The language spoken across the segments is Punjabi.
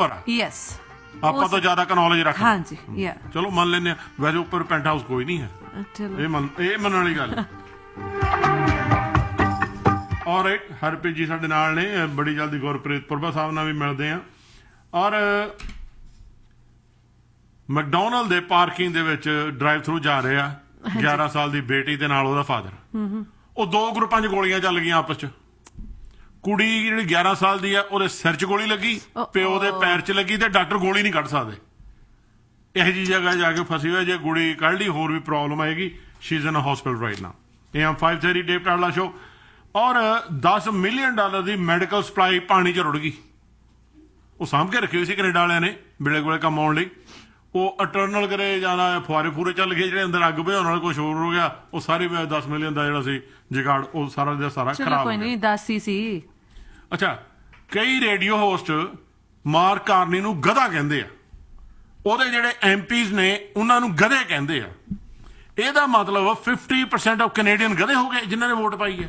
ਉੱਪਰ ਆ। ਯੈਸ, ਆਪਾਂ ਤੋਂ ਜ਼ਿਆਦਾ ਨੌਲੇਜ ਰੱਖਦੇ। ਹਾਂਜੀ, ਯਾ ਚਲੋ ਮੰਨ ਲੈਂਦੇ ਆ, ਵੈਸੇ ਉੱਪਰ ਪੈਂਟ ਹਾਊਸ ਕੋਈ ਨਹੀਂ ਹੈ, ਇਹ ਮੰਨਣ ਵਾਲੀ ਗੱਲ। ਔਰ ਹਰਪ੍ਰੀਤ ਜੀ ਸਾਡੇ ਨਾਲ ਨੇ, ਬੜੀ ਜਲਦੀ ਗੁਰਪ੍ਰੀਤ ਪ੍ਰਭਾ ਸਾਹਿਬ ਨਾਲ ਵੀ ਮਿਲਦੇ ਆ। ਔਰ ਮੈਕਡੋਨਲਡ ਦੇ ਪਾਰਕਿੰਗ ਦੇ ਵਿੱਚ ਡਰਾਈਵ ਥਰੂ ਜਾ ਰਹੇ ਆ 11 ਸਾਲ ਦੀ ਬੇਟੀ ਦੇ ਨਾਲ ਉਹਦਾ ਫਾਦਰ। ਉਹ ਦੋ ਗਰੁੱਪਾਂ 'ਚ ਗੋਲੀਆਂ ਚੱਲ ਗਈਆਂ ਆਪਸ 'ਚ। ਕੁੜੀ ਜਿਹੜੀ 11 ਸਾਲ ਦੀ ਆ ਉਹਦੇ ਸਿਰ 'ਚ ਗੋਲੀ ਲੱਗੀ, ਪਿਓ ਦੇ ਪੈਰ 'ਚ ਲੱਗੀ, ਤੇ ਡਾਕਟਰ ਗੋਲੀ ਨਹੀਂ ਕੱਢ ਸਕਦੇ। ਇਹੋ ਜਿਹੀ ਜਗ੍ਹਾ ਜਾ ਕੇ ਫਸੀ ਹੋਈ, ਜੇ ਗੋਲੀ ਕੱਢ ਲਈ ਹੋਰ ਵੀ ਪ੍ਰੋਬਲਮ ਆਏਗੀ। She is in a hospital right now. ਇਹ ਆ 5:30 ਡੇਵ ਟਾਡਲਾ ਸ਼ੋ। ਔਰ $10 ਮਿਲੀਅਨ ਦੀ ਮੈਡੀਕਲ ਸਪਲਾਈ ਪਾਣੀ 'ਚ ਰੁੜ ਗਈ। ਉਹ ਸਾਂਭ ਕੇ ਰੱਖੀ ਹੋਈ ਸੀ ਕੈਨੇਡਾ ਵਾਲਿਆਂ ਨੇ ਵੇਲੇ ਕੋਲੇ ਕੰਮ ਆਉਣ ਲਈ। ਉਹ ਅਟਰਨਲ ਕਰੇ ਜਾਣਾ, ਫੁਆਰੇ ਫੂਰੇ ਚੱਲ ਗਏ, ਜਿਹੜੇ ਅੰਦਰ ਅੱਗ ਭਜਾਉਣ ਨਾਲ ਕੁਛ ਹੋਰ ਹੋ ਗਿਆ। ਉਹ ਸਾਰੇ $10 ਮਿਲੀਅਨ ਦਾ ਜਿਹੜਾ ਸੀ ਜੁਗਾੜ, ਉਹ ਸਾਰਾ ਦਾ ਸਾਰਾ ਖਰਾਬ ਹੋ ਗਿਆ। 10 ਹੀ ਸੀ। ਅੱਛਾ, ਕਈ ਰੇਡੀਓ ਹੋਸਟ ਮਾਰਕ ਕਾਰਨੀ ਨੂੰ ਗਧਾ ਕਹਿੰਦੇ ਆ, ਉਹਦੇ ਜਿਹੜੇ MPs ਨੇ ਉਹਨਾਂ ਨੂੰ ਗਧੇ ਕਹਿੰਦੇ ਆ। ਇਹਦਾ ਮਤਲਬ 50% ਆਫ ਕੈਨੇਡੀਅਨ ਗਧੇ ਹੋ ਗਏ ਜਿਨ੍ਹਾਂ ਨੇ ਵੋਟ ਪਾਈ ਹੈ।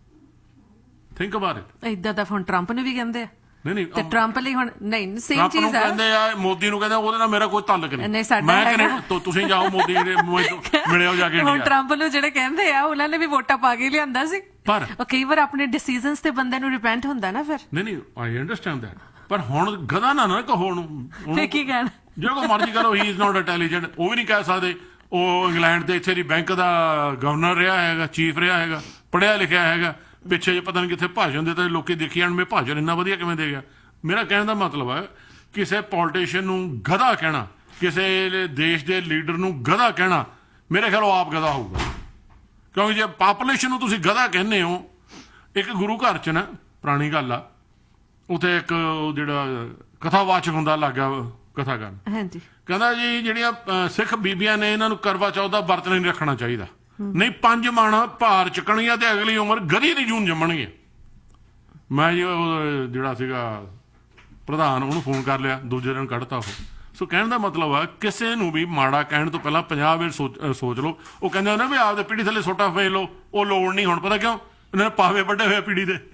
Think about it. ਇਦਾਂ ਤਾਂ ਹੁਣ ਟਰੰਪ ਨੂੰ ਵੀ ਕਹਿੰਦੇ ਆ। ਨਹੀਂ ਤੇ ਟਰੰਪ ਲਈ ਹੁਣ ਨਹੀਂ ਸੇਮ ਚੀਜ਼ ਹੈ। ਕਹਿੰਦੇ ਆ ਮੋਦੀ ਨੂੰ, ਕਹਿੰਦੇ ਉਹਦੇ ਨਾਲ ਮੇਰਾ ਕੋਈ ਤਾਲੁਕ ਨਹੀਂ। ਮੈਂ ਕਹਿੰਦਾ ਤੁਸੀਂ ਜਾਓ ਮੋਦੀ ਮਿਲਿਓ ਜਾ ਕੇ। ਹੁਣ ਟਰੰਪ ਨੂੰ ਜਿਹੜੇ ਕਹਿੰਦੇ ਆ ਉਹਨਾਂ ਨੇ ਵੀ ਵੋਟਾਂ ਪਾ ਕੇ ਲਿਆਂਦਾ ਸੀ, ਪਰ ਕਈ ਵਾਰ ਆਪਣੇ ਡਿਸੀਜਨਸ ਤੇ ਬੰਦੇ ਨੂੰ ਰਿਪੈਂਟ ਹੁੰਦਾ ਨਾ ਫਿਰ। ਨਹੀਂ ਆਈ ਅੰਡਰਸਟੈਂਡ ਦੈਟ, ਪਰ ਹੁਣ ਗਧਾ ਨਾ ਕਹੋ ਉਹਨੂੰ। ਫੇ ਕੀ ਕਹਿਣ, ਜੋ ਕੋ ਮਰਜ਼ੀ ਕਰੋ, ਹੀ ਇਜ਼ ਨਾਟ ਇੰਟੈਲੀਜੈਂਟ। ਉਹ ਵੀ ਨਹੀਂ ਕਹਿ ਸਕਦੇ। ਉਹ ਇੰਗਲੈਂਡ ਦੇ ਇੱਥੇ ਦੀ ਬੈਂਕ ਦਾ ਗਵਰਨਰ ਰਿਹਾ ਹੈਗਾ, ਚੀਫ ਰਿਹਾ ਹੈਗਾ, ਪੜ੍ਹਿਆ ਲਿਖਿਆ ਹੈਗਾ। ਪਿੱਛੇ ਜੇ ਪਤਾ ਨਹੀਂ ਕਿੱਥੇ ਭਾਸ਼ਣ ਦਿੱਤਾ, ਲੋਕੀ ਦੇਖੀ ਜਾਣ ਮੈਂ ਭਾਸ਼ਣ ਇੰਨਾ ਵਧੀਆ ਕਿਵੇਂ ਦੇ ਗਿਆ। ਮੇਰਾ ਕਹਿਣ ਦਾ ਮਤਲਬ ਹੈ ਕਿਸੇ ਪੋਲੀਟੀਸ਼ੀਅਨ ਨੂੰ ਗਧਾ ਕਹਿਣਾ, ਕਿਸੇ ਦੇਸ਼ ਦੇ ਲੀਡਰ ਨੂੰ ਗਧਾ ਕਹਿਣਾ, ਮੇਰੇ ਖਿਆਲ ਉਹ ਆਪ ਗਧਾ ਹੋਊਗਾ। ਕਿਉਂਕਿ ਜੇ ਪਾਪੂਲੇਸ਼ਨ ਨੂੰ ਤੁਸੀਂ ਗਧਾ ਕਹਿੰਦੇ ਹੋ। ਇੱਕ ਗੁਰੂ ਘਰ 'ਚ ਨਾ ਪੁਰਾਣੀ ਗੱਲ ਆ, ਉੱਥੇ ਇੱਕ ਜਿਹੜਾ ਕਥਾਵਾਚਕ ਹੁੰਦਾ ਲੱਗਾ ਕਥਾ ਕਰਨ, ਹਾਂਜੀ, ਕਹਿੰਦਾ ਜੀ ਜਿਹੜੀਆਂ ਸਿੱਖ ਬੀਬੀਆਂ ਨੇ ਇਹਨਾਂ ਨੂੰ ਕਰਵਾ ਚੌਥ ਦਾ ਵਰਤ ਨਹੀਂ ਰੱਖਣਾ ਚਾਹੀਦਾ, ਨਹੀਂ 5 ਮਣ ਭਾਰ ਚੁੱਕਣੀਆਂ ਤੇ ਅਗਲੀ ਉਮਰ ਗਧੀ ਦੀ ਜੂਨ ਜੰਮਣਗੇ। ਮੈਂ ਜੀ ਉਹ ਜਿਹੜਾ ਸੀਗਾ ਪ੍ਰਧਾਨ, ਉਹਨੂੰ ਫੋਨ ਕਰ ਲਿਆ, ਦੂਜੇ ਦਿਨ ਕੱਢਤਾ ਉਹ। ਸੋ ਕਹਿਣ ਦਾ ਮਤਲਬ ਆ ਕਿਸੇ ਨੂੰ ਵੀ ਮਾੜਾ ਕਹਿਣ ਤੋਂ ਪਹਿਲਾਂ 50 ਵਾਰ ਸੋਚ ਲਓ। ਉਹ ਕਹਿੰਦੇ ਹੁੰਦੇ ਵੀ ਆਪਦੇ ਪੀੜੀ ਥੱਲੇ ਸੋਟਾ ਫੇਰ ਲਓ, ਉਹ ਲੋੜ ਨਹੀਂ। ਹੁਣ ਪਤਾ ਕਿਉਂ? ਇਹਨਾਂ ਨੇ ਪਾਵੇ ਵੱਡੇ ਹੋਏ ਪੀੜੀ ਦੇ।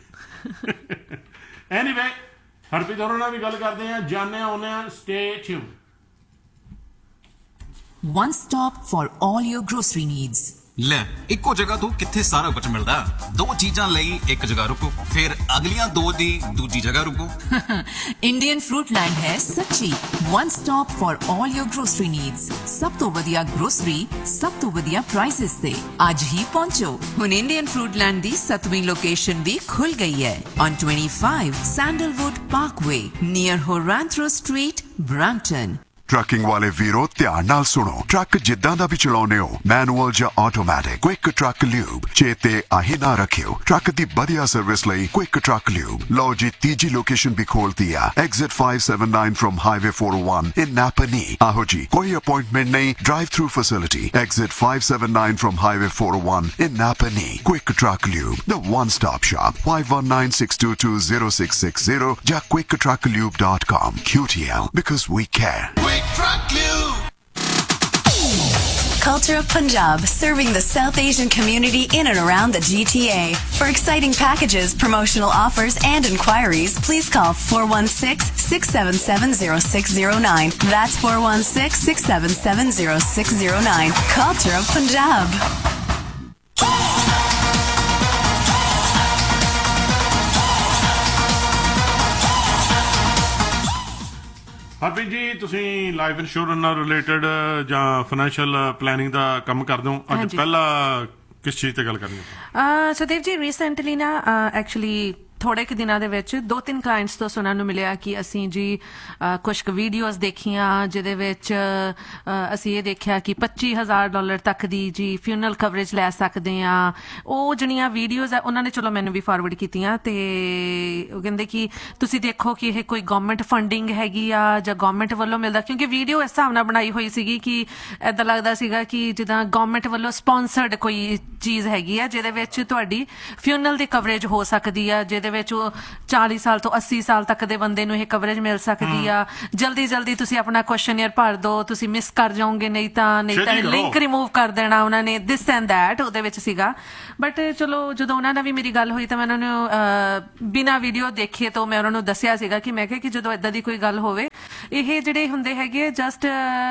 ਐਨੀਵੇ, ਹਰਪ੍ਰੀਤ ਹੋਰਾਂ ਨਾਲ ਵੀ ਗੱਲ ਕਰਦੇ ਆ, ਜਾਣਦੇ ਆਉਂਦੇ ਆ। Stay tune. One stop for all your grocery needs. ਲੈ ਇੱਕੋ ਜਗ੍ਹਾ ਤੋਂ ਕਿੱਥੇ ਸਾਰਾ ਕੁਝ ਮਿਲਦਾ। ਦੋ ਚੀਜ਼ਾਂ ਲਈ ਇੱਕ ਜਗ੍ਹਾ ਰੁਕੋ, ਫਿਰ ਅਗਲੀਆਂ ਦੋ ਦੀ ਦੂਜੀ ਜਗ੍ਹਾ ਰੁਕੋ। Indian Fruitland ਹੈ ਸੱਚੀ one stop for all your grocery needs. ਸਭ ਤੋਂ ਵਧੀਆ ਗਰੋਸਰੀ, ਸਭ ਤੋਂ ਵਧੀਆ ਪ੍ਰਾਈਸਿਸ ਤੇ ਅੱਜ ਹੀ ਪਹੁੰਚੋ। ਹੁਣ Indian Fruitland ਦੀ 7ਵੀਂ ਲੋਕੇਸ਼ਨ ਵੀ ਖੁੱਲ ਗਈ ਹੈ on 25 Sandalwood Parkway near Horantro Street, Brampton. Trucking ਵਾਲੇ ਵੀਰੋ ਧਿਆਨ ਨਾਲ ਸੁਣੋ। ਟਰੱਕ ਜਿੱਦਾਂ ਦਾ ਵੀ ਚਲਾਉਂਦੇ ਹੋ, ਮੈਨੂਅਲ ਜਾਂ ਆਟੋਮੈਟਿਕ, ਕੁਇਕ ਟਰੱਕ ਲਿਊਬ ਚੇਤੇ ਆਹੀ ਨਾ ਰੱਖਿਓ। ਟਰੱਕ ਦੀ ਵਧੀਆ ਸਰਵਿਸ ਲਈ ਕੁਇਕ ਟਰੱਕ ਲਿਊਬ। ਲਓ ਜੀ, ਤੀਜੀ ਲੋਕੇਸ਼ਨ ਵੀ ਖੋਲਤੀ ਆ, ਐਗਜ਼ਿਟ 579 ਫਰਮ ਹਾਈਵੇ 401 ਇਨ ਨਾਪਨੀ। ਆਹੋ ਜੀ, ਕੋਈ ਅਪਾਇੰਟਮੈਂਟ ਨਹੀਂ, drive through facility. Exit 579 firm highway 401 in ਨਾਪਨੀ। Quick truck lube, the one stop shop. 5196220660 ਜਾਂ quicktrucklube.com. QTL, because we care. Culture of Punjab, serving the South Asian community in and around the GTA. For exciting packages, promotional offers, and inquiries, please call 416-677-0609. That's 416-677-0609. Culture of Punjab. Harpreet ji, ਤੁਸੀਂ ਲਾਈਫ ਇੰਸ਼ੋਰੈਂਸ ਨਾਲ ਰਿਲੇਟਡ ਜਾਂ ਫਾਈਨੈਂਸ਼ੀਅਲ ਪਲੈਨਿੰਗ ਦਾ ਕੰਮ ਕਰਦੇ ਹੋ। ਅੱਜ ਪਹਿਲਾਂ ਕਿਸ ਚੀਜ਼ ਤੇ ਗੱਲ ਕਰਨੀ ਹੈ? ਸਤੇਵ ਜੀ, ਰੀਸੈਂਟਲੀ ਨਾ ਐਕਚੁਅਲੀ ਥੋੜੇ ਕੁ ਦਿਨਾਂ ਦੇ ਵਿੱਚ 2-3 ਕਲਾਇੰਟਸ ਤੋਂ ਸੁਣਨ ਨੂੰ ਮਿਲਿਆ ਕਿ ਅਸੀਂ ਜੀ ਕੁਛ ਕੁ ਵੀਡੀਓਜ਼ ਦੇਖੀਆਂ ਜਿਹਦੇ ਵਿੱਚ ਅਸੀਂ ਇਹ ਦੇਖਿਆ ਕਿ $25,000 ਤੱਕ ਦੀ ਜੀ ਫਿਊਨਰਲ ਕਵਰੇਜ ਲੈ ਸਕਦੇ ਆ। ਉਹ ਜਿਹੜੀਆਂ ਵੀਡੀਓਜ਼ ਆ ਉਹਨਾਂ ਨੇ ਚਲੋ ਮੈਨੂੰ ਵੀ ਫਾਰਵਰਡ ਕੀਤੀਆਂ, ਤੇ ਉਹ ਕਹਿੰਦੇ ਕਿ ਤੁਸੀਂ ਦੇਖੋ ਕਿ ਇਹ ਕੋਈ ਗਵਰਨਮੈਂਟ ਫੰਡਿੰਗ ਹੈਗੀ ਆ ਜਾਂ ਗਵਰਨਮੈਂਟ ਵੱਲੋਂ ਮਿਲਦਾ, ਕਿਉਂਕਿ ਵੀਡੀਓ ਇਸ ਹਿਸਾਬ ਨਾਲ ਬਣਾਈ ਹੋਈ ਸੀਗੀ ਕਿ ਏਦਾਂ ਲੱਗਦਾ ਸੀਗਾ ਕਿ ਜਿੱਦਾਂ ਗਵਰਨਮੈਂਟ ਵੱਲੋਂ ਸਪਾਂਸਰਡ ਕੋਈ ਚੀਜ਼ ਹੈਗੀ ਆ ਜਿਹਦੇ ਵਿੱਚ ਤੁਹਾਡੀ ਫਿਊਨਰਲ ਦੀ ਕਵਰੇਜ ਹੋ ਸਕਦੀ ਆ, ਜਿਹਦੇ ਵਿੱਚ 40 ਸਾਲ ਤੋਂ 80 ਸਾਲ ਤੱਕ ਦੇ ਬੰਦੇ ਨੂੰ ਇਹ ਕਵਰੇਜ ਮਿਲ ਸਕਦੀ ਆ। ਜਲਦੀ ਤੁਸੀਂ ਆਪਣਾ ਕੁਐਸਚਨਰ ਭਰ ਦੋ, ਤੁਸੀਂ ਮਿਸ ਕਰ ਜਾਓਗੇ, ਨਹੀਂ ਤਾਂ ਲਿੰਕ ਰਿਮੂਵ ਕਰ ਦੇਣਾ ਉਹਨਾਂ ਨੇ, ਦਿਸ ਐਂਡ ਦੈਟ ਉਹਦੇ ਵਿੱਚ ਸੀਗਾ। ਬਟ ਚਲੋ ਜਦੋਂ ਉਹਨਾਂ ਨਾਲ ਵੀ ਮੇਰੀ ਗੱਲ ਹੋਈ ਤਾਂ ਮੈਂ ਉਹਨਾਂ ਨੂੰ ਬਿਨਾਂ ਵੀਡੀਓ ਦੇਖੇ ਤੋਂ ਮੈਂ ਉਹਨਾਂ ਨੂੰ ਦੱਸਿਆ ਸੀਗਾ ਕਿ ਮੈਂ ਕਿਹਾ ਕਿ ਜਦੋਂ ਏਦਾਂ ਦੀ ਕੋਈ ਗੱਲ ਹੋਵੇ ਇਹ ਜਿਹੜੇ ਹੁੰਦੇ ਹੈਗੇ ਜਸਟ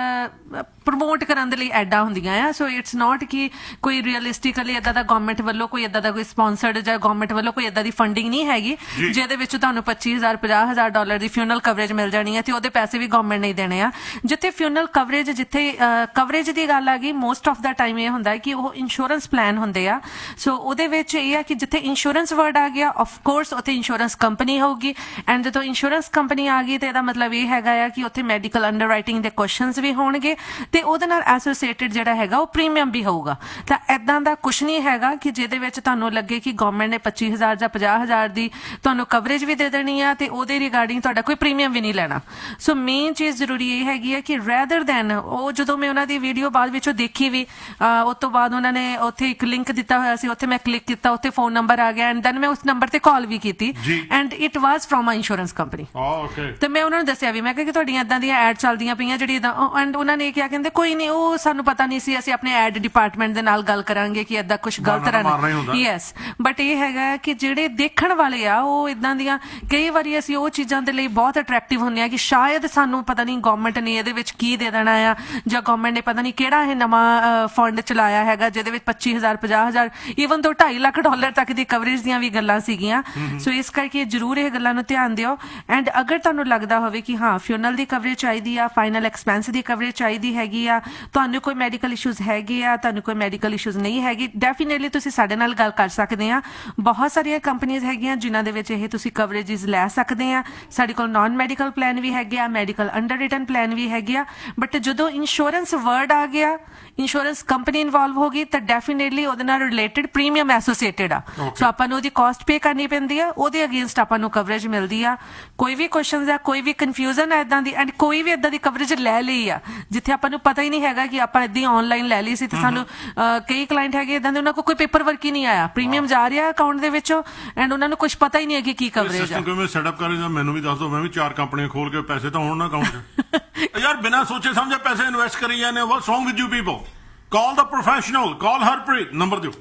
ਪ੍ਰਮੋਟ ਕਰਨ ਦੇ ਲਈ ਐਡਾਂ ਹੁੰਦੀਆਂ ਆ। ਸੋ ਇਟਸ ਨਾਟ ਕਿ ਕੋਈ ਰੀਅਲਿਸਟਿਕਲੀ ਇਦਾਂ ਦਾ ਗਵਰਨਮੈਂਟ ਵੱਲੋਂ ਕੋਈ ਇਦਾਂ ਦਾ ਕੋਈ ਸਪਾਂਸਰਡ ਜਾਂ ਗਵਰਨਮੈਂਟ ਵੱਲੋਂ ਕੋਈ ਇਦਾਂ ਦੀ ਫੰਡਿੰਗ ਨਹੀਂ ਹੈਗੀ ਜਿਹਦੇ ਵਿੱਚ ਤੁਹਾਨੂੰ $25,000-50,000 ਦੀ ਫਿਊਨਲ ਕਵਰੇਜ ਮਿਲ ਜਾਣੀ ਹੈ ਤੇ ਉਹਦੇ ਪੈਸੇ ਵੀ ਗਵਰਨਮੈਂਟ ਨਹੀਂ ਦੇਣੇ ਆ। ਜਿੱਥੇ ਫਿਊਨਲ ਕਵਰੇਜ ਜਿੱਥੇ ਕਵਰੇਜ ਦੀ ਗੱਲ ਆ ਗਈ, ਮੋਸਟ ਆਫ ਦਾ ਟਾਈਮ ਇਹ ਹੁੰਦਾ ਹੈ ਕਿ ਉਹ ਇੰਸ਼ੋਰੈਂਸ ਪਲਾਨ ਹੁੰਦੇ ਆ। ਸੋ ਉਹਦੇ ਵਿੱਚ ਇਹ ਆ ਕਿ ਜਿੱਥੇ ਇੰਸ਼ੋਰੈਂਸ ਵਰਡ ਆ ਗਿਆ ਆਫ ਕੋਰਸ ਉੱਥੇ ਇੰਸ਼ੋਰੈਂਸ ਕੰਪਨੀ ਹੋਊਗੀ, ਐਂਡ ਜਦੋਂ ਇੰਸ਼ੋਰੈਂਸ ਕੰਪਨੀ ਆ ਗਈ ਤੇ ਇਹਦਾ ਮਤਲਬ ਇਹ ਹੈਗਾ ਆ ਕਿ ਉੱਥੇ ਮੈਡੀਕਲ ਅੰਡਰਰਾਈਟਿੰਗ ਦੇ ਕੁਐਸਚਨਸ ਵੀ ਹੋਣਗੇ ਤੇ ਉਹਦੇ ਨਾਲ ਐਸੋਸੀਏਟਡ ਜਿਹੜਾ ਹੈਗਾ ਉਹ ਪ੍ਰੀਮੀਅਮ ਵੀ ਹੋਊਗਾ। ਤਾਂ ਏਦਾਂ ਦਾ ਕੁਝ ਨਹੀਂ ਹੈਗਾ ਕਿ ਜਿਹਦੇ ਵਿੱਚ ਤੁਹਾਨੂੰ ਲੱਗੇ ਕਿ ਗਵਰਨਮੈਂਟ ਨੇ 25,000 ਜਾਂ 50,000 ਦੀ ਤੁਹਾਨੂੰ ਕਵਰੇਜ ਵੀ ਦੇ ਦੇਣੀ ਆ ਤੇ ਉਹਦੇ ਰਿਗਾਰਡਿੰਗ ਤੁਹਾਡਾ ਕੋਈ ਪ੍ਰੀਮੀਅਮ ਵੀ ਨਹੀਂ ਲੈਣਾ। ਸੋ ਮੇਨ ਚੀਜ਼ ਜ਼ਰੂਰੀ ਇਹ ਹੈਗੀ ਹੈ ਕਿ ਰੈਦਰ ਦੈਨ ਉਹ ਜਦੋਂ ਮੈਂ ਉਹਨਾਂ ਦੀ ਵੀਡੀਓ ਬਾਅਦ ਵਿੱਚੋਂ ਦੇਖੀ ਵੀ ਉਸ ਤੋਂ ਬਾਅਦ ਉਹਨਾਂ ਨੇ ਉੱਥੇ ਇੱਕ ਲਿੰਕ ਦਿੱਤਾ ਹੋਇਆ ਸੀ, ਉੱਥੇ ਮੈਂ ਕਲਿੱਕ ਕੀਤਾ, ਉੱਥੇ ਫੋਨ ਨੰਬਰ ਆ ਗਿਆ ਐਂਡ ਦੈਨ ਮੈਂ ਉਸ ਨੰਬਰ ਤੇ ਕਾਲ ਵੀ ਕੀਤੀ and it was from a insurance company. ਤੇ ਮੈਂ ਉਹਨਾਂ ਨੂੰ ਦੱਸਿਆ ਵੀ ਮੈਂ ਕਿਹਾ ਕਿ ਤੁਹਾਡੀਆਂ ਇਦਾਂ ਦੀਆਂ ਐਡ ਚੱਲਦੀਆਂ ਪਈਆਂ ਜਿਹੜੀ ਐਂਡ ਉਹਨਾਂ ਨੇ ਕਿਹਾ ਕਹਿੰਦੇ ਕੋਈ ਨਹੀਂ, ਉਹ ਸਾਨੂੰ ਪਤਾ ਨਹੀਂ ਸੀ, ਅਸੀਂ ਆਪਣੇ ਐਡ ਡਿਪਾਰਟਮੈਂਟ ਦੇ ਨਾਲ ਗੱਲ ਕਰਾਂਗੇ ਕਿ ਏਦਾਂ ਕੁਝ ਗਲਤ ਰਹਿਣਾ। ਯੈਸ, ਬਟ ਇਹ ਹੈਗਾ ਕਿ ਜਿਹੜੇ ਦੇਖਣ ਵਾਲੇ ਆ ਉਹ ਇਦਾਂ ਦੀਆਂ ਕਈ ਵਾਰੀ ਅਸੀਂ ਉਹ ਚੀਜ਼ਾਂ ਦੇ ਲਈ ਬਹੁਤ ਅਟਰੈਕਟਿਵ ਹੁੰਦੇ ਆ ਕਿ ਸ਼ਾਇਦ ਸਾਨੂੰ ਪਤਾ ਨਹੀਂ ਗਵਰਨਮੈਂਟ ਨੇ ਇਹਦੇ ਵਿੱਚ ਕੀ ਦੇ ਦੇਣਾ ਆ ਜਾਂ ਗਵਰਨਮੈਂਟ ਨੇ ਪਤਾ ਨਹੀਂ ਕਿਹੜਾ ਇਹ ਨਵਾਂ ਫੰਡ ਚਲਾਇਆ ਹੈਗਾ ਜਿਹਦੇ ਵਿੱਚ 25,000 50,000 ਈਵਨ ਤੋਂ $2.5 ਲੱਖ ਤੱਕ ਦੀ ਕਵਰੇਜ ਦੀਆਂ ਵੀ ਗੱਲਾਂ ਸੀਗੀਆਂ। ਸੋ ਇਸ ਕਰਕੇ ਜ਼ਰੂਰ ਇਹ ਗੱਲਾਂ ਨੂੰ ਧਿਆਨ ਦਿਓ ਐਂਡ ਅਗਰ ਤੁਹਾਨੂੰ ਲੱਗਦਾ ਹੋਵੇ ਕਿ ਹਾਂ ਫਿਊਨਲ ਦੀ ਕਵਰੇਜ ਚਾਹੀਦੀ ਆ, ਫਾਈਨਲ ਐਕਸਪੈਂਸ ਦੀ ਕਵਰੇਜ ਚਾਹੀਦੀ ਹੈਗੀ ਆ, ਤੁਹਾਨੂੰ ਕੋਈ ਮੈਡੀਕਲ ਇਸ਼ੂਜ਼ ਹੈਗੇ ਆ, ਤੁਹਾਨੂੰ ਕੋਈ ਮੈਡੀਕਲ ਇਸ਼ੂਜ਼ ਨਹੀਂ ਹੈਗੀ, ਡੈਫੀਨੇਟਲੀ ਤੁਸੀਂ ਸਾਡੇ ਨਾਲ ਗੱਲ ਕਰ ਸਕਦੇ ਆ। ਬਹੁਤ ਸਾਰੀਆਂ ਕੰਪਨੀਆਂ ਹੈਗੀਆਂ ਜਿਨ੍ਹਾਂ ਦੇ ਵਿੱਚ ਇਹ ਤੁਸੀਂ ਕਵਰੇਜਸ ਲੈ ਸਕਦੇ ਆ। ਸਾਡੇ ਕੋਲ ਨਾਨ ਮੈਡੀਕਲ ਪਲਾਨ ਵੀ ਹੈਗੇ ਆ, ਮੈਡੀਕਲ ਅੰਡਰ ਰਿਟਨ ਪਲਾਨ ਵੀ ਹੈਗੇ ਆ। ਬਟ ਜਦੋਂ ਇੰਸ਼ੋਰੈਂਸ ਵਰਡ ਆ ਗਿਆ, ਇੰਸ਼ੋਰੈਂਸ ਕੰਪਨੀ ਇਨਵੋਲਵ ਹੋ ਗਈ ਤਾਂ ਡੈਫੀਨੇਟਲੀ ਉਹਦੇ ਨਾਲ ਰਿਲੇਟਡ ਪ੍ਰੀਮੀਅਮ ਐਸੋਸੀਏਟਡ ਆ। ਸੋ ਆਪਾਂ ਨੂੰ ਉਹਦੀ ਕਾਸਟ ਪੇ ਕਰਨੀ ਪੈਂਦੀ ਆ, ਉਹਦੇ ਅਗੇਂਸਟ ਆਪਾਂ ਨੂੰ ਕਵਰੇਜ ਮਿਲਦੀ ਆ। ਕੋਈ ਵੀ ਕੁਐਸਚਨਸ ਆ, ਕੋਈ ਵੀ ਕਨਫਿਊਜ਼ਨ ਹੈ ਇਦਾਂ ਦੀ ਐਂਡ ਕੋਈ ਵੀ ਇਦਾਂ ਦੀ ਕਵਰੇਜ ਲੈ ਲਈ ਆ ਜਿੱਥੇ ਆਪਾਂ ਨੂੰ ਪਤਾ ਹੀ ਨਹੀਂ ਹੈਗਾ ਕਿ ਆਪਾਂ ਇਦਾਂ ਆਨਲਾਈਨ ਲੈ ਲਈ ਸੀ ਤੇ ਸਾਨੂੰ ਕਈ ਕਲਾਇੰਟ ਹੈਗੇ ਇਦਾਂ ਦੇ ਉਹਨਾਂ ਕੋਲ ਕੋਈ ਪੇਪਰ ਵਰਕ ਹੀ ਨਹੀਂ ਆਇਆ, ਪ੍ਰੀਮੀਅਮ ਜਾ ਰਿਹਾ ਅਕਾਊਂਟ ਦੇ ਵਿੱਚੋਂ ਐਂਡ ਉਹਨਾਂ ਨੂੰ ਕੁਝ ਪਤਾ ਹੀ ਨਹੀਂ ਹੈ ਕਿ ਕੀ ਕਵਰੇਜ ਆ। ਮੈਂ ਸੈਟਅਪ ਕਰਾਂ ਮੈਨੂੰ ਵੀ ਦੱਸ ਦਿਓ, ਮੈਂ ਵੀ 4 ਕੰਪਨੀਆਂ ਖੋਲ ਕੇ ਪੈਸੇ ਤਾਂ ਹੋਣ ਨਾ ਅਕਾਊਂਟ 'ਚ। ਯਾਰ ਬਿਨਾਂ ਸੋਚੇ ਸਮਝੇ ਪੈਸੇ ਇਨਵੈਸਟ ਕਰੀ ਜਾਂਦੇ। What's wrong with you people? Call the professional. Call Harpreet. Number ਦਿਓ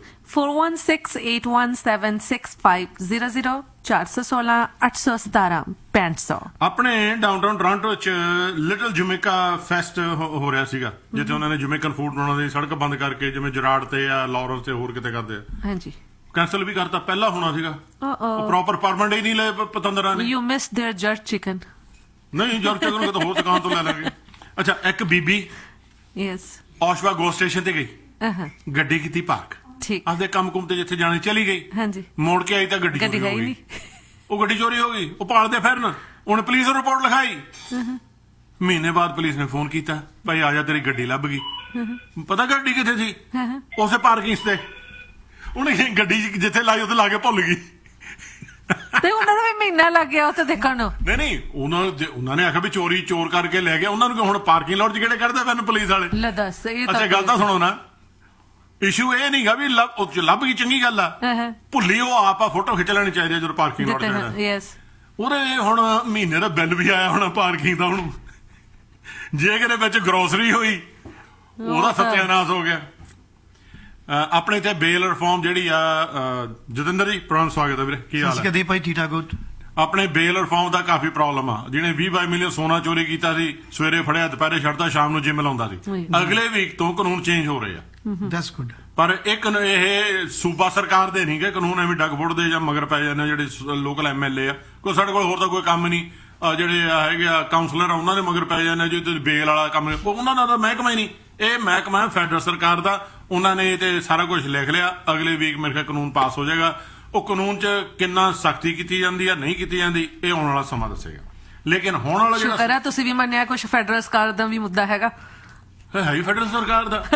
4168176500 416 817 6500। ਆਪਣੇ ਡਾਊਨਟਾਊਨ ਟੋਰਾਂਟੋ ਚ ਲਿਟਲ ਜਮੈਕਾ ਫੈਸਟ ਹੋ ਰਿਹਾ ਸੀਗਾ ਜਿੱਥੇ ਉਹਨਾਂ ਨੇ ਜਮੈਕਨ ਫੂਡ ਬਣਾਉਣ ਦੀ ਸੜਕ ਬੰਦ ਕਰਕੇ ਜਿਵੇਂ ਜਰਾੜ ਤੇ ਆ ਲਾਰੈਂਸ ਤੇ ਹੋਰ ਕਿਤੇ ਕਰਦੇ ਆ। ਹਾਂਜੀ, ਕੈਂਸਲ ਵੀ ਕਰਤਾ, ਪਹਿਲਾਂ ਹੋਣਾ ਸੀਗਾ। ਉਹ ਪ੍ਰੋਪਰ ਪਰਮਿਟ ਹੀ ਨਹੀਂ ਲੈ ਪਤੰਦਰਾਂ ਨੇ। You miss there ਜਰਟ chicken. ਨਹੀਂ, ਜਰਟ ਚਿਕਨ ਕਿਤੇ ਹੋਰ ਦੁਕਾਨ ਤੋਂ ਲੈ ਲਾਂਗੇ। ਅੱਛਾ, ਇੱਕ ਬੀਬੀ ਯੈਸ ਔਸ਼ਵਾ ਗੋ ਸਟੇਸ਼ਨ ਤੇ ਗਈ, ਗੱਡੀ ਕੀਤੀ ਪਾਰਕ, ਠੀਕ, ਆਪਦੇ ਕੰਮ ਕੁੰਮ ਤੇ ਜਿੱਥੇ ਜਾਣੀ ਚਲੀ ਗਈ। ਹਾਂਜੀ, ਮੋੜ ਕੇ ਆਈ ਤਾਂ ਗੱਡੀ ਚੋਰੀ ਹੋ ਗਈ। ਉਹ ਗੱਡੀ ਚੋਰੀ ਹੋ ਗਈ, ਉਹ ਭਾਲਦੇ ਫਿਰਨ, ਉਹਨੇ ਪੁਲਿਸ ਨੂੰ ਰਿਪੋਰਟ ਲਿਖਾਈ। ਮਹੀਨੇ ਬਾਅਦ ਪੁਲਿਸ ਨੇ ਫੋਨ ਕੀਤਾ, ਭਾਈ ਆ ਜਾ ਤੇਰੀ ਗੱਡੀ ਲੱਭ ਗਈ। ਪਤਾ ਗੱਡੀ ਕਿੱਥੇ ਸੀ? ਉਸੇ ਪਾਰਕਿੰਗ ਤੇ। ਉਹਨੇ ਗੱਡੀ ਜਿੱਥੇ ਲਾਈ ਉੱਥੇ ਲਾ ਕੇ ਭੁੱਲ ਗਈ ਤੇ ਉਹਨਾਂ ਦਾ ਵੀ ਮਹੀਨਾ ਲੱਗ ਗਿਆ ਉੱਥੇ ਦੇਖਣ ਨੂੰ। ਨਹੀਂ, ਉਹਨਾਂ ਨੇ ਆਖਿਆ ਵੀ ਚੋਰ ਕਰਕੇ ਲੈ ਗਿਆ। ਉਹਨਾਂ ਨੂੰ ਹੁਣ ਪਾਰਕਿੰਗ ਲੋਟ 'ਚ ਕਿਹੜੇ ਕੱਢਦੇ ਪੈਣ ਪੁਲਿਸ ਵਾਲੇ? ਲੈ ਦੱਸ। ਅੱਛਾ, ਗੱਲ ਤਾਂ ਸੁਣੋ ਨਾ, ਇਸ਼ੂ ਇਹ ਨਹੀਂਗਾ ਵੀ ਲੱਭ ਗਈ ਚੰਗੀ ਗੱਲ ਆ, ਭੁੱਲੀ ਉਹ ਆਪ ਆ। ਫੋਟੋ ਖਿੱਚ ਲੈਣੀ ਚਾਹੀਦੀ ਜਦੋਂ ਪਾਰਕਿੰਗ ਲੋਟ ਜਾਣਾ। ਉਹਦੇ ਹੁਣ ਮਹੀਨੇ ਦਾ ਬਿੱਲ ਵੀ ਆਇਆ ਹੋਣਾ ਪਾਰਕਿੰਗ ਦਾ ਉਹਨੂੰ। ਜੇ ਕਿਤੇ ਵਿੱਚ ਗਰੋਸਰੀ ਹੋਈ ਉਹਦਾ ਸਤਿਆਨਾਸ਼ ਹੋ ਗਿਆ। ਆਪਣੇ ਤੇ ਬੇਲ ਰਿਫਾਰਮ ਜਿਹੜੀ ਆ, ਜਤਿੰਦਰ ਜੀ ਪ੍ਰੋਗਰਾਮ ਸਵਾਗਤ ਹੈ ਵੀਰੇ, ਕੀ ਹਾਲ ਹੈ? ਭਾਈ ਠੀਕ ਠਾਕ। ਆਪਣੇ ਬੇਲ ਰਿਫਾਰਮ ਦਾ ਕਾਫੀ ਪ੍ਰੋਬਲਮ ਆ। ਜਿਹਨੇ 20-22 ਮਿਲੀਅਨ ਸੋਨਾ ਚੋਰੀ ਕੀਤਾ ਸੀ, ਸਵੇਰੇ ਫੜਿਆ, ਦੁਪਹਿਰੇ ਛੱਡਦਾ, ਸ਼ਾਮ ਨੂੰ ਜਿਮ ਲਾਉਂਦਾ ਸੀ। ਅਗਲੇ ਵੀਕ ਤੋਂ ਕਾਨੂੰਨ ਚੇਂਜ ਹੋ ਰਹੇ ਆ। That's good. ਪਰ ਇਹ ਸੂਬਾ ਸਰਕਾਰ ਦੇ ਨਹੀਂ ਗੇ ਕਾਨੂੰਨ, ਐਵੇਂ ਡਗਫੁੱਟ ਦੇ ਜਾਂ ਮਗਰ ਪੈ ਜਾਂਦੇ ਜਿਹੜੇ ਲੋਕਲ ਐਮਐਲਏ ਆ। ਕੋਈ ਸਾਡੇ ਕੋਲ ਹੋਰ ਤਾਂ ਕੋਈ ਕੰਮ ਨਹੀਂ। ਜਿਹੜੇ ਹੈਗੇ ਆ ਕਾਉਂਸਲਰ ਆ, ਉਹਨਾਂ ਦੇ ਮਗਰ ਪੈ ਜਾਂਦੇ ਜੇ ਬੇਲ ਵਾਲਾ ਕੰਮ, ਉਹਨਾਂ ਦਾ ਤਾਂ ਮਹਿਕਮਾ ਹੀ ਨਹੀਂ। ਇਹ ਮਹਿਕਮਾ ਫੈਡਰਲ ਸਰਕਾਰ ਦਾ। ਉਹਨਾਂ ਨੇ ਤੇ ਸਾਰਾ ਕੁਝ ਲਿਖ ਲਿਆ। ਅਗਲੇ ਵੀਕ ਮੇਰੇ ਖਿਆਲ ਕਾਨੂੰਨ ਪਾਸ ਹੋ ਜਾਏਗਾ। ਉਹ ਕਾਨੂੰਨ 'ਚ ਕਿੰਨਾ ਸਖਤੀ ਕੀਤੀ ਜਾਂਦੀ ਆ, ਨਹੀਂ ਕੀਤੀ ਜਾਂਦੀ, ਇਹ ਆਉਣ ਵਾਲਾ ਸਮਾਂ ਦੱਸੇਗਾ। ਲੇਕਿਨ ਹੁਣ ਵਾਲਾ ਜਿਹੜਾ ਤੁਸੀਂ ਵੀ ਮੰਨਿਆ ਕੁਝ ਫੈਡਰਲ ਸਰਕਾਰ ਦਾ ਵੀ ਮੁੱਦਾ ਹੈਗਾ, ਹੈ ਹੀ ਫੈਡਰਲ ਸਰਕਾਰ ਦਾ।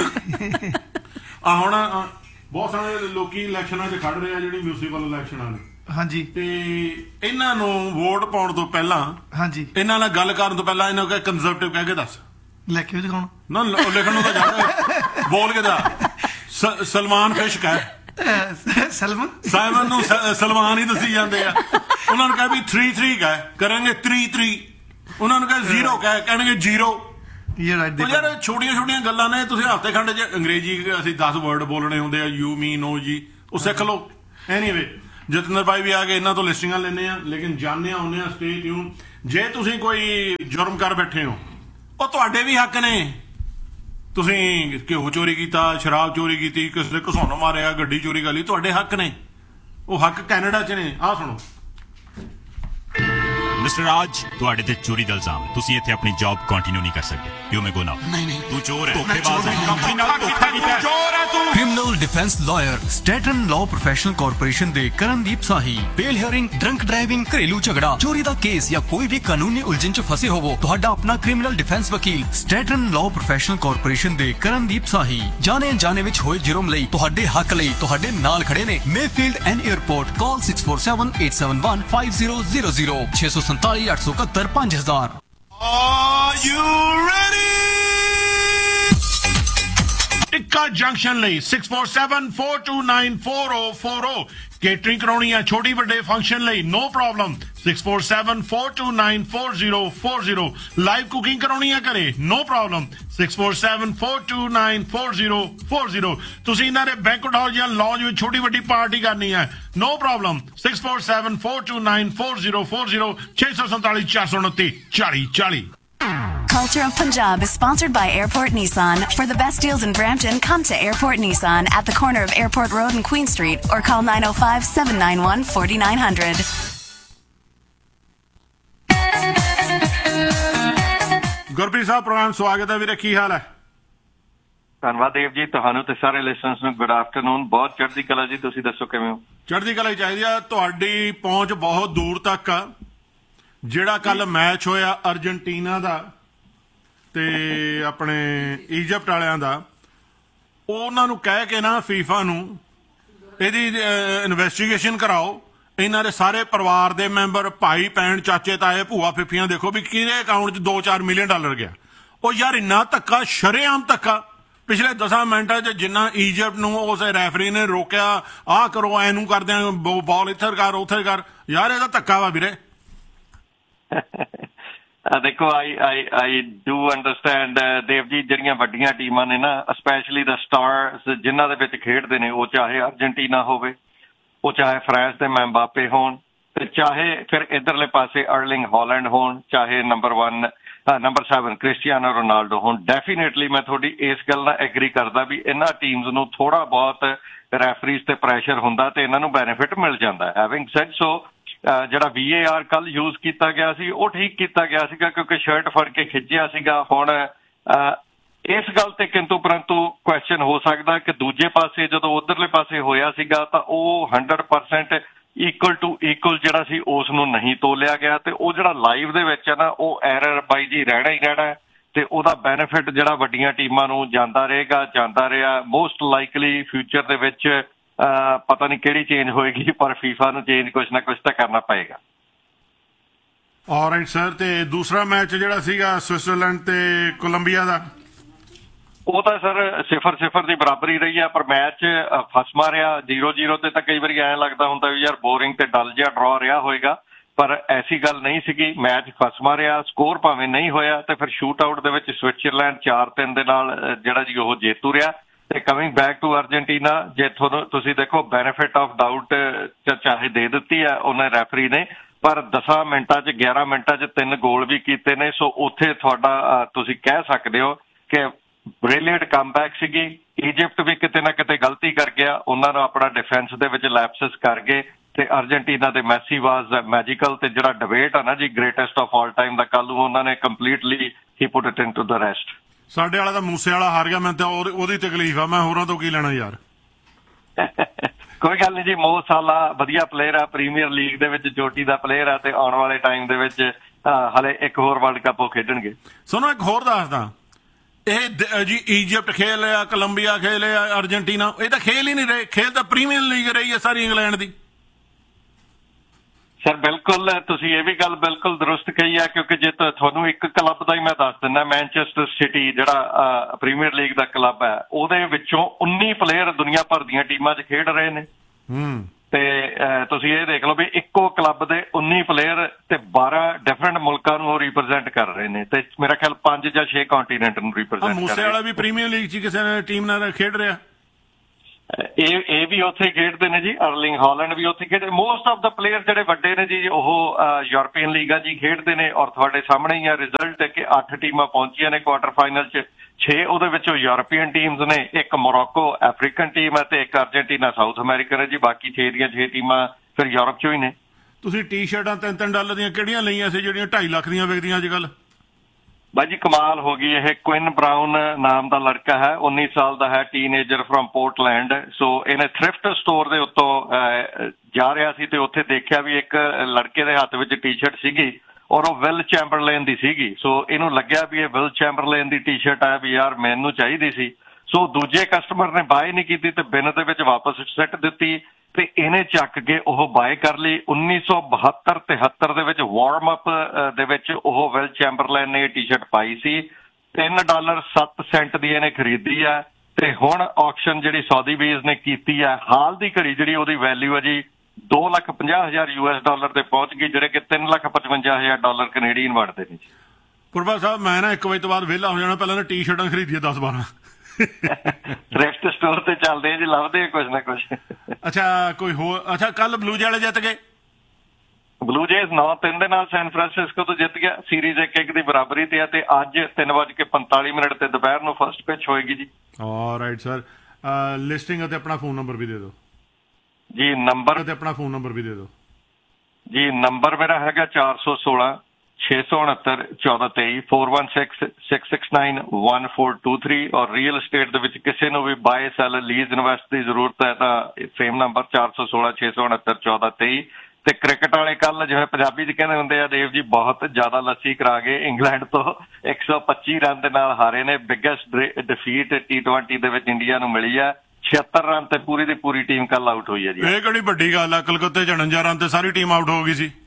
ਹੁਣ ਬਹੁਤ ਸਾਰੇ ਲੋਕੀ ਇਲੈਕਸ਼ਨਾਂ 'ਚ ਖੜ ਰਹੇ ਆ, ਜਿਹੜੀ ਮਿਊਨਿਸਪਲ ਇਲੈਕਸ਼ਨਾਂ ਨੇ। ਹਾਂਜੀ, ਤੇ ਇਹਨਾਂ ਨੂੰ ਵੋਟ ਪਾਉਣ ਤੋਂ ਪਹਿਲਾਂ, ਹਾਂਜੀ, ਇਹਨਾਂ ਨਾਲ ਗੱਲ ਕਰਨ ਤੋਂ ਪਹਿਲਾਂ ਇਹਨਾਂ ਨੂੰ ਕੰਜ਼ਰਵੇਟਿਵ ਕਹਿ ਕੇ ਦੱਸ। ਲੈ ਕੇ ਵੀ ਦਿਖਾਉਣ ਨਾ, ਲਿਖਣ ਨੂੰ ਤਾਂ ਜਾਣਾ, ਬੋਲ ਕੇ ਦਾ ਸਲਮਾਨ ਫਿਸ਼ ਕਹਿ। ਸਾਈਮਨ ਨੂੰ ਸਲਮਾਨ ਹੀ ਦੱਸੀ ਜਾਂਦੇ ਆ। ਉਹਨਾਂ ਨੂੰ ਕਹਿ ਵੀ 3-3 ਕਹਿ, ਕਰਾਂਗੇ 3-3। ਉਹਨਾਂ ਨੂੰ ਕਹਿ 0 ਕਹਿਣਗੇ 0। ਯਾਰ ਛੋਟੀਆਂ ਗੱਲਾਂ ਨੇ। ਤੁਸੀਂ ਹਫ਼ਤੇ ਖੰਡ 'ਚ ਅੰਗਰੇਜ਼ੀ ਅਸੀਂ 10 ਵਰਡ ਬੋਲਣੇ ਹੁੰਦੇ ਆ, ਯੂ ਮੀ ਨੋ ਜੀ, ਉਹ ਸਿੱਖ ਲਓ। ਐਨੀਵੇ, ਜਤਿੰਦਰ ਭਾਈ ਵੀ ਆ ਗਏ, ਇਹਨਾਂ ਤੋਂ ਲਿਸਟਿੰਗਾਂ ਲੈਂਦੇ ਆ। ਲੇਕਿਨ ਜਾਣਦੇ ਆਉਂਦੇ ਆ, ਸਟੇ ਟਿਊਨ। ਜੇ ਤੁਸੀਂ ਕੋਈ ਜੁਰਮ ਕਰ ਬੈਠੇ ਹੋ ਉਹ ਤੁਹਾਡੇ ਵੀ ਹੱਕ ਨੇ। ਤੁਸੀਂ ਘਿਓ ਚੋਰੀ ਕੀਤਾ, ਸ਼ਰਾਬ ਚੋਰੀ ਕੀਤੀ, ਕਿਸੇ ਨੇ ਘਸੁੰਨ ਮਾਰਿਆ, ਗੱਡੀ ਚੋਰੀ ਕਰ ਲਈ, ਤੁਹਾਡੇ ਹੱਕ ਨੇ। ਉਹ ਹੱਕ ਕੈਨੇਡਾ 'ਚ ਨੇ। ਆਹ ਸੁਣੋ। ਮਿਸਟਰ ਰਾਜ, ਤੁਹਾਡੇ ਤੇ ਚੋਰੀ ਦਾ ਇਲਜ਼ਾਮ ਹੈ। ਤੁਸੀਂ ਇੱਥੇ ਆਪਣੀ ਜੌਬ ਕੰਟੀਨਿਊ ਨਹੀਂ ਕਰ ਸਕਦੇ। ਯੂ ਮੇ ਗੋ ਨਾਓ। ਨਹੀਂ ਤੂੰ ਚੋਰ ਹੈ, ਧੋਖੇਬਾਜ਼ ਹੈ, ਕੰਪਨੀ ਨਾਲ ਧੋਖਾ ਕੀਤਾ ਹੈ। ਚੋਰ ਹੈ ਤੂੰ। Criminal defence lawyer ਸਟੈਟਨ law professional corporation ਦੇ ਕਰਨਦੀਪ ਸਾਹੀ। ਬੇਲ ਹੀਅਰਿੰਗ, ਡਰੰਕ ਡਰਾਈਵਿੰਗ, ਘਰੇਲੂ ਝਗੜਾ, ਚੋਰੀ ਦਾ ਕੇਸ ਜਾਂ ਕੋਈ ਵੀ ਕਾਨੂੰਨੀ ਉਲਝਣ 'ਚ ਫਸੇ ਹੋਵੋ, ਤੁਹਾਡਾ ਆਪਣਾ ਕ੍ਰਿਮੀਨਲ ਡਿਫੈਂਸ ਵਕੀਲ ਸਟੈਟਨ ਲਾਅ ਪ੍ਰੋਫੈਸ਼ਨਲ ਕਾਰਪੋਰੇਸ਼ਨ ਦੇ ਕਰਨਦੀਪ ਸਾਹੀ ਜਾਣੇ ਅਣਜਾਣੇ ਵਿੱਚ ਹੋਏ ਜੁਰਮ ਲਈ ਤੁਹਾਡੇ ਹੱਕ ਲਈ ਤੁਹਾਡੇ ਨਾਲ ਖੜੇ ਨੇ। Mayfield and airport. Call 6478715000 647 871 5000। Are you ready? Tikka junction ਲਈ 6474294040 ਕੇਟਰਿੰਗ ਕਰਾਉਣੀ ਆ ਛੋਟੀ ਵੱਡੇ ਫੰਕਸ਼ਨ ਲਈ ਨੋ ਪ੍ਰੋਬਲਮ 6474294040 ਲਾਈਵ ਕੁਕਿੰਗ ਕਰਾਉਣੀ ਆ ਘਰੇ ਨੋ ਪ੍ਰੋਬਲਮ 6474294040 ਤੁਸੀਂ ਇਹਨਾਂ ਦੇ ਬੈਂਕਟ ਹਾਲ ਜਾਂ ਲੌਂਜ ਵਿੱਚ ਛੋਟੀ ਵੱਡੀ ਪਾਰਟੀ ਕਰਨੀ ਹੈ no problem 6474294040 647 429 4040। Culture of Punjab is sponsored by Airport Nissan. For the best deals in Brampton, come to Airport Nissan at the corner of Airport Road and Queen Street or call 905-791-4900. Gurpreet Sahib programme ਸਵਾਗਤ ਹੈ ਵੀਰੇ, ਕੀ ਹਾਲ ਹੈ? ਧੰਨਵਾਦ ਦੇਵ ਜੀ, ਤੁਹਾਨੂੰ ਤੇ ਸਾਰੇ ਲਿਸਨਰਸ ਨੂੰ ਗੁੱਡ ਆਫਟਰਨੂਨ। ਬਹੁਤ ਚੜ੍ਹਦੀ ਕਲਾ ਜੀ, ਤੁਸੀਂ ਦੱਸੋ ਕਿਵੇਂ ਹੋ? ਚੜ੍ਹਦੀ ਕਲਾ ਹੀ ਚਾਹੀਦੀ ਆ। ਤੁਹਾਡੀ ਪਹੁੰਚ ਬਹੁਤ ਦੂਰ ਤੱਕ ਆ। ਜਿਹੜਾ ਕੱਲ ਮੈਚ ਹੋਇਆ ਅਰਜਨਟੀਨਾ ਦਾ ਤੇ ਆਪਣੇ ਈਜਿਪਟ ਵਾਲਿਆਂ ਦਾ, ਉਹਨਾਂ ਨੂੰ ਕਹਿ ਕੇ ਨਾ ਫੀਫਾ ਨੂੰ ਇਹਦੀ ਇਨਵੈਸਟੀਗੇਸ਼ਨ ਕਰਾਓ। ਇਹਨਾਂ ਦੇ ਸਾਰੇ ਪਰਿਵਾਰ ਦੇ ਮੈਂਬਰ, ਭਾਈ ਭੈਣ, ਚਾਚੇ ਤਾਏ, ਭੂਆ ਫਿੱਫੀਆਂ, ਦੇਖੋ ਵੀ ਕਿਹਦੇ ਅਕਾਊਂਟ 'ਚ $2-4 ਮਿਲੀਅਨ ਗਿਆ। ਉਹ ਯਾਰ ਇੰਨਾ ਧੱਕਾ, ਸ਼ਰੇਆਮ ਧੱਕਾ। ਪਿਛਲੇ 10 ਮਿੰਟਾਂ 'ਚ ਜਿੰਨਾ ਈਜਿਪਟ ਨੂੰ ਉਸ ਰੈਫਰੀ ਨੇ ਰੋਕਿਆ, ਆਹ ਕਰੋ, ਐਨੂੰ ਕਰਦੇ ਆ, ਬਾਲ ਇੱਧਰ ਕਰ ਉੱਥੇ ਕਰ, ਯਾਰ ਇਹਦਾ ਧੱਕਾ ਵਾ ਵੀਰੇ। ਦੇਖੋ I do understand Dev ji, ਜਿਹੜੀਆਂ ਵੱਡੀਆਂ ਟੀਮਾਂ ਨੇ ਨਾ, ਸਪੈਸ਼ਲੀ ਦਾ ਸਟਾਰਸ ਜਿਨ੍ਹਾਂ ਦੇ ਵਿੱਚ ਖੇਡਦੇ ਨੇ, ਉਹ ਚਾਹੇ ਅਰਜਨਟੀਨਾ ਹੋਵੇ, ਉਹ ਚਾਹੇ ਫਰਾਂਸ ਦੇ ਮੈਮਬਾਪੇ ਹੋਣ, ਤੇ ਚਾਹੇ ਫਿਰ ਇੱਧਰਲੇ ਪਾਸੇ ਅਰਲਿੰਗ ਹਾਲੈਂਡ ਹੋਣ, ਚਾਹੇ ਨੰਬਰ 7 ਕ੍ਰਿਸਟੀਆਨੋ ਰੋਨਾਲਡੋ ਹੋਣ। ਡੈਫੀਨੇਟਲੀ ਮੈਂ ਤੁਹਾਡੀ ਇਸ ਗੱਲ ਨਾਲ ਐਗਰੀ ਕਰਦਾ ਵੀ ਇਹਨਾਂ ਟੀਮਸ ਨੂੰ ਥੋੜਾ ਬਹੁਤ ਰੈਫਰੀਜ਼ ਤੇ ਪ੍ਰੈਸ਼ਰ ਹੁੰਦਾ ਤੇ ਇਹਨਾਂ ਨੂੰ ਬੈਨੀਫਿਟ ਮਿਲ ਜਾਂਦਾ। ਹੈਵਿੰਗ ਸੈਡ ਸੋ, ਜਿਹੜਾ VAR ਕੱਲ ਯੂਜ਼ ਕੀਤਾ ਗਿਆ ਸੀ ਉਹ ਠੀਕ ਕੀਤਾ ਗਿਆ ਸੀਗਾ, ਕਿਉਂਕਿ ਸ਼ਰਟ ਫੜ ਕੇ ਖਿੱਚਿਆ ਸੀਗਾ। ਹੁਣ ਇਸ ਗੱਲ ਤੇ ਕਿੰਤੂ ਪਰੰਤੂ ਕੁਐਸਚਨ ਹੋ ਸਕਦਾ ਕਿ ਦੂਜੇ ਪਾਸੇ ਜਦੋਂ ਉਧਰਲੇ ਪਾਸੇ ਹੋਇਆ ਸੀਗਾ ਤਾਂ ਉਹ 100% ਇਕੁਅਲ ਟੂ ਇਕੁਅਲ ਜਿਹੜਾ ਸੀ ਉਸ ਨੂੰ ਨਹੀਂ ਤੋਲਿਆ ਗਿਆ, ਤੇ ਉਹ ਜਿਹੜਾ ਲਾਈਵ ਦੇ ਵਿੱਚ ਹੈ ਨਾ, ਉਹ ਐਰਰ ਬਾਈ ਜੀ ਰਹਿਣਾ ਹੀ ਰਹਿਣਾ, ਤੇ ਉਹਦਾ ਬੈਨੀਫਿਟ ਜਿਹੜਾ ਵੱਡੀਆਂ ਟੀਮਾਂ ਨੂੰ ਜਾਂਦਾ ਰਿਹਾ। ਮੋਸਟ ਲਾਈਕਲੀ ਫਿਊਚਰ ਦੇ ਵਿੱਚ ਪਤਾ ਨਹੀਂ ਕਿਹੜੀ ਚੇਂਜ ਹੋਏਗੀ, ਪਰ ਫੀਫਾ ਨੂੰ ਚੇਂਜ ਕੁਛ ਨਾ ਕੁਛ ਤਾਂ ਕਰਨਾ ਪਏਗਾ। ਆਲਰਾਈਟ ਸਰ, ਤੇ ਦੂਸਰਾ ਮੈਚ ਜਿਹੜਾ ਸੀਗਾ ਸਵਿਟਜ਼ਰਲੈਂਡ ਤੇ ਕੋਲੰਬੀਆ ਦਾ, ਉਹ ਤਾਂ ਸਰ 0-0 ਦੀ ਬਰਾਬਰੀ ਰਹੀ ਆ, ਪਰ ਮੈਚ ਫਸਮਾ ਰਿਹਾ। 0-0 ਤੇ ਤਾਂ ਕਈ ਵਾਰੀ ਐਂ ਲੱਗਦਾ ਹੁੰਦਾ ਵੀ ਯਾਰ ਬੋਰਿੰਗ ਤੇ ਡਲ ਜਿਹਾ ਡਰਾ ਰਿਹਾ ਹੋਏਗਾ, ਪਰ ਐਸੀ ਗੱਲ ਨਹੀਂ ਸੀਗੀ। ਮੈਚ ਫਸਮਾ ਰਿਹਾ, ਸਕੋਰ ਭਾਵੇਂ ਨਹੀਂ ਹੋਇਆ, ਤੇ ਫਿਰ ਸ਼ੂਟ ਆਊਟ ਦੇ ਵਿੱਚ ਸਵਿਟਜ਼ਰਲੈਂਡ 4-3 ਦੇ ਨਾਲ ਜਿਹੜਾ ਜੀ ਉਹ ਜੇਤੂ ਰਿਹਾ। ਤੇ ਕਮਿੰਗ ਬੈਕ ਟੂ ਅਰਜਨਟੀਨਾ, ਜੇ ਤੁਹਾਨੂੰ ਤੁਸੀਂ ਦੇਖੋ ਬੈਨੀਫਿਟ ਆਫ ਡਾਊਟ ਚਾਹੇ ਦੇ ਦਿੱਤੀ ਹੈ ਉਹਨੇ ਰੈਫਰੀ ਨੇ, ਪਰ 10 ਮਿੰਟਾਂ 'ਚ 11 ਮਿੰਟਾਂ 'ਚ 3 ਗੋਲ ਵੀ ਕੀਤੇ ਨੇ। ਸੋ ਉੱਥੇ ਤੁਹਾਡਾ ਤੁਸੀਂ ਕਹਿ ਸਕਦੇ ਹੋ ਕਿ ਬ੍ਰਿਲੀਅੰਟ ਕਮਬੈਕ ਸੀਗੀ। ਈਜਿਪਟ ਵੀ ਕਿਤੇ ਨਾ ਕਿਤੇ ਗਲਤੀ ਕਰ ਗਿਆ, ਉਹਨਾਂ ਨੂੰ ਆਪਣਾ ਡਿਫੈਂਸ ਦੇ ਵਿੱਚ ਲੈਪਸਸ ਕਰ ਗਏ, ਤੇ ਅਰਜਨਟੀਨਾ ਦੇ ਮੈਸੀ ਵਾਜ਼ ਮੈਜੀਕਲ। ਤੇ ਜਿਹੜਾ ਡਿਬੇਟ ਆ ਨਾ ਜੀ ਗ੍ਰੇਟੈਸਟ ਆਫ ਆਲ ਟਾਈਮ ਦਾ, ਕੱਲ ਨੂੰ ਉਹਨਾਂ ਨੇ completely he put it into the rest. ਸਾਡੇ ਵਾਲਾ ਤਾਂ ਮੂਸੇ ਵਾਲਾ ਹਾਰ ਗਿਆ, ਮੈਂ ਤਾਂ ਉਹਦੀ ਤਕਲੀਫ ਆ, ਮੈਂ ਹੋਰਾਂ ਤੋਂ ਕੀ ਲੈਣਾ ਯਾਰ। ਕੋਈ ਗੱਲ ਨਹੀਂ ਜੀ, ਮੋ ਸਾਲਾ ਵਧੀਆ ਪਲੇਅਰ ਆ, ਪ੍ਰੀਮੀਅਰ ਲੀਗ ਦੇ ਵਿੱਚ ਚੋਟੀ ਦਾ ਪਲੇਅਰ ਆ, ਤੇ ਆਉਣ ਵਾਲੇ ਟਾਈਮ ਦੇ ਵਿੱਚ ਹਲੇ ਇੱਕ ਹੋਰ ਵਰਲਡ ਕੱਪ ਉਹ ਖੇਡਣਗੇ। ਸੁਣੋ ਇੱਕ ਹੋਰ ਦੱਸਦਾ, ਇਹ ਜੀ ਈਜਿਪਟ ਖੇਲ ਰਿਹਾ, ਕੋਲੰਬੀਆ ਖੇਲ ਰਿਹਾ, ਅਰਜਨਟੀਨਾ, ਇਹ ਤਾਂ ਖੇਲ ਹੀ ਨਹੀਂ ਰਹੇ। ਖੇਲ ਤਾਂ ਪ੍ਰੀਮੀਅਰ ਲੀਗ ਰਹੀ ਹੈ ਸਾਰੀ ਇੰਗਲੈਂਡ ਦੀ। ਸਰ ਬਿਲਕੁਲ, ਤੁਸੀਂ ਇਹ ਵੀ ਗੱਲ ਬਿਲਕੁਲ ਦਰੁਸਤ ਕਹੀ ਹੈ, ਕਿਉਂਕਿ ਜੇ ਤੁਹਾਨੂੰ ਇੱਕ ਕਲੱਬ ਦਾ ਹੀ ਮੈਂ ਦੱਸ ਦਿੰਦਾ, ਮੈਨਚੈਸਟਰ ਸਿਟੀ ਜਿਹੜਾ ਪ੍ਰੀਮੀਅਰ ਲੀਗ ਦਾ ਕਲੱਬ ਹੈ, ਉਹਦੇ ਵਿੱਚੋਂ 19 ਪਲੇਅਰ ਦੁਨੀਆ ਭਰ ਦੀਆਂ ਟੀਮਾਂ 'ਚ ਖੇਡ ਰਹੇ ਨੇ। ਤੇ ਤੁਸੀਂ ਇਹ ਦੇਖ ਲਓ ਵੀ ਇੱਕੋ ਕਲੱਬ ਦੇ 19 ਪਲੇਅਰ ਤੇ 12 ਡਿਫਰੈਂਟ ਮੁਲਕਾਂ ਨੂੰ ਉਹ ਰਿਪਰੈਜ਼ੈਂਟ ਕਰ ਰਹੇ ਨੇ, ਤੇ ਮੇਰਾ ਖਿਆਲ 5 ਜਾਂ 6 ਕੰਟੀਨੈਂਟ ਨੂੰ ਰਿਪਰੈਜ਼ੈਂਟ ਕਰ ਰਹੇ ਨੇ। ਮੂਸੇ ਵਾਲਾ ਵੀ ਪ੍ਰੀਮੀਅਰ ਲੀਗ 'ਚ ਕਿਸੇ ਟੀਮ ਨਾਲ ਖੇਡ ਰਿਹਾ। ਇਹ ਵੀ ਉੱਥੇ ਖੇਡਦੇ ਨੇ ਜੀ, ਅਰਲਿੰਗ ਹਾਲੈਂਡ ਵੀ ਉੱਥੇ ਖੇਡਦੇ। ਮੋਸਟ ਆਫ ਦਾ ਪਲੇਅਰ ਜਿਹੜੇ ਵੱਡੇ ਨੇ ਜੀ ਉਹ ਯੂਰਪੀਅਨ ਲੀਗਾਂ 'ਚ ਹੀ ਖੇਡਦੇ ਨੇ। ਔਰ ਤੁਹਾਡੇ ਸਾਹਮਣੇ ਹੀ ਆ ਰਿਜ਼ਲਟ ਕਿ 8 ਟੀਮਾਂ ਪਹੁੰਚੀਆਂ ਨੇ ਕੁਆਟਰ ਫਾਈਨਲ 'ਚ, 6 ਉਹਦੇ ਵਿੱਚੋਂ ਯੂਰਪੀਅਨ ਟੀਮਸ ਨੇ, ਇੱਕ ਮੋਰੋਕੋ ਅਫਰੀਕਨ ਟੀਮ ਹੈ ਤੇ ਇੱਕ ਅਰਜਨਟੀਨਾ ਸਾਊਥ ਅਮਰੀਕਨ ਹੈ ਜੀ। ਬਾਕੀ 6 ਦੀਆਂ 6 ਟੀਮਾਂ ਫਿਰ ਯੂਰਪ 'ਚੋਂ ਹੀ ਨੇ। ਤੁਸੀਂ ਟੀ-ਸ਼ਰਟਾਂ $3 ਦੀਆਂ ਕਿਹੜੀਆਂ ਲਈਆਂ ਸੀ ਜਿਹੜੀਆਂ 2.5 ਲੱਖ ਦੀਆਂ ਵਿਕਦੀਆਂ ਅੱਜ ਕੱਲ੍ਹ? ਬਾਜੀ ਕਮਾਲ ਹੋ ਗਈ। ਇਹ ਕੁਇਨ ਬਰਾਊਨ ਨਾਮ ਦਾ ਲੜਕਾ ਹੈ, 19 ਸਾਲ ਦਾ ਹੈ, ਟੀਨੇਜਰ ਫਰੋਮ ਪੋਰਟਲੈਂਡ। ਸੋ ਇਹਨੇ ਥ੍ਰਿਫਟ ਸਟੋਰ ਦੇ ਉੱਤੋਂ ਜਾ ਰਿਹਾ ਸੀ ਤੇ ਉੱਥੇ ਦੇਖਿਆ ਵੀ ਇੱਕ ਲੜਕੇ ਦੇ ਹੱਥ ਵਿੱਚ ਟੀ-ਸ਼ਰਟ ਸੀਗੀ ਔਰ ਉਹ ਵਿਲ ਚੈਂਬਰਲੇਨ ਦੀ ਸੀਗੀ। ਸੋ ਇਹਨੂੰ ਲੱਗਿਆ ਵੀ ਇਹ ਵਿਲ ਚੈਂਬਰਲੇਨ ਦੀ ਟੀ-ਸ਼ਰਟ ਹੈ ਵੀ ਯਾਰ ਮੈਨੂੰ ਚਾਹੀਦੀ ਸੀ। ਸੋ ਦੂਜੇ ਕਸਟਮਰ ਨੇ ਬਾਏ ਨਹੀਂ ਕੀਤੀ ਤੇ ਬਿਨ ਦੇ ਵਿੱਚ ਵਾਪਸ ਸਿੱਟ ਦਿੱਤੀ ਤੇ ਇਹਨੇ ਚੱਕ ਕੇ ਉਹ ਬਾਏ ਕਰ ਲਈ। 1972-73 ਦੇ ਵਿੱਚ ਵਾਰਮ ਅਪ ਦੇ ਵਿੱਚ ਉਹ ਵਿਲ ਚੈਂਬਰਲੇਨ ਨੇ ਇਹ ਟੀ-ਸ਼ਰਟ ਪਾਈ ਸੀ। $3.07 ਦੀ ਇਹਨੇ ਖਰੀਦੀ ਆ ਤੇ ਹੁਣ ਆਕਸ਼ਨ ਜਿਹੜੀ ਸੌਦੀ ਬੀਜ਼ ਨੇ ਕੀਤੀ ਆ, ਹਾਲ ਦੀ ਘੜੀ ਜਿਹੜੀ ਉਹਦੀ ਵੈਲਿਊ ਹੈ ਜੀ $2,50,000 ਤੇ ਪਹੁੰਚ ਗਈ, ਜਿਹੜੇ ਕਿ $3,55,000 ਕੈਨੇਡੀਅਨ ਬਣਦੇ ਨੇ ਜੀ। ਪੁਰਬਾ ਸਾਹਿਬ ਮੈਂ ਨਾ 1 ਵਜੇ ਤੋਂ ਬਾਅਦ ਵਿਹਲਾ ਹੋ ਜਾਣਾ, ਪਹਿਲਾਂ ਨਾ ਟੀ-ਸ਼ਰਟਾਂ ਖਰੀਦੀਆਂ 10-12। ਥ੍ਰਿਫਟ ਸਟੋਰ ਤੇ ਚੱਲਦੇ ਆ ਜੀ, ਲੱਭਦੇ ਆ ਕੁਛ ਨਾ ਕੁਛ। ਅੱਛਾ ਕੋਈ ਹੋਰ? ਅੱਛਾ ਕੱਲ ਬਲੂ ਵਾਲੇ ਜਿੱਤ ਗਏ। ਬਲੂ ਜੇਜ਼ 9-3 ਦੇ ਨਾਲ ਸੈਨ ਫਰਾਂਸਿਸਕੋ ਤੋਂ ਜਿੱਤ ਗਿਆ। ਸੀਰੀਜ਼ 1-1 ਦੀ ਬਰਾਬਰੀ ਤੇ ਆ ਤੇ ਅੱਜ 3:45 ਤੇ ਦੁਪਹਿਰ ਨੂੰ ਫਸਟ ਪਿਚ ਹੋਏਗੀ ਜੀ। ਆਲਰਾਈਟ ਸਰ, ਲਿਸਟਿੰਗ ਅਤੇ ਆਪਣਾ ਫੋਨ ਨੰਬਰ ਵੀ ਦੇ ਦਿਓ ਜੀ। ਨੰਬਰ ਤੇ ਆਪਣਾ ਫੋਨ ਨੰਬਰ ਵੀ ਦੇ ਦਿਓ ਜੀ। ਨੰਬਰ ਮੇਰਾ ਹੈਗਾ 416-669-1423 416-669-1423। ਔਰ ਰੀਅਲ estate ਦੇ ਵਿੱਚ ਕਿਸੇ ਨੂੰ ਵੀ ਬਾਏ ਸੈਲ ਲੀਜ਼ ਇਨਵੈਸਟ ਦੀ ਜ਼ਰੂਰਤ ਹੈ ਤਾਂ ਸੇਮ ਨੰਬਰ 416-669-1423। ਤੇ ਕ੍ਰਿਕਟ ਵਾਲੇ ਕੱਲ ਜਿਵੇਂ ਪੰਜਾਬੀ 'ਚ ਕਹਿੰਦੇ ਹੁੰਦੇ ਆ ਦੇਵ ਜੀ, ਬਹੁਤ ਜ਼ਿਆਦਾ ਲੱਸੀ ਕਰਾ ਗਏ। ਇੰਗਲੈਂਡ ਤੋਂ 125 ਰਨ ਦੇ ਨਾਲ ਹਾਰੇ ਨੇ। ਬਿਗੇਸਟ ਡਿਫੀਟ T20 ਦੇ ਵਿੱਚ ਇੰਡੀਆ ਨੂੰ ਮਿਲੀ ਆ। 76 ਰਨ ਤੇ ਪੂਰੀ ਦੀ ਪੂਰੀ ਟੀਮ ਕੱਲ ਆਊਟ ਹੋਈ ਹੈ ਜੀ। ਇਹ ਕਿਹੜੀ ਵੱਡੀ ਗੱਲ ਆ, ਕਲਕੱਤੇ 49 ਰਨ ਤੇ ਸਾਰੀ ਟੀਮ ਆਊਟ ਹੋ ਗਈ ਸੀ।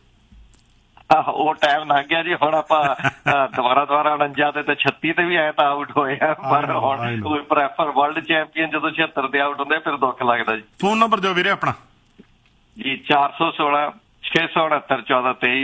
ਉਹ ਟਾਈਮ ਲੰਘ ਗਿਆ ਜੀ। ਹੁਣ ਆਪਾਂ ਦੁਬਾਰਾ 49 ਤੇ 36 ਤੇ ਵੀ ਆਏ ਤਾਂ ਆਊਟ ਹੋਏ ਆ, ਪਰ ਹੁਣ ਕੋਈ ਪ੍ਰੈਫਰ ਵਰਲਡ ਚੈਂਪੀਅਨ ਜਦੋਂ 76 ਤੇ ਆਊਟ ਹੁੰਦੇ ਫਿਰ ਦੁੱਖ ਲੱਗਦਾ ਜੀ। ਫੋਨ ਨੰਬਰ ਦਿਓ ਵੀਰੇ ਆਪਣਾ ਜੀ। 416-669-1423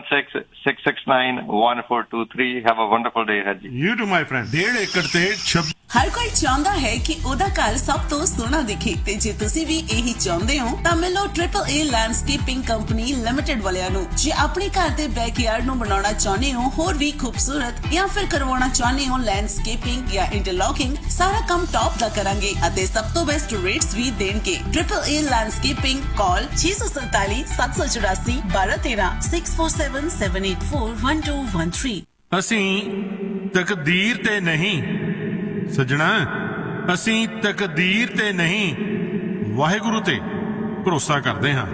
416-669-1423। Have a wonderful day ahead ਜੀ। You too my friend। 1.5 ਏਕੜ ਤੇ 26 ਹਰ ਕੋਈ ਚਾਹੁੰਦਾ ਹੈ ਕਿ ਉਹਦਾ ਘਰ ਸਭ ਤੋਂ ਸੋਹਣਾ ਦਿਖੇ ਤੇ ਜੇ ਤੁਸੀਂ ਵੀ ਇਹੀ ਚਾਹੁੰਦੇ ਹੋ ਤਾਂ ਮਿਲੋ AAA ਲੈਂਡਸਕੇਪਿੰਗ ਕੰਪਨੀ ਲਿਮਟਿਡ ਵਾਲਿਆਂ ਨੂੰ। ਜੇ ਆਪਣੇ ਘਰ ਦੇ ਬੈਕਯਾਰਡ ਨੂੰ ਬਣਾਉਣਾ ਚਾਹੁੰਦੇ ਹੋ ਹੋਰ ਵੀ ਖੂਬਸੂਰਤ ਜਾਂ ਫਿਰ ਕਰਵਾਉਣਾ ਚਾਹੁੰਦੇ ਹੋ ਲੈਂਡਸਕੇਪਿੰਗ ਜਾਂ ਇੰਟਰਲੌਕਿੰਗ, ਸਾਰਾ ਕੰਮ ਟੌਪ ਦਾ ਕਰਾਂਗੇ ਅਤੇ ਸਭ ਤੋਂ ਬੈਸਟ ਰੇਟਸ ਵੀ ਦੇਣਗੇ। AAA ਲੈਂਡਸਕੇਪਿੰਗ, ਕਾਲ 647-784-1213 647-784-1213। ਅਸੀਂ ਤਕਦੀਰ ਤੇ ਨਹੀਂ ਸੱਜਣਾ, ਅਸੀਂ ਤਕਦੀਰ ਤੇ ਨਹੀਂ ਵਾਹਿਗੁਰੂ ਤੇ ਭਰੋਸਾ ਕਰਦੇ ਹਾਂ।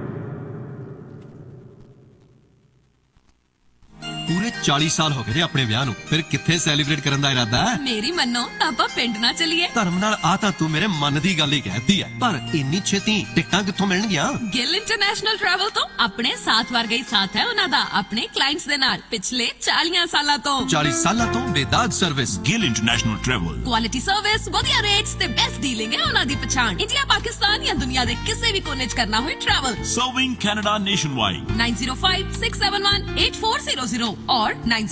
ਪੂਰੇ 40 ਸਾਲ ਹੋ ਗਏ ਨੇ ਆਪਣੇ ਵਿਆਹ ਨੂੰ, ਫਿਰ ਕਿੱਥੇ ਸੈਲੀਬ੍ਰੇਟ ਕਰਨ ਦਾ ਇਰਾਦਾ ਹੈ? ਮੇਰੀ ਮੰਨੋ ਆਪਾਂ ਪਿੰਡ ਨਾ ਚੱਲੀਏ। ਧਰਮ ਨਾਲ ਆ ਤਾਂ ਤੂੰ ਮੇਰੇ ਮਨ ਦੀ ਗੱਲ ਹੀ ਕਹਿਤੀ ਹੈ, ਪਰ ਇੰਨੀ ਛੇਤੀ ਟਿਕਟਾਂ ਕਿੱਥੋਂ ਮਿਲਣਗੀਆਂ? ਗਿੱਲ ਇੰਟਰਨੈਸ਼ਨਲ ਟਰੈਵਲ ਤੋਂ। ਆਪਣੇ ਸਾਥ ਵਰਗਾ ਹੀ ਸਾਥ ਹੈ ਉਹਨਾਂ ਦਾ ਆਪਣੇ ਕਲਾਇੰਟਸ ਦੇ ਨਾਲ ਪਿਛਲੇ 40 ਸਾਲਾਂ ਤੋਂ। 40 ਸਾਲਾਂ ਤੋਂ ਬੇਦਾਗ service. Gill international travel. Quality service, ਵਧੀਆ ਰੇਟਸ ਤੇ ਬੈਸਟ ਡੀਲਿੰਗ ਹੈ ਉਹਨਾਂ ਦੀ ਪਛਾਣ। ਇੰਡੀਆ, ਪਾਕਿਸਤਾਨ ਜਾਂ ਦੁਨੀਆ ਦੇ ਕਿਸੇ ਵੀ ਕੋਨੇ 'ਚ ਕਰਨਾ ਹੋਏ travel. Serving Canada nationwide. 9056718400 or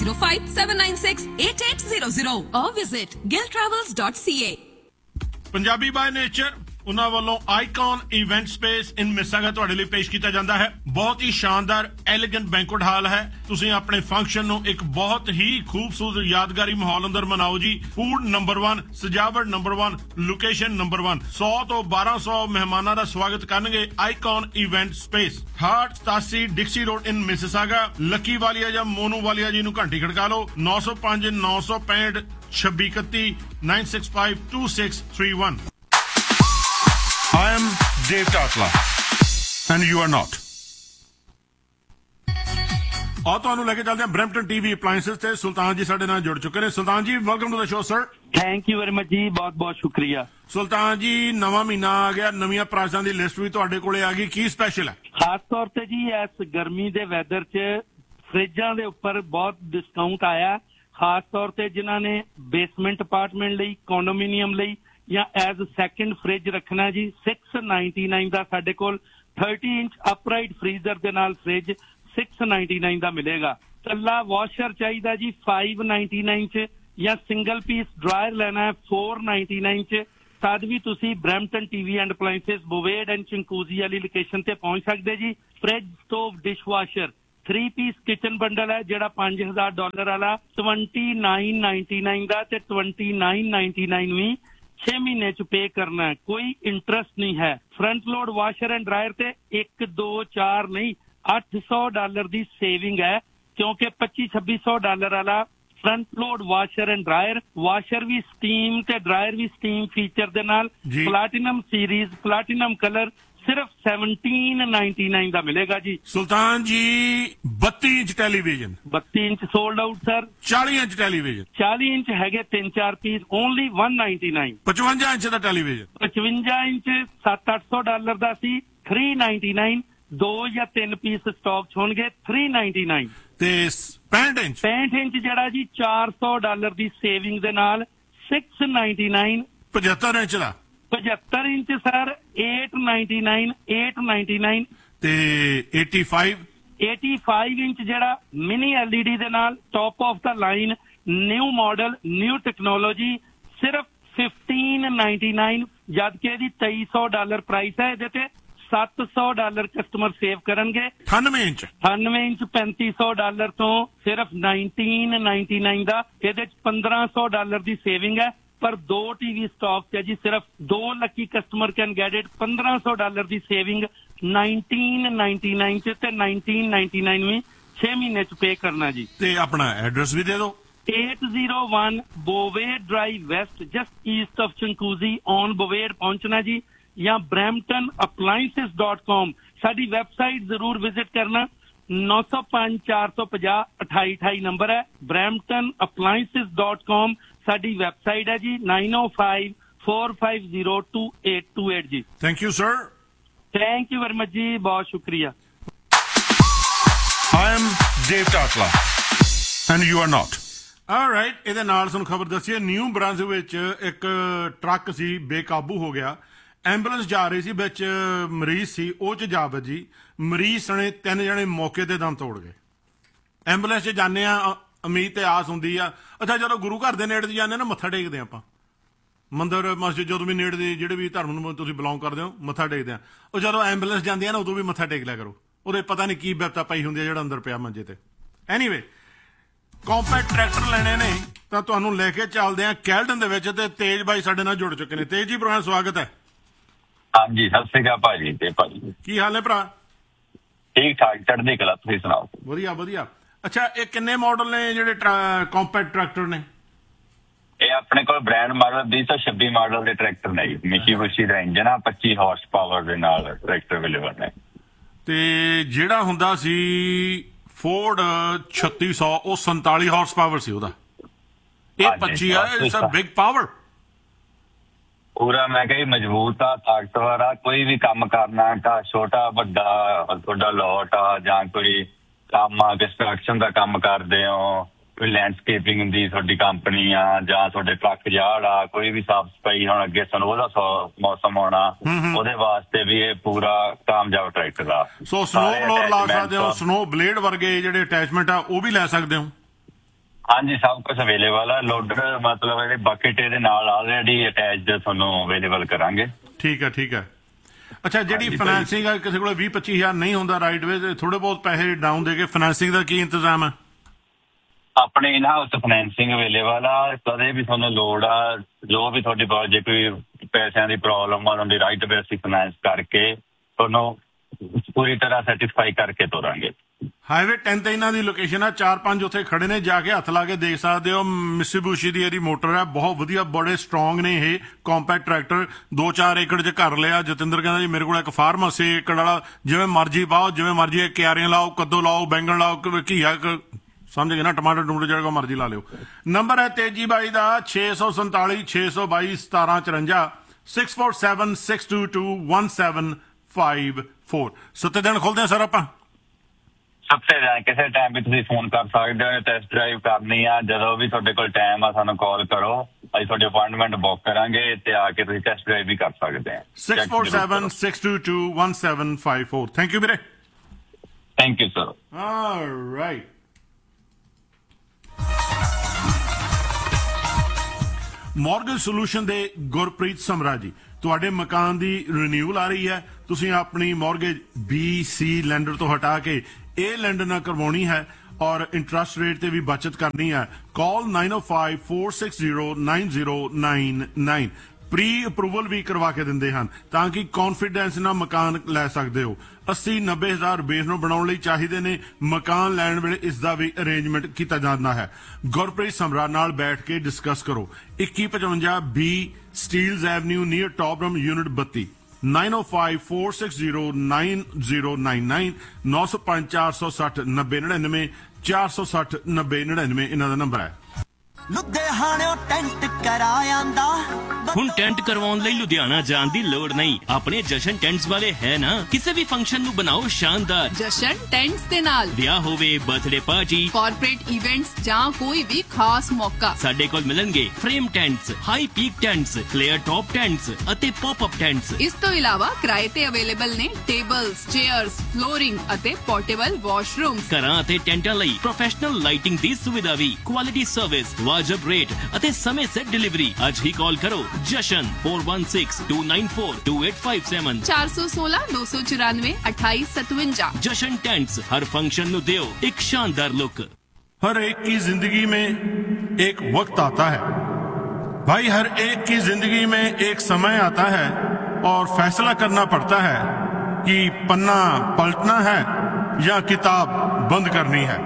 9057968800 or visit gilltravels.ca। Punjabi by nature ਉਹਨਾਂ ਵੱਲੋਂ ਆਈਕਨ ਇਵੈਂਟ ਸਪੇਸ ਇਨ ਮਿਸਾਗਾ ਤੁਹਾਡੇ ਲਈ ਪੇਸ਼ ਕੀਤਾ ਜਾਂਦਾ ਹੈ। ਬਹੁਤ ਹੀ ਸ਼ਾਨਦਾਰ ਐਲੀਗੈਂਟ ਬੈਂਕੁਏਟ ਹਾਲ ਹੈ। ਤੁਸੀਂ ਆਪਣੇ ਫੰਕਸ਼ਨ ਨੂੰ ਇੱਕ ਬਹੁਤ ਹੀ ਖੂਬਸੂਰਤ ਯਾਦਗਾਰੀ ਮਾਹੌਲ ਅੰਦਰ ਮਨਾਓ ਜੀ। ਫੂਡ ਨੰਬਰ 1, ਸਜਾਵਟ ਨੰਬਰ 1, ਲੋਕੇਸ਼ਨ ਨੰਬਰ 1। 100 ਤੋਂ 1200 ਮਹਿਮਾਨਾਂ ਦਾ ਸਵਾਗਤ ਕਰਨਗੇ ਆਈਕਨ ਇਵੈਂਟ ਸਪੇਸ। 87 ਡਿਕਸੀ ਰੋਡ ਇਨ ਮਿਸਿਸਾਗਾ। ਲੱਕੀ ਵਾਲੀਆ ਜਾਂ ਮੋਨੂ ਵਾਲੀਆ ਜੀ ਨੂੰ ਘੰਟੀ ਖੜਕਾ ਲਓ। 905 965 2631 965 2631। I am Dave Tatla and you are not। और ਤੁਹਾਨੂੰ ਲੈ ਕੇ ਚੱਲਦੇ ਹਾਂ ਬ੍ਰੈਂਪਟਨ ਟੀਵੀ ਅਪਲਾਈਐਂਸਸ ਤੇ ਸੁਲਤਾਨ ਜੀ ਸਾਡੇ ਨਾਲ ਜੁੜ ਚੁੱਕੇ ਨੇ। ਸੁਲਤਾਨ ਜੀ welcome to the show sir. Thank you very much ਜੀ, ਬਹੁਤ ਬਹੁਤ ਸ਼ੁਕਰੀਆ। ਸੁਲਤਾਨ ਜੀ ਨਵਾਂ ਮਹੀਨਾ ਆ ਗਿਆ, ਨਵੀਆਂ ਪ੍ਰਾਈਸਾਂ ਦੀ ਲਿਸਟ ਵੀ ਤੁਹਾਡੇ ਕੋਲੇ ਆ ਗਈ, ਕੀ ਸਪੈਸ਼ਲ ਹੈ? ਖਾਸ ਤੌਰ ਤੇ ਜੀ ਇਸ ਗਰਮੀ ਦੇ ਵੈਦਰ 'ਚ ਫਰਿੱਜਾਂ ਦੇ ਉੱਪਰ ਬਹੁਤ ਡਿਸਕਾਊਂਟ ਆਇਆ। ਖਾਸ ਤੌਰ ਤੇ ਜਿਨ੍ਹਾਂ ਨੇ ਬੇਸਮੈਂਟ ਅਪਾਰਟਮੈਂਟ ਲਈ, ਕੰਡੋਮੀਨੀਅਮ ਲਈ ਜਾਂ ਐਜ਼ ਸੈਕੰਡ ਫਰਿੱਜ ਰੱਖਣਾ ਜੀ, 699 ਦਾ ਸਾਡੇ ਕੋਲ 30 ਇੰਚ ਅਪਰਾਈਟ ਫਰੀਜ਼ਰ ਦੇ ਨਾਲ ਫਰਿੱਜ 699 ਦਾ ਮਿਲੇਗਾ। ਕੱਲਾ ਵਾਸ਼ਰ ਚਾਹੀਦਾ ਜੀ 599 ਚ, ਜਾਂ ਸਿੰਗਲ ਪੀਸ ਡਰਾਇਰ ਲੈਣਾ ਹੈ 499 ਚ, ਤਦ ਵੀ ਤੁਸੀਂ Brampton TV and appliances ਬੋਵੇਡ and ਚਿੰਕੂਜ਼ੀ ਵਾਲੀ ਲੋਕੇਸ਼ਨ ਤੇ ਪਹੁੰਚ ਸਕਦੇ ਜੀ। Fridge, stove, dishwasher 3 piece kitchen bundle ਹੈ ਜਿਹੜਾ $5,000 ਵਾਲਾ 2999 ਦਾ ਤੇ 2999 ਵੀ 6 ਮਹੀਨੇ ਚ ਪੇ ਕਰਨਾ ਹੈ, ਕੋਈ ਇੰਟਰਸਟ ਨਹੀਂ ਹੈ। Front load washer and dryer ਤੇ 1 2 4 ਨਹੀਂ $800 ਦੀ ਸੇਵਿੰਗ ਹੈ, ਕਿਉਂਕਿ $2500 ਵਾਲਾ front load washer and dryer, washer we steam ਤੇ ਡਰਾਇਰ ਵੀ ਸਟੀਮ ਫੀਚਰ ਦੇ ਨਾਲ, ਪਲੈਟੀਨਮ ਸੀਰੀਜ਼, ਪਲੈਟੀਨਮ ਕਲਰ ਸਿਰਫ 1799 ਦਾ ਮਿਲੇਗਾ ਜੀ। ਸੁਲਤਾਨ ਜੀ 32 inch television 32 inch sold out sir. 40 inch television 40 inch ਹੈਗੇ 3-4 ਪੀਸ ਓਨਲੀ 199। 55 ਇੰਚ ਦਾ ਟੈਲੀਵਿਜ਼ਨ 55 ਇੰਚ $700-800 ਦਾ ਸੀ 399। 2 ਜਾਂ 3 ਪੀਸ ਸਟਾਕ ਚ ਹੋਣਗੇ 399। ਤੇ 65 ਇੰਚ ਜਿਹੜਾ ਜੀ $400 ਦੀ ਸੇਵਿੰਗ ਦੇ ਨਾਲ 699। 75 ਇੰਚ ਦਾ 75 ਇੰਚ ਸਰ 899 ਤੇ 85 ਇੰਚ ਜਿਹੜਾ ਮਿਨੀ LED ਦੇ ਨਾਲ top of the line new model new technology ਸਿਰਫ 1599, ਜਦ ਕਿ ਇਹਦੀ $2300 ਪ੍ਰਾਈਸ ਹੈ। ਇਹਦੇ ਤੇ $700 ਕਸਟਮਰ ਸੇਵ ਕਰਨਗੇ। 98 ਇੰਚ $3500 ਤੋਂ ਸਿਰਫ 1999 ਦਾ, ਇਹਦੇ ਚ $1500 ਦੀ ਸੇਵਿੰਗ ਹੈ। ਪਰ 2 TV ਸਟਾਕ ਚ ਜੀ ਸਿਰਫ 2 Lucky customer can get it. $1500 the saving 1999 ਚ ਤੇ 1999 ਵੀ 6 ਮਹੀਨੇ ਚ ਪੇ ਕਰਨਾ ਜੀ। ਤੇ ਆਪਣਾ ਐਡਰੈਸ ਵੀ ਦੇ ਦਿਓ। 801 ਬੋਵੇਡ drive West just East of ਚੰਕੂਜ਼ੀ on ਬੋਵੇਡ ਪਹੁੰਚਣਾ ਜੀ, ਜਾਂ bramptonappliances.com ਸਾਡੀ ਵੈਬਸਾਈਟ ਜ਼ਰੂਰ ਵਿਜ਼ਿਟ ਕਰਨਾ। 9054502828 ਨੰਬਰ ਹੈ। bramptonappliances.com ਸਾਡੀ ਵੈਬਸਾਈਟ ਹੈ ਜੀ। 9054502828 ਜੀ। Thank you sir. Thank you very much ਜੀ, ਬਹੁਤ ਸ਼ੁਕਰੀਆ। I am Dave Tatla and you are not. Alright, ਇਹਦੇ ਨਾਲ ਸਾਨੂੰ ਖਬਰ ਦੱਸੀ ਹੈ ਨਿਊ ਬ੍ਰਾਂਚ ਵਿੱਚ ਇੱਕ ਟਰੱਕ ਸੀ ਬੇਕਾਬੂ ਹੋ ਗਿਆ। ਐਂਬੂਲੈਂਸ ਜਾ ਰਹੀ ਸੀ, ਵਿੱਚ ਮਰੀਜ਼ ਸੀ, ਉਹ ਚ ਜਾ ਵੱਜੀ। ਮਰੀਜ਼ ਸਣੇ 3 ਜਣੇ ਮੌਕੇ ਤੇ ਦਮ ਤੋੜ ਗਏ। ਐਂਬੂਲੈਂਸ 'ਚ ਜਾਂਦੇ ਆ, ਉਮੀਦ ਤੇ ਆਸ ਹੁੰਦੀ ਆ। ਅੱਛਾ, ਜਦੋਂ ਗੁਰੂ ਘਰ ਦੇ ਨੇੜੇ ਜਾਂਦੇ ਨਾ ਮੱਥਾ ਟੇਕਦੇ ਆਪਾਂ, ਮੰਦਰ ਮਸਜਿਦ ਜਦੋਂ ਵੀ ਨੇੜੇ ਦੇ ਜਿਹੜੇ ਵੀ ਧਰਮ ਨੂੰ ਤੁਸੀਂ ਬਿਲੋਂਗ ਕਰਦੇ ਹੋ ਮੱਥਾ ਟੇਕਦੇ ਆ। ਉਹ ਜਦੋਂ ਐਂਬੂਲੈਂਸ ਜਾਂਦੀ ਆ ਨਾ ਉਦੋਂ ਵੀ ਮੱਥਾ ਟੇਕ ਲਿਆ ਕਰੋ। ਉਹਦੇ ਪਤਾ ਨਹੀਂ ਕੀ ਬਿਪਤਾ ਪਈ ਹੁੰਦੀ ਆ ਜਿਹੜਾ ਅੰਦਰ ਪਿਆ ਮੰਜੇ ਤੇ। ਐਨੀਵੇ, ਕੰਪੈਕਟ ਟਰੈਕਟਰ ਲੈਣੇ ਨੇ ਤਾਂ ਤੁਹਾਨੂੰ ਲੈ ਕੇ ਚੱਲਦੇ ਆ ਕੈਲਡਨ ਦੇ ਵਿੱਚ, ਤੇ ਤੇਜ ਬਾਈ ਸਾਡੇ ਨਾਲ ਜੁੜ ਚੁੱਕੇ ਨੇ। ਤੇਜ ਜੀ ਭਰਾ ਸਵਾਗਤ ਹੈ। ਹਾਂਜੀ, ਸਤਿ ਸ਼੍ਰੀ ਅਕਾਲ ਭਾਜੀ। ਤੇ ਭਾਜੀ ਕੀ ਹਾਲ ਹੈ ਭਰਾ? ਠੀਕ ਠਾਕ, ਚੜ੍ਹਦੀ ਕਲਾ, ਤੁਸੀਂ ਸੁਣਾਓ? ਵਧੀਆ ਵਧੀਆ। ਅੱਛਾ, ਇਹ ਕਿੰਨੇ ਮਾਡਲ ਨੇ ਜਿਹੜੇ ਕੰਪੈਕਟ ਟਰੈਕਟਰ ਨੇ? ਇਹ ਆਪਣੇ ਕੋਲ ਬ੍ਰਾਂਡ ਮਾਡਲ 226 ਮਾਡਲ ਦੇ ਟਰੈਕਟਰ ਨੇ ਜੀ। ਮਿਸ਼ੀਬੁਸ਼ੀ ਦਾ ਇੰਜਨ ਆ, 25 ਹਾਰਸ ਪਾਵਰ ਦੇ ਨਾਲ ਟਰੈਕਟਰ ਅਵੇਲੇਬਲ ਨੇ। ਤੇ ਜਿਹੜਾ ਹੁੰਦਾ ਸੀ ਫੋਰਡ 3600 ਉਹ 47 ਹਾਰਸ ਪਾਵਰ ਸੀ ਉਹਦਾ। ਇਹ 25 ਆ, ਇਟਸ ਅ ਬਿਗ ਪਾਵਰ। ਪੂਰਾ ਮੈਂ ਕਿਹਾ ਮਜ਼ਬੂਤ ਆ, ਤਾਕਤਵਰ ਆ। ਕੋਈ ਵੀ ਕੰਮ ਕਰਨਾ ਤਾਂ ਛੋਟਾ ਵੱਡਾ ਤੁਹਾਡਾ ਲੋਟ ਆ ਜਾਂ ਕੋਈ ਕੰਮ ਆ, ਕੰਸਟਰਕਸ਼ਨ ਦਾ ਕੰਮ ਕਰਦੇ ਹੋ, ਕੋਈ ਲੈਂਡਸਕੇਪਿੰਗ ਦੀ ਤੁਹਾਡੀ ਕੰਪਨੀ ਆ, ਜਾਂ ਤੁਹਾਡੇ ਟਰੱਕ ਯਾਰਡ ਆ, ਕੋਈ ਵੀ ਸਾਫ ਸਫਾਈ, ਹੁਣ ਅੱਗੇ ਸਨੋ ਦਾ ਮੌਸਮ ਆਉਣਾ, ਉਹਦੇ ਵਾਸਤੇ ਵੀ ਇਹ ਪੂਰਾ ਕਾਮਯਾਬ ਟਰੈਕਟਰ ਆ। ਸੋ ਸਨੋ ਬਲੋਰ ਲਾ ਸਕਦੇ ਹੋ, ਸਨੋ ਬਲੇਡ ਵਰਗੇ ਜਿਹੜੇ ਅਟੈਚਮੈਂਟ ਆ ਉਹ ਵੀ ਲੈ ਸਕਦੇ ਹੋ। ਹਾਂਜੀ, ਸਭ ਕੁਝ ਅਵੇਲੇਬਲ ਆ। ਲੋਡਰ ਮਤਲਬ ਜਿਹੜੇ ਬਕਟ ਇਹਦੇ ਨਾਲ ਆਲਰੇਡੀ ਅਟੈਚਡ ਤੁਹਾਨੂੰ ਅਵੇਲੇਬਲ ਕਰਾਂਗੇ। ਠੀਕ ਹੈ ਠੀਕ ਹੈ। ਅੱਛਾ, ਜਿਹੜੀ ਫਾਈਨੈਂਸਿੰਗ ਆ, ਕਿਸੇ ਕੋਲ 20-25 ਹਜ਼ਾਰ ਨਹੀਂ ਹੁੰਦਾ ਰਾਈਟ ਵੇ, ਥੋੜੇ ਬਹੁਤ ਪੈਸੇ ਡਾਊਨ ਦੇ ਕੇ ਫਾਈਨੈਂਸਿੰਗ ਦਾ ਕੀ ਇੰਤਜ਼ਾਮ ਹੈ? ਆਪਣੇ ਇਨ ਹਾਊਸ ਫਾਈਨੈਂਸਿੰਗ ਅਵੇਲੇਬਲ ਆ। ਕਦੇ ਵੀ ਤੁਹਾਨੂੰ ਲੋੜ ਆ, ਜੋ ਵੀ ਤੁਹਾਡੀ ਜੇ ਕੋਈ ਪੈਸਿਆਂ ਦੀ ਪ੍ਰੋਬਲਮ ਆ, ਤੁਹਾਡੀ ਰਾਈਟ ਵੇ ਅਸੀਂ ਫਾਈਨੈਂਸ ਕਰਕੇ ਤੁਹਾਨੂੰ ਪੂਰੀ ਤਰ੍ਹਾਂ ਸੈਟੀਸਫਾਈ ਕਰਕੇ ਤੋਰਾਂਗੇ। ਹਾਈਵੇ 10 ਤੇ ਇਹਨਾਂ ਦੀ ਲੋਕੇਸ਼ਨ ਆ। 4-5 ਉੱਥੇ ਖੜੇ ਨੇ, ਜਾ ਕੇ ਹੱਥ ਲਾ ਕੇ ਦੇਖ ਸਕਦੇ ਹੋ। ਮਿਤਸੂਬਿਸ਼ੀ ਦੀ ਇਹਦੀ ਮੋਟਰ ਹੈ, ਬਹੁਤ ਵਧੀਆ, ਬੜੇ ਸਟਰੋਂਗ ਨੇ ਇਹ ਕੰਪੈਕਟ ਟਰੈਕਟਰ। 2-4 ਏਕੜ 'ਚ ਘਰ ਲਿਆ। ਜਤਿੰਦਰ ਕਹਿੰਦਾ ਜੀ ਮੇਰੇ ਕੋਲ ਇੱਕ ਫਾਰਮ ਆ 6 ਏਕੜ ਵਾਲਾ, ਜਿਵੇਂ ਮਰਜ਼ੀ ਪਾਓ, ਜਿਵੇਂ ਮਰਜ਼ੀ ਕਿਆਰੀਆਂ ਲਾਓ, ਕੱਦੂ ਲਾਓ, ਬੈਂਗਣ ਲਾਓ, ਘੀਆ ਸਮਝ ਗਏ ਨਾ, ਟਮਾਟਰ ਟੂਮਟਰ ਜਿਹੜਾ ਕੋ ਮਰਜ਼ੀ ਲਾ ਲਿਓ। ਨੰਬਰ ਹੈ ਤੇਜੀ ਬਾਈ ਦਾ 647 622 1754 647 622 1754। ਸੱਤੇ ਦਿਨ ਖੁੱਲਦੇ ਆ ਸਰ ਆਪਾਂ? ਸੱਤੇ ਦਿਨ ਕਿਸੇ ਟਾਈਮ ਵੀ ਤੁਸੀਂ ਫੋਨ ਕਰ ਸਕਦੇ ਹੋ। ਟੈਸਟ ਡਰਾਈਵ ਕਰਨੀ ਆ, ਜਦੋਂ ਵੀ ਤੁਹਾਡੇ ਕੋਲ ਟਾਈਮ ਆ ਸਾਨੂੰ ਕਾਲ ਕਰੋ, ਅਸੀਂ ਤੁਹਾਡੀ ਅਪਾਇੰਟਮੈਂਟ ਬੁੱਕ ਕਰਾਂਗੇ ਤੇ ਆ ਕੇ ਤੁਸੀਂ ਟੈਸਟ ਡਰਾਈਵ ਵੀ ਕਰ ਸਕਦੇ ਆ। 647 622 1754। ਥੈਂਕ ਯੂ ਵੀਰੇ। Thank you sir. All right. Mortgage solution ਦੇ ਗੁਰਪ੍ਰੀਤ ਸਮਰਾ ਜੀ, ਤੁਹਾਡੇ ਮਕਾਨ ਦੀ ਰਿਨਿਊਅਲ ਆ ਰਹੀ ਹੈ, ਤੁਸੀਂ ਆਪਣੀ ਮਾਰਗੇਜ BC ਲੈਂਡਰ ਤੋਂ ਹਟਾ ਕੇ A ਲੈਂਡਰ ਨਾਲ ਕਰਵਾਉਣੀ ਹੈ ਔਰ ਇੰਟਰਸਟ ਰੇਟ ਤੇ ਵੀ ਬਚਤ ਕਰਨੀ ਹੈ, ਕਾਲ 9054609099। ਪ੍ਰੀ ਅਪਰੂਵਲ ਵੀ ਕਰਵਾ ਕੇ ਦਿੰਦੇ ਹਨ ਤਾਂ ਕਿ ਕੌਨਫੀਡੈਂਸ ਨਾਲ ਮਕਾਨ ਲੈ ਸਕਦੇ ਹੋ। 80-90 ਹਜ਼ਾਰ ਬੇਸ ਨੂੰ ਬਣਾਉਣ ਲਈ ਚਾਹੀਦੇ ਨੇ। ਮਕਾਨ ਲੈਣ ਵੇਲੇ ਇਸ ਦਾ ਵੀ ਅਰੇਂਜਮੈਂਟ ਕੀਤਾ ਜਾਂਦਾ ਹੈ। ਗੁਰਪ੍ਰੀਤ ਸਮਰਾ ਨਾਲ ਬੈਠ ਕੇ ਡਿਸਕਸ ਕਰੋ। 2155B ਸਟੀਲਜ਼ ਐਵਨਿਊ ਨੀਅਰ ਟੌਪਰਮ ਯੂਨਿਟ 32 9054609099 905-460-9099 460-9099 ਇਹਨਾਂ ਦਾ ਨੰਬਰ ਹੈ। ਲੁਧਿਆਣਿਓਂ ਟੈਂਟ ਕਰਾਇਆਂਦਾ। ਹੁਣ ਟੈਂਟ ਕਰਵਾਉਣ ਲਈ ਲੁਧਿਆਣਾ ਜਾਣ ਦੀ ਲੋੜ ਨਹੀਂ। ਆਪਣੇ ਜਸ਼ਨ ਟੈਂਟਸ ਵਾਲੇ ਹੈ ਨਾ। ਕਿਸੇ ਵੀ ਫੰਕਸ਼ਨ ਨੂੰ ਬਣਾਓ ਸ਼ਾਨਦਾਰ ਜਸ਼ਨ ਟੈਂਟਸ ਦੇ ਨਾਲ। ਵਿਆਹ ਹੋਵੇ, ਬਰਥਡੇ ਪਾਰਟੀ, ਕਾਰਪੋਰੇਟ ਇਵੈਂਟਸ ਜਾਂ ਕੋਈ ਵੀ ਖਾਸ ਮੌਕਾ, ਸਾਡੇ ਕੋਲ ਮਿਲਣਗੇ frame ਟੈਂਟਸ, high peak ਟੈਂਟਸ, flare top ਟੈਂਟਸ ਅਤੇ ਪੌਪ ਅਪ ਟੈਂਟਸ। ਇਸ ਤੋਂ ਇਲਾਵਾ ਕਿਰਾਏ ਤੇ ਅਵੇਲੇਬਲ ਨੇ ਟੇਬਲਸ, ਚੇਅਰਸ, ਫਲੋਰਿੰਗ ਅਤੇ ਪੋਰਟੇਬਲ ਵਾਸ਼ਰੂਮਸ। ਘਰਾਂ ਅਤੇ ਟੈਂਟਾਂ ਲਈ ਪ੍ਰੋਫੈਸ਼ਨਲ ਲਾਈਟਿੰਗ ਦੀ ਸੁਵਿਧਾ ਵੀ। ਕੁਆਲਿਟੀ ਸਰਵਿਸ, ਵਾਜਬ ਰੇਟ ਅਤੇ ਸਮੇਂ ਸਿਰ ਡਿਲੀਵਰੀ। ਅੱਜ ਹੀ ਕਾਲ ਕਰੋ ਜਸ਼ਨ 4162942857 416-294-2857। जशन टेंट्स हर फंक्शन नु दियो एक शानदार लुक। हर एक की जिंदगी में एक वक्त आता है भाई, हर एक की जिंदगी में एक समय आता है और फैसला करना पड़ता है कि पन्ना पलटना है या किताब बंद करनी है।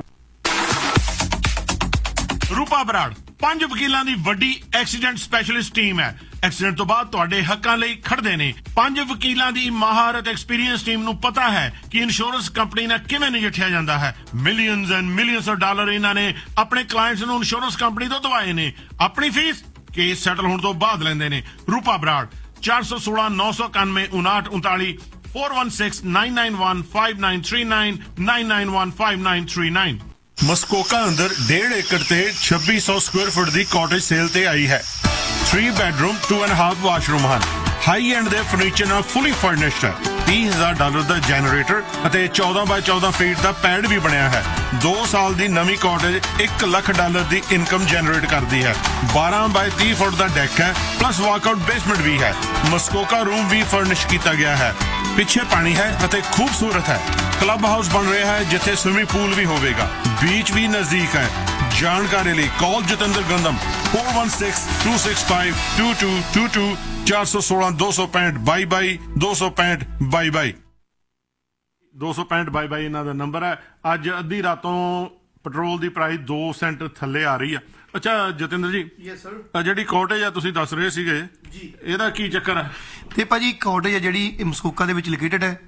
रूपा बराड़ 5 ਵਕੀਲਾਂ ਦੀ ਵੱਡੀ ਐਕਸੀਡੈਂਟ ਸਪੈਸ਼ਲਿਸਟ ਟੀਮ ਹੈ। ਐਕਸੀਡੈਂਟ ਤੋਂ ਬਾਅਦ ਤੁਹਾਡੇ ਹੱਕਾਂ ਲਈ ਖੜਦੇ ਨੇ। 5 ਵਕੀਲਾਂ ਦੀ ਮਾਹਰ ਅਤੇ ਐਕਸਪੀਰੀਅੰਸ ਟੀਮ ਨੂੰ ਪਤਾ ਹੈ ਕਿ ਇੰਸ਼ੋਰੈਂਸ ਕੰਪਨੀ ਨਾਲ ਕਿਵੇਂ ਨਜਿੱਠਿਆ ਜਾਂਦਾ ਹੈ। Millions and millions of dollar ਇਹਨਾਂ ਨੇ ਆਪਣੇ ਕਲਾਇੰਟਸ ਨੂੰ ਇੰਸ਼ੋਰੈਂਸ ਕੰਪਨੀ ਤੋਂ ਦਵਾਏ ਨੇ। ਆਪਣੀ ਫੀਸ ਕੇਸ ਸੈਟਲ ਹੋਣ ਤੋਂ ਬਾਅਦ ਲੈਂਦੇ ਨੇ। ਰੂਪਾ ਬਰਾੜ 416-991-5939 416-991-5939 991-5939। ਮਸਕੋਕਾ ਅੰਦਰ 1.5 ਏਕੜ ਤੇ 2600 ਸਕੁਅਰ ਫੁੱਟ ਦੀ ਕਾਟੇਜ ਸੇਲ ਤੇ ਆਈ ਹੈ। 3 ਬੈਡਰੂਮ 2.5 ਵਾਸ਼ਰੂਮ ਹਨ। ਹਾਈ ਐਂਡ ਦੇ ਫਰਨੀਚਰ ਨਾਲ ਫੁੱਲੀ ਫਰਨਿਸ਼ਡ ਹੈ। $30,000 ਦਾ ਜਨਰੇਟਰ ਅਤੇ 14 ਬਾਈ 14 ਫੀਟ ਦਾ ਪੈਡ ਵੀ ਬਣਿਆ ਹੈ। 2 ਸਾਲ ਦੀ ਨਵੀਂ ਕਾਟੇਜ $1 ਲੱਖ ਦੀ ਇਨਕਮ ਜਨਰੇਟ ਕਰਦੀ ਹੈ। 12 ਬਾਈ 30 ਫੁੱਟ ਦਾ ਡੈਕ ਹੈ, ਪਲੱਸ ਵਾਕਆਊਟ ਬੇਸਮੈਂਟ ਵੀ ਹੈ। ਮਸਕੋਕਾ ਰੂਮ ਵੀ ਫਰਨਿਸ਼ ਕੀਤਾ ਗਿਆ ਹੈ। ਪਿੱਛੇ ਪਾਣੀ ਹੈ ਅਤੇ ਖੂਬਸੂਰਤ ਹੈ। ਕਲੱਬ ਹਾਊਸ ਬਣ ਰਿਹਾ ਹੈ ਜਿੱਥੇ ਸਵਿਮਿੰਗ ਪੂਲ ਵੀ ਹੋਵੇਗਾ। ਬੀਚ ਵੀ ਨਜ਼ਦੀਕ ਹੈ। ਜਾਣਕਾਰੀ ਲਈ ਕਾਲ ਜਤਿੰਦਰ ਗੰਦਮ 4162652222 416-265-22 265-22 265-22 ਇਹਨਾਂ ਦਾ ਨੰਬਰ ਹੈ। ਅੱਜ ਅੱਧੀ ਰਾਤੋਂ ਪੈਟਰੋਲ ਦੀ ਪ੍ਰਾਈਸ 2 ਸੈਂਟ ਥੱਲੇ ਆ ਰਹੀ ਆ। ਅੱਛਾ ਜਤਿੰਦਰ ਜੀ, ਯੈਸ ਸਰ, ਜਿਹੜੀ ਕਾਟੇਜ ਆ ਤੁਸੀਂ ਦੱਸ ਰਹੇ ਸੀਗੇ ਜੀ, ਇਹਦਾ ਕੀ ਚੱਕਰ ਹੈ? ਤੇ ਭਾਜੀ ਕਾਟੇਜ ਆ ਜਿਹੜੀ ਮਸਕੋਕਾ ਦੇ ਵਿੱਚ ਲੋਕੇਟਡ ਹੈ।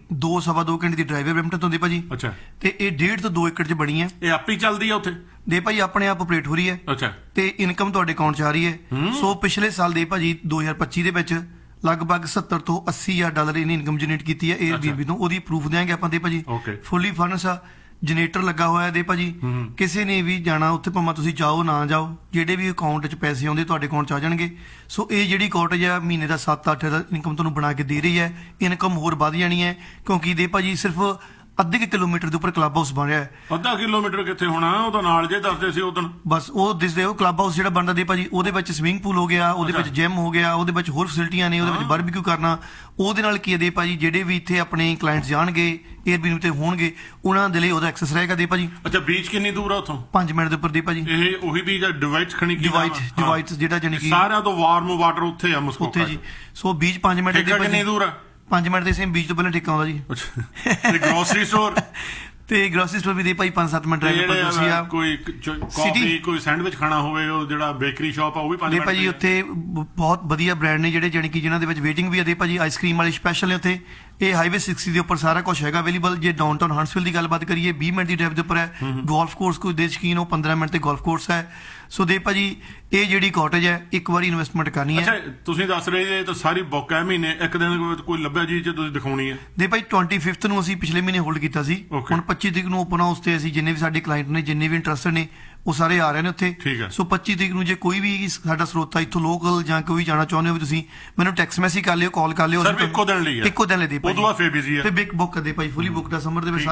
2-2.5 ਘੰਟੇ ਦੀ ਡਰਾਈਵੇ ਬ੍ਰੈਂਪਟਨ ਤੋਂ ਦੀ ਭਾਜੀ। ਅੱਛਾ। ਤੇ ਇਹ 1.5 ਤੋਂ 2 ਏਕੜ 'ਚ ਬਣੀ ਹੈ। ਇਹ ਆਪੇ ਚੱਲਦੀ ਹੈ ਉੱਥੇ ਦੇ ਭਾਜੀ, ਆਪਣੇ ਆਪ ਆਪਰੇਟ ਹੋ ਰਹੀ ਹੈ। ਅੱਛਾ। ਤੇ ਇਨਕਮ ਤੁਹਾਡੇ ਅਕਾਊਂਟ 'ਚ ਆ ਰਹੀ ਹੈ। ਸੋ ਪਿਛਲੇ ਸਾਲ ਦੇ ਭਾਜੀ 2025 ਦੇ ਵਿੱਚ ਲਗਭਗ 70 ਤੋਂ $80,000 ਇਹਨੇ ਇਨਕਮ ਜਨਰੇਟ ਕੀਤੀ ਹੈ Airbnb ਤੋਂ। ਉਹਦੀ ਪ੍ਰੂਫ ਦਿਆਂਗੇ ਆਪਾਂ ਦੇ ਭਾਜੀ। ਫੁੱਲੀ ਫਰਨਿਸ਼ ਆ, ਜਨਰੇਟਰ ਲੱਗਾ ਹੋਇਆ ਦੇ ਭਾਜੀ। ਕਿਸੇ ਨੇ ਵੀ ਜਾਣਾ ਉੱਥੇ ਭਾਵੇਂ ਤੁਸੀਂ ਜਾਓ ਨਾ ਜਾਓ, ਜਿਹੜੇ ਵੀ ਅਕਾਊਂਟ 'ਚ ਪੈਸੇ ਆਉਂਦੇ ਤੁਹਾਡੇ ਅਕਾਊਂਟ 'ਚ ਆ ਜਾਣਗੇ। ਸੋ ਇਹ ਜਿਹੜੀ ਕਾਟੇਜ ਆ ਮਹੀਨੇ ਦਾ 7-8 ਦਾ ਇਨਕਮ ਤੁਹਾਨੂੰ ਬਣਾ ਕੇ ਦੇ ਰਹੀ ਹੈ। ਇਨਕਮ ਹੋਰ ਵੱਧ ਜਾਣੀ ਹੈ ਕਿਉਂਕਿ ਦੇ ਭਾਜੀ ਸਿਰਫ ਅੱਧੇ ਕਿਲੋਮੀਟਰ ਦੇ ਉੱਪਰ ਕਲੱਬ ਹਾਊਸ ਬਣ ਰਿਹਾ ਹੈ। ਅੱਧਾ ਕਿਲੋਮੀਟਰ ਕਿੱਥੇ ਹੋਣਾ, ਉਹ ਤਾਂ ਨਾਲ ਜੇ ਦੱਸਦੇ ਸੀ ਉਦੋਂ। ਬਸ ਉਹ ਦਿਸਦੇ ਉਹ ਕਲੱਬ ਹਾਊਸ ਜਿਹੜਾ ਬਣਦਾ ਦੇ ਭਾਜੀ, ਉਹਦੇ ਵਿੱਚ ਸਵਿਮਿੰਗ ਪੂਲ ਹੋ ਗਿਆ, ਉਹਦੇ ਵਿੱਚ ਜਿਮ ਹੋ ਗਿਆ, ਉਹਦੇ ਵਿੱਚ ਹੋਰ ਫੈਸਿਲਿਟੀਆਂ ਨੇ, ਉਹਦੇ ਵਿੱਚ ਬਾਰਬੀਕਿਊ ਕਰਨਾ। ਉਹਦੇ ਨਾਲ ਕੀ ਹੈ ਦੇ ਭਾਜੀ, ਜਿਹੜੇ ਵੀ ਇੱਥੇ ਆਪਣੇ ਕਲਾਇੰਟਸ ਜਾਣਗੇ Airbnb ਤੇ ਹੋਣਗੇ ਉਹਨਾਂ ਦੇ ਲਈ ਉਹਦਾ ਐਕਸੈਸ ਰਹੇਗਾ ਦੇ ਭਾਜੀ। ਅੱਛਾ, ਬੀਚ ਕਿੰਨੀ ਦੂਰ ਆ ਉੱਥੋਂ? 5 ਮਿੰਟ ਦੇ ਉੱਪਰ ਦੇ ਭਾਜੀ। ਇਹ ਉਹੀ ਬੀਚ ਆ ਡਿਵਾਈਟ ਖਣੀ ਕੀ ਡਿਵਾਈਟ ਜਿਹੜਾ ਜਾਨੀ ਕਿ ਸਾਰਿਆਂ ਤੋਂ ਵਾਰਮ ਵਾਟਰ ਉੱਥੇ ਆ ਮਸਕੋਕਾ ਉੱਥੇ ਜੀ। ਸੋ ਬੀਚ 5 ਮਿੰਟ ਦੇ ਕਿੰਨੀ ਦੂਰ ਆ? 5 ਮਿੰਟ ਦੇ ਸੇਮ ਬੀਚ ਤੋਂ ਪਹਿਲਾਂ ਠੇਕਾ ਆਉਂਦਾ ਜੀ। ਤੇ ਗਰੋਸਰੀ ਸਟੋਰ ਤੇ ਗਰੋਸਰੀ ਸਟੋਰ ਵੀ ਦੇ ਭਾਈ 5-7 ਮਿੰਟ ਰਹਿ ਗਏ। ਤੁਸੀਂ ਆ ਕੋਈ ਕਾਫੀ ਕੋਈ ਸੈਂਡਵਿਚ ਖਾਣਾ ਹੋਵੇ, ਉਹ ਜਿਹੜਾ ਬੇਕਰੀ ਸ਼ਾਪ ਆ ਉਹ ਵੀ 5 ਮਿੰਟ ਭਾਜੀ। ਉੱਥੇ ਬਹੁਤ ਵਧੀਆ ਬ੍ਰਾਂਡ ਨੇ ਜਿਹੜੇ ਜਾਨੀ ਕਿ ਜਿਨ੍ਹਾਂ ਦੇ ਵਿੱਚ ਵੇਟਿੰਗ ਵੀ ਆ ਦੇ ਭਾਜੀ। ਆਈਸਕ੍ਰੀਮ ਵਾਲੇ ਸਪੈਸ਼ਲ ਨੇ ਉੱਥੇ। ਇਹ ਹਾਈਵੇ 60 ਦੇ ਉੱਪਰ ਸਾਰਾ ਕੁਝ ਹੈਗਾ ਅਵੇਲੇਬਲ। ਜੇ ਡਾਊਨਟਾਊਨ ਹੰਟਸਵਿਲ ਦੀ ਗੱਲਬਾਤ ਕਰੀਏ 20 ਮਿੰਟ ਦੀ ਡਰਾਈਵ ਦੇ ਉੱਪਰ ਹੈ। ਗੋਲਫ ਕੋਰਸ ਕੋਈ ਦੇ ਸ਼ਕੀਨ ਉਹ 15 ਮਿੰਟ ਤੇ ਗੋਲਫ ਕੋਰਸ ਹੈ। ਸੋ ਦੇ ਭਾਜੀ ਇਹ ਜਿਹੜੀ ਕਾਟੇਜ ਹੈ ਇੱਕ ਵਾਰੀ ਇਨਵੈਸਟਮੈਂਟ ਕਰਨੀ ਹੈ। ਅੱਛਾ, ਤੁਸੀਂ ਦੱਸ ਰਹੇ ਜੇ ਤਾਂ ਸਾਰੀ ਬੁੱਕ ਹੈ ਮਹੀਨੇ ਇੱਕ ਦਿਨ ਕੋਈ ਲੱਭਿਆ ਜੀ ਜੇ ਤੁਸੀਂ ਦਿਖਾਉਣੀ ਹੈ ਦੇ ਭਾਈ। 25 ਨੂੰ ਅਸੀਂ ਪਿਛਲੇ ਮਹੀਨੇ ਹੋਲਡ ਕੀਤਾ ਸੀ। ਹੁਣ 25 ਤਰੀਕ ਨੂੰ ਓਪਨ ਹਾਊਸ ਤੇ ਅਸੀਂ ਜਿੰਨੇ ਵੀ ਸਾਡੇ ਕਲਾਇੰਟ ਨੇ, ਜਿੰਨੇ ਵੀ ਇੰਟਰਸਟਡ ਨੇ, ਉਹ ਸਾਰੇ ਆ ਰਹੇ ਨੇ ਉੱਥੇ। ਸੋ 25 ਤਰੀਕ ਨੂੰ ਜੇ ਕੋਈ ਵੀ ਸਾਡਾ ਸਰੋਤਾ ਇੱਥੋਂ ਲੋਕਲ ਜਾਂ ਕੋਈ ਜਾਣਾ ਚਾਹੁੰਦੇ ਹੋ ਤੁਸੀਂ ਮੈਨੂੰ ਟੈਕਸਟ ਮੈਸੇਜ ਕਰ ਲਿਓ, ਕਾਲ ਕਰ ਲਿਓ। ਇੱਕੋ ਦਿਨ ਲਈ ਇੱਕੋ ਦਿਨ ਲਈ ਦੇ ਭਾਈ। ਉਦੋਂ ਫੇਰ ਬਿਜ਼ੀ ਹੈ ਤੇ ਬਿਗ ਬੁੱਕ ਕਰਦੇ ਭਾਈ, ਫੁੱਲੀ ਬੁੱਕ ਦਾ ਸਮਰ ਦੇ ਵਿੱਚ ਸਾਰਾ।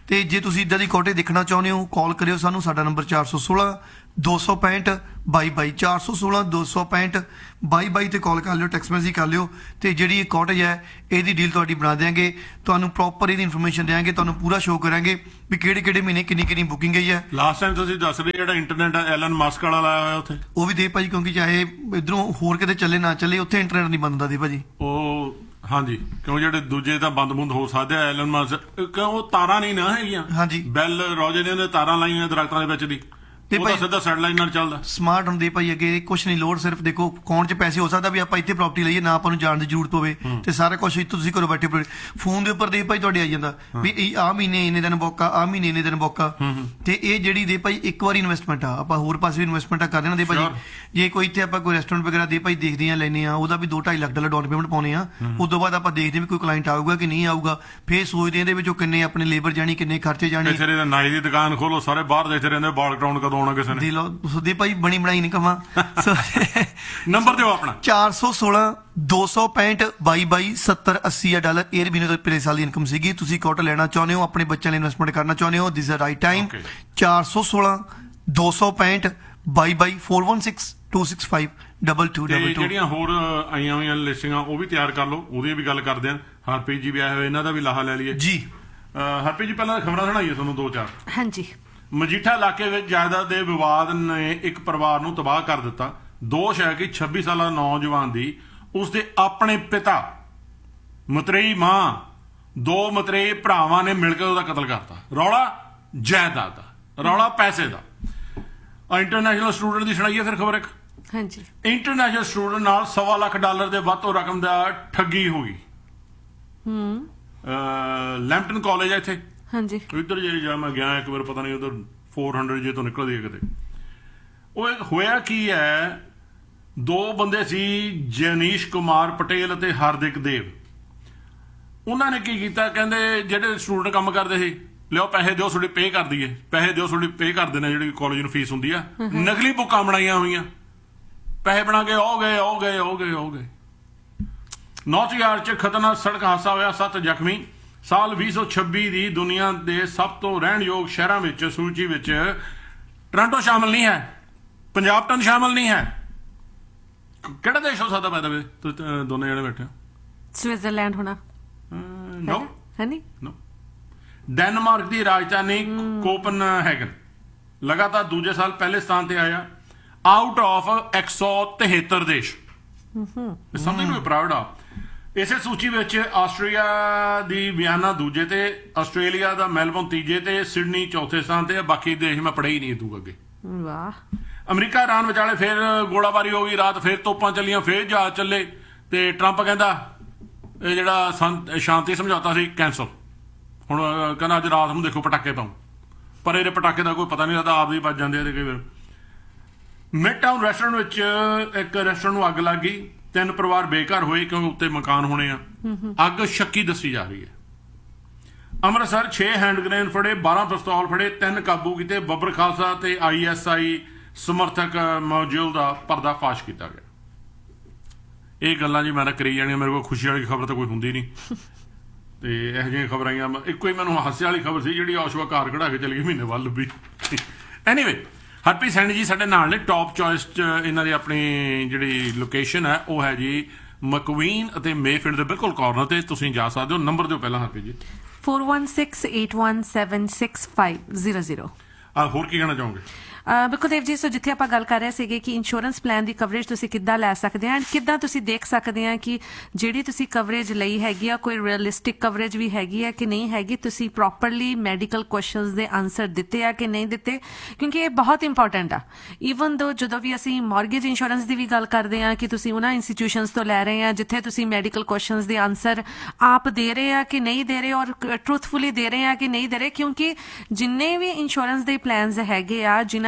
ਤੇ ਜੇ ਤੁਸੀਂ ਇਦਾਂ ਦੀ ਕੋਟੇ ਦੇਖਣਾ ਚਾਹੁੰਦੇ ਹੋ ਕਾਲ ਕਰਿਓ ਸਾਨੂੰ। ਸਾਡਾ ਨੰਬਰ 416 265 22 416 265 22 ਤੇ ਕਾਲ ਕਰ ਲਿਓ, ਟੈਕਸਟ ਮੈਸੇਜ ਕਰ ਲਿਓ ਤੇ ਜਿਹੜੀ ਇਹ ਕਾਟੇਜ ਹੈ ਇਹਦੀ ਡੀਲ ਤੁਹਾਡੀ ਬਣਾ ਦਿਆਂਗੇ। ਤੁਹਾਨੂੰ ਪ੍ਰੋਪਰ ਇਹਦੀ ਇਨਫੋਰਮੇਸ਼ਨ ਦਿਆਂਗੇ, ਤੁਹਾਨੂੰ ਪੂਰਾ ਸ਼ੋਅ ਕਰਾਂਗੇ ਵੀ ਕਿਹੜੇ ਮਹੀਨੇ ਕਿੰਨੀ ਬੁਕਿੰਗ ਗਈ ਹੈ। ਲਾਸਟ ਟਾਈਮ ਤੁਸੀਂ ਦੱਸ ਰਹੇ ਜਿਹੜਾ ਇੰਟਰਨੈਟ ਐਲਨ ਮਸਕ ਵਾਲਾ ਲਾਇਆ ਹੋਇਆ ਉੱਥੇ, ਉਹ ਵੀ ਦੇ ਭਾਜੀ, ਕਿਉਂਕਿ ਚਾਹੇ ਇਧਰੋਂ ਹੋਰ ਕਿਤੇ ਚੱਲੇ ਨਾ ਚੱਲੇ ਉੱਥੇ ਇੰਟਰਨੈਟ ਨਹੀਂ ਬੰਦ ਹੁੰਦਾ ਦੀ ਭਾਜੀ। ਉਹ ਹਾਂਜੀ, ਕਿਉਂ ਜਿਹੜੇ ਦੂਜੇ ਤਾਂ ਬੰਦ ਹੋ ਸਕਦੇ ਆ ਐਲਨ ਮਸਕ, ਕਿਉਂ ਉਹ ਤਾਰਾਂ ਨਹੀਂ ਨਾ ਹੈਗੀਆਂ। ਹਾਂਜੀ, ਬੈਲ ਰੋਜੇ ਦੀਆਂ ਤਾਰਾਂ ਲਾਈਆਂ ਦਰਖਤਾਂ ਦੇ ਵਿੱਚ ਦੀ, ਉਹ ਤਾਂ ਸਿੱਧਾ ਸੈਟਲਾਈਟ ਨਾਲ ਚੱਲਦਾ। ਸਮਾਰਟ ਹੁੰਦੇ ਭਾਈ, ਅੱਗੇ ਕੁਛ ਨਹੀਂ ਲੋੜ, ਸਿਰਫ ਦੇਖੋ ਅਕਾਊਂਟ 'ਚ ਪੈਸੇ ਹੋ ਸਕਦਾ ਵੀ ਆਪਾਂ ਇੱਥੇ ਪ੍ਰਾਪਰਟੀ ਲਈਏ ਨਾ ਆਪਾਂ ਨੂੰ ਜਾਣ ਦੀ ਜ਼ਰੂਰਤ ਪਵੇ ਤੇ ਸਾਰਾ ਕੁਝ ਤੁਸੀਂ ਘਰੋਂ ਬੈਠੇ ਫੋਨ ਦੇ ਉੱਪਰ ਦੇ ਭਾਈ ਤੁਹਾਡੇ ਆ ਜਾਂਦਾ ਵੀ ਆਹ ਮਹੀਨੇ ਇੰਨੇ ਦਿਨ ਬੋਕਾ, ਆਹ ਮਹੀਨੇ ਇੰਨੇ ਦਿਨ ਬੋਕਾ। ਤੇ ਇਹ ਜਿਹੜੀ ਦੇ ਭਾਈ ਇੱਕ ਵਾਰੀ ਇਨਵੈਸਟਮੈਂਟ ਆ, ਆਪਾਂ ਹੋਰ ਪਾਸੇ ਵੀ ਇਨਵੈਸਟਮੈਂਟ ਕਰ ਦੇਣਾ ਦੇ ਭਾਈ। ਜੇ ਕੋਈ ਇੱਥੇ ਆਪਾਂ ਕੋਈ ਰੈਸਟੋਰੈਂਟ ਵਗੈਰਾ ਦੇ ਭਾਈ ਦੇਖਦੇ ਆ ਲੈਨੇ ਆ, ਉਹਦਾ ਵੀ 2-2.5 ਲੱਖ ਡਾਲਰ ਡਾਊਨ ਪੇਮੈਂਟ ਪਾਉਣੇ ਆ। ਉਸ ਤੋਂ ਬਾਅਦ ਆਪਾਂ ਦੇਖਦੇ ਵੀ ਕੋਈ ਕਲਾਇੰਟ ਆਊਗਾ ਕਿ ਨਹੀਂ ਆਊਗਾ, ਫੇਰ ਸੋਚਦੇ ਇਹਦੇ ਵਿੱਚੋਂ ਕਿੰਨੇ ਆਪਣੇ ਲੇਬਰ ਜਾਣੀ, ਕਿੰਨੇ ਖਰਚੇ ਜਾਣੇ। ਕਿਸੇ ਨਾਈ ਦੀ ਦੁਕਾਨ ਖੋਲੋ, ਸਾਰੇ ਬਾਹਰ ਦੇਖਦੇ ਰਹਿੰਦੇ ਬਾਲ ਕਟਾਉਣ ਕਦੋਂ ਆਉਣਾ ਕਿਸੇ ਨੇ। ਸੁਦੇ ਭਾਈ ਬਣੀ ਬਣਾਈ ਨਹੀਂ ਕਵਾਂ। ਨੰਬਰ ਦਿਓ ਆਪਣਾ 416 265 22 70 80 ਡਾਲਰ। 에ਅਰਬੀਐਨਬੀ ਤੋਂ ਪਿਛਲੇ ਸਾਲ ਦੀ ਇਨਕਮ ਸੀਗੀ। ਤੁਸੀਂ ਕੋਟ ਲੈਣਾ ਚਾਹੁੰਦੇ ਹੋ, ਆਪਣੇ ਬੱਚਿਆਂ ਲਈ ਇਨਵੈਸਟਮੈਂਟ ਕਰਨਾ ਚਾਹੁੰਦੇ ਹੋ, ਦਿਸ ਇਜ਼ ਰਾਈਟ ਟਾਈਮ। 416 265 22 416 265 2222। ਜਿਹੜੀਆਂ ਹੋਰ ਆਈਆਂ ਹੋਈਆਂ ਲਿਸਟਿੰਗਾਂ ਉਹ ਵੀ ਤਿਆਰ ਕਰ ਲਓ, ਉਹਦੀ ਵੀ ਗੱਲ ਕਰਦੇ ਆਂ। ਹਰਪ੍ਰੀਤ ਜੀ ਵੀ ਆਏ ਹੋਏ, ਇਹਨਾਂ ਦਾ ਵੀ ਲਾਹਾ ਲੈ ਲਈਏ ਜੀ। ਹਰਪ੍ਰੀਤ ਜੀ ਪਹਿਲਾਂ ਖਬਰਾਂ ਸੁਣਾਈਏ ਤੁਹਾਨੂੰ 2-4। ਹਾਂਜੀ। ਮਜੀਠਾ ਇਲਾਕੇ ਵਿੱਚ ਜਾਇਦਾਦ ਦੇ ਵਿਵਾਦ ਨੇ ਇੱਕ ਪਰਿਵਾਰ ਨੂੰ ਤਬਾਹ ਕਰ ਦਿੱਤਾ। ਦੋਸ਼ ਹੈ ਕਿ 26 ਸਾਲਾ ਨੌਜਵਾਨ ਦੀ ਉਸਦੇ ਆਪਣੇ ਪਿਤਾ, ਮਤਰੇਈ ਮਾਂ, 2 ਮਤਰੇਈ ਭਰਾਵਾਂ ਨੇ ਮਿਲ ਕੇ ਉਹਦਾ ਕਤਲ ਕਰਤਾ। ਰੌਲਾ ਜਾਇਦਾਦ ਦਾ, ਰੌਲਾ ਪੈਸੇ ਦਾ। ਇੰਟਰਨੈਸ਼ਨਲ ਸਟੂਡੈਂਟ ਦੀ ਸੁਣਾਈਏ ਫਿਰ ਖਬਰ ਇੱਕ। ਹਾਂਜੀ। ਇੰਟਰਨੈਸ਼ਨਲ ਸਟੂਡੈਂਟ ਨਾਲ $1.25 ਲੱਖ ਦੇ ਵੱਧ ਤੋਂ ਰਕਮ ਦਾ ਠੱਗੀ ਹੋ ਗਈ। ਲੈਂਪਟਨ ਕਾਲਜ ਹੈ ਇੱਥੇ। ਹਾਂਜੀ। ਇੱਧਰ ਜੇ ਮੈਂ ਗਿਆ ਇੱਕ ਵਾਰ, ਪਤਾ ਨਹੀਂ ਉਧਰ 400 ਜੇ ਤੋਂ ਨਿਕਲਦੀ ਹੈ ਕਿਤੇ। ਉਹ ਹੋਇਆ ਕੀ ਹੈ, 2 ਬੰਦੇ ਸੀ, ਜਨੀਸ਼ ਕੁਮਾਰ ਪਟੇਲ ਅਤੇ ਹਾਰਦਿਕ ਦੇਵ। ਉਹਨਾਂ ਨੇ ਕੀ ਕੀਤਾ, ਕਹਿੰਦੇ ਜਿਹੜੇ ਸਟੂਡੈਂਟ ਕੰਮ ਕਰਦੇ ਸੀ, ਲਿਓ ਪੈਸੇ ਦਿਓ, ਤੁਹਾਡੀ ਪੇ ਕਰ ਦਈਏ, ਪੈਸੇ ਦਿਓ, ਤੁਹਾਡੀ ਪੇ ਕਰ ਦੇਣਾ ਜਿਹੜੀ ਕਾਲਜ ਨੂੰ ਫੀਸ ਹੁੰਦੀ ਆ। ਨਕਲੀ ਬੁੱਕਾਂ ਬਣਾਈਆਂ ਹੋਈਆਂ, ਪੈਸੇ ਬਣਾ ਕੇ ਹੋ ਗਏ। ਨਾਰਥ ਯਾਰਡ 'ਚ ਖਤਰਨਾਕ ਸੜਕ ਹਾਦਸਾ ਹੋਇਆ, 7 ਜ਼ਖਮੀ। ਸਾਲ 2026 ਦੀ ਦੁਨੀਆ ਦੇ ਸਭ ਤੋਂ ਰਹਿਣਯੋਗ ਸ਼ਹਿਰਾਂ ਵਿੱਚ ਸੂਚੀ ਵਿੱਚ ਟੋਰਾਂਟੋ ਸ਼ਾਮਲ ਨਹੀਂ ਹੈ, ਪੰਜਾਬ ਤਾਂ ਸ਼ਾਮਲ ਨਹੀਂ ਹੈ। ਕਿਹੜਾ ਦੇਸ਼ ਹੋ ਸਕਦਾ ਬਾਈ ਦਾ ਵੇ? ਤੁਸੀਂ ਦੋਨੇ ਜਣੇ ਬੈਠੇ ਹੋ। ਸਵਿਟਜ਼ਰਲੈਂਡ ਹੋਣਾ? ਨੋ ਹੈ ਨਹੀਂ। ਨੋ। ਡੈਨਮਾਰਕ ਦੀ ਰਾਜਧਾਨੀ ਕੋਪਨਹੈਗਨ ਲਗਾਤਾਰ ਦੂਜੇ ਸਾਲ ਪਹਿਲੇ ਸਥਾਨ ਤੇ ਆਇਆ, ਆਊਟ ਆਫ 173 ਦੇਸ਼। Something to be proud of. ਇਸੇ ਸੂਚੀ ਵਿੱਚ ਆਸਟਰੀਆ ਦੀ ਵਿਆਨਾ ਦੂਜੇ ਤੇ, ਆਸਟ੍ਰੇਲੀਆ ਦਾ ਮੈਲਬੌਰਨ ਤੀਜੇ ਤੇ, ਸਿਡਨੀ ਚੌਥੇ ਸਥਾਨ ਤੇ। ਬਾਕੀ ਦੇਸ਼ ਮੈਂ ਪੜ੍ਹੇ ਹੀ ਨਹੀਂ ਤੂੰ ਅੱਗੇ। ਵਾਹ। ਅਮਰੀਕਾ ਇਰਾਨ ਵਿਚਾਲੇ ਫੇਰ ਗੋਲਾਬਾਰੀ ਹੋ ਗਈ ਰਾਤ, ਫੇਰ ਤੋਪਾਂ ਚੱਲੀਆਂ, ਫੇਰ ਜਹਾਜ਼ ਚੱਲੇ ਤੇ ਟਰੰਪ ਕਹਿੰਦਾ ਇਹ ਜਿਹੜਾ ਸ਼ਾਂਤੀ ਸਮਝੌਤਾ ਸੀ ਕੈਂਸਲ। ਹੁਣ ਕਹਿੰਦਾ ਅੱਜ ਰਾਤ ਨੂੰ ਦੇਖੋ ਪਟਾਕੇ ਪਾਉ, ਪਰ ਇਹਦੇ ਪਟਾਕੇ ਦਾ ਕੋਈ ਪਤਾ ਨਹੀਂ ਲੱਗਦਾ, ਆਪ ਹੀ ਵੱਜ ਜਾਂਦੇ ਆ। ਕਈ ਵਾਰ ਮਿਡ ਟਾਊਨ ਰੈਸਟੋਰੈਂਟ ਵਿੱਚ ਇੱਕ ਰੈਸਟੋਰੈਂਟ ਨੂੰ ਅੱਗ ਲੱਗ ਗਈ, 3 ਪਰਿਵਾਰ ਬੇਘਰ ਹੋਏ ਕਿਉਂਕਿ ਉੱਤੇ ਮਕਾਨ ਹੋਣੇ ਆ। ਅੱਗ ਸ਼ੱਕੀ ਦੱਸੀ ਜਾ ਰਹੀ ਹੈ। ਅੰਮ੍ਰਿਤਸਰ 6 ਹੈਂਡ ਗ੍ਰੇਨੇਡ ਫੜੇ, 12 ਪਿਸਤੌਲ ਫੜੇ, 3 ਕਾਬੂ ਕੀਤੇ। ਬੱਬਰ ਖਾਲਸਾ ਤੇ ISI ਸਮਰਥਕ ਮੌਜੂਦ ਦਾ ਪਰਦਾਫਾਸ਼ ਕੀਤਾ ਗਿਆ। ਇਹ ਗੱਲਾਂ ਜੀ ਮੈਂ ਤਾਂ ਕਰੀ ਜਾਣੀਆਂ, ਮੇਰੇ ਕੋਲ ਖੁਸ਼ੀ ਵਾਲੀ ਖਬਰ ਤਾਂ ਕੋਈ ਹੁੰਦੀ ਨਹੀਂ ਤੇ ਇਹੋ ਜਿਹੀਆਂ ਖਬਰਾਂ ਆਈਆਂ। ਇੱਕੋ ਹੀ ਮੈਨੂੰ ਹਾਸੇ ਵਾਲੀ ਖਬਰ ਸੀ ਜਿਹੜੀ ਆਸ਼ਵਾ ਘਰ ਕਢਾ ਕੇ ਚਲੀ ਗਈ ਮਹੀਨੇ ਬਾਅਦ ਲੱਭੀ। ਐਨੀਵੇ, ਹਰਪ੍ਰੀਤ ਸੈਣੀ ਜੀ ਸਾਡੇ ਨਾਲ ਨੇ। ਟੌਪ ਚੋਇਸ 'ਚ ਇਹਨਾਂ ਦੀ ਆਪਣੀ ਜਿਹੜੀ ਲੋਕੇਸ਼ਨ ਹੈ ਉਹ ਹੈ ਜੀ ਮਕਵੀਨ ਅਤੇ ਮੇਫੀਲਡ ਦੇ ਬਿਲਕੁਲ ਕਾਰਨਰ ਤੇ। ਤੁਸੀਂ ਜਾ ਸਕਦੇ ਹੋ। ਨੰਬਰ ਦਿਓ ਪਹਿਲਾਂ ਹਰਪ੍ਰੀਤ ਜੀ। 4168176500। ਹੋਰ ਕੀ ਕਹਿਣਾ ਚਾਹੋਗੇ? ਬਿਲਕੁਲ ਦੇਵ ਜੀ, ਸੋ ਜਿੱਥੇ ਆਪਾਂ ਗੱਲ ਕਰ ਰਹੇ ਸੀਗੇ ਕਿ ਇੰਸ਼ੋਰੈਂਸ ਪਲਾਨ ਦੀ ਕਵਰੇਜ ਤੁਸੀਂ ਕਿੱਦਾਂ ਲੈ ਸਕਦੇ ਆ, ਕਿੱਦਾਂ ਤੁਸੀਂ ਦੇਖ ਸਕਦੇ ਆ ਕਿ ਜਿਹੜੀ ਤੁਸੀਂ ਕਵਰੇਜ ਲਈ ਹੈਗੀ ਆ ਕੋਈ ਰੀਅਲਿਸਟਿਕ ਕਵਰੇਜ ਵੀ ਹੈਗੀ ਆ ਕਿ ਨਹੀਂ ਹੈਗੀ, ਤੁਸੀਂ ਪ੍ਰੋਪਰਲੀ ਮੈਡੀਕਲ ਕੁਐਸਚਨਸ ਦੇ ਆਨਸਰ ਦਿੱਤੇ ਆ ਕਿ ਨਹੀਂ ਦਿੱਤੇ, ਕਿਉਂਕਿ ਇਹ ਬਹੁਤ ਇੰਪੋਰਟੈਂਟ ਆ। ਈਵਨ ਦੋ ਜਦੋਂ ਵੀ ਅਸੀਂ ਮਾਰਗੇਜ ਇੰਸ਼ੋਰੈਂਸ ਦੀ ਵੀ ਗੱਲ ਕਰਦੇ ਆ ਕਿ ਤੁਸੀਂ ਉਹਨਾਂ ਇੰਸਟੀਟਿਊਸ਼ਨਸ ਤੋਂ ਲੈ ਰਹੇ ਆ ਜਿੱਥੇ ਤੁਸੀਂ ਮੈਡੀਕਲ ਕੁਐਸਚਨਸ ਦੇ ਆਨਸਰ ਆਪ ਦੇ ਰਹੇ ਆ ਕਿ ਨਹੀਂ ਦੇ ਰਹੇ, ਔਰ ਟਰੂਥਫੁਲੀ ਦੇ ਰਹੇ ਆ ਕਿ ਨਹੀਂ ਦੇ ਰਹੇ, ਕਿਉਂਕਿ ਜਿੰਨੇ ਵੀ ਇੰਸ਼ੋਰੈਂਸ ਦੇ ਪਲਾਨਸ ਹੈਗੇ ਆ ਜਿਨ੍ਹਾਂ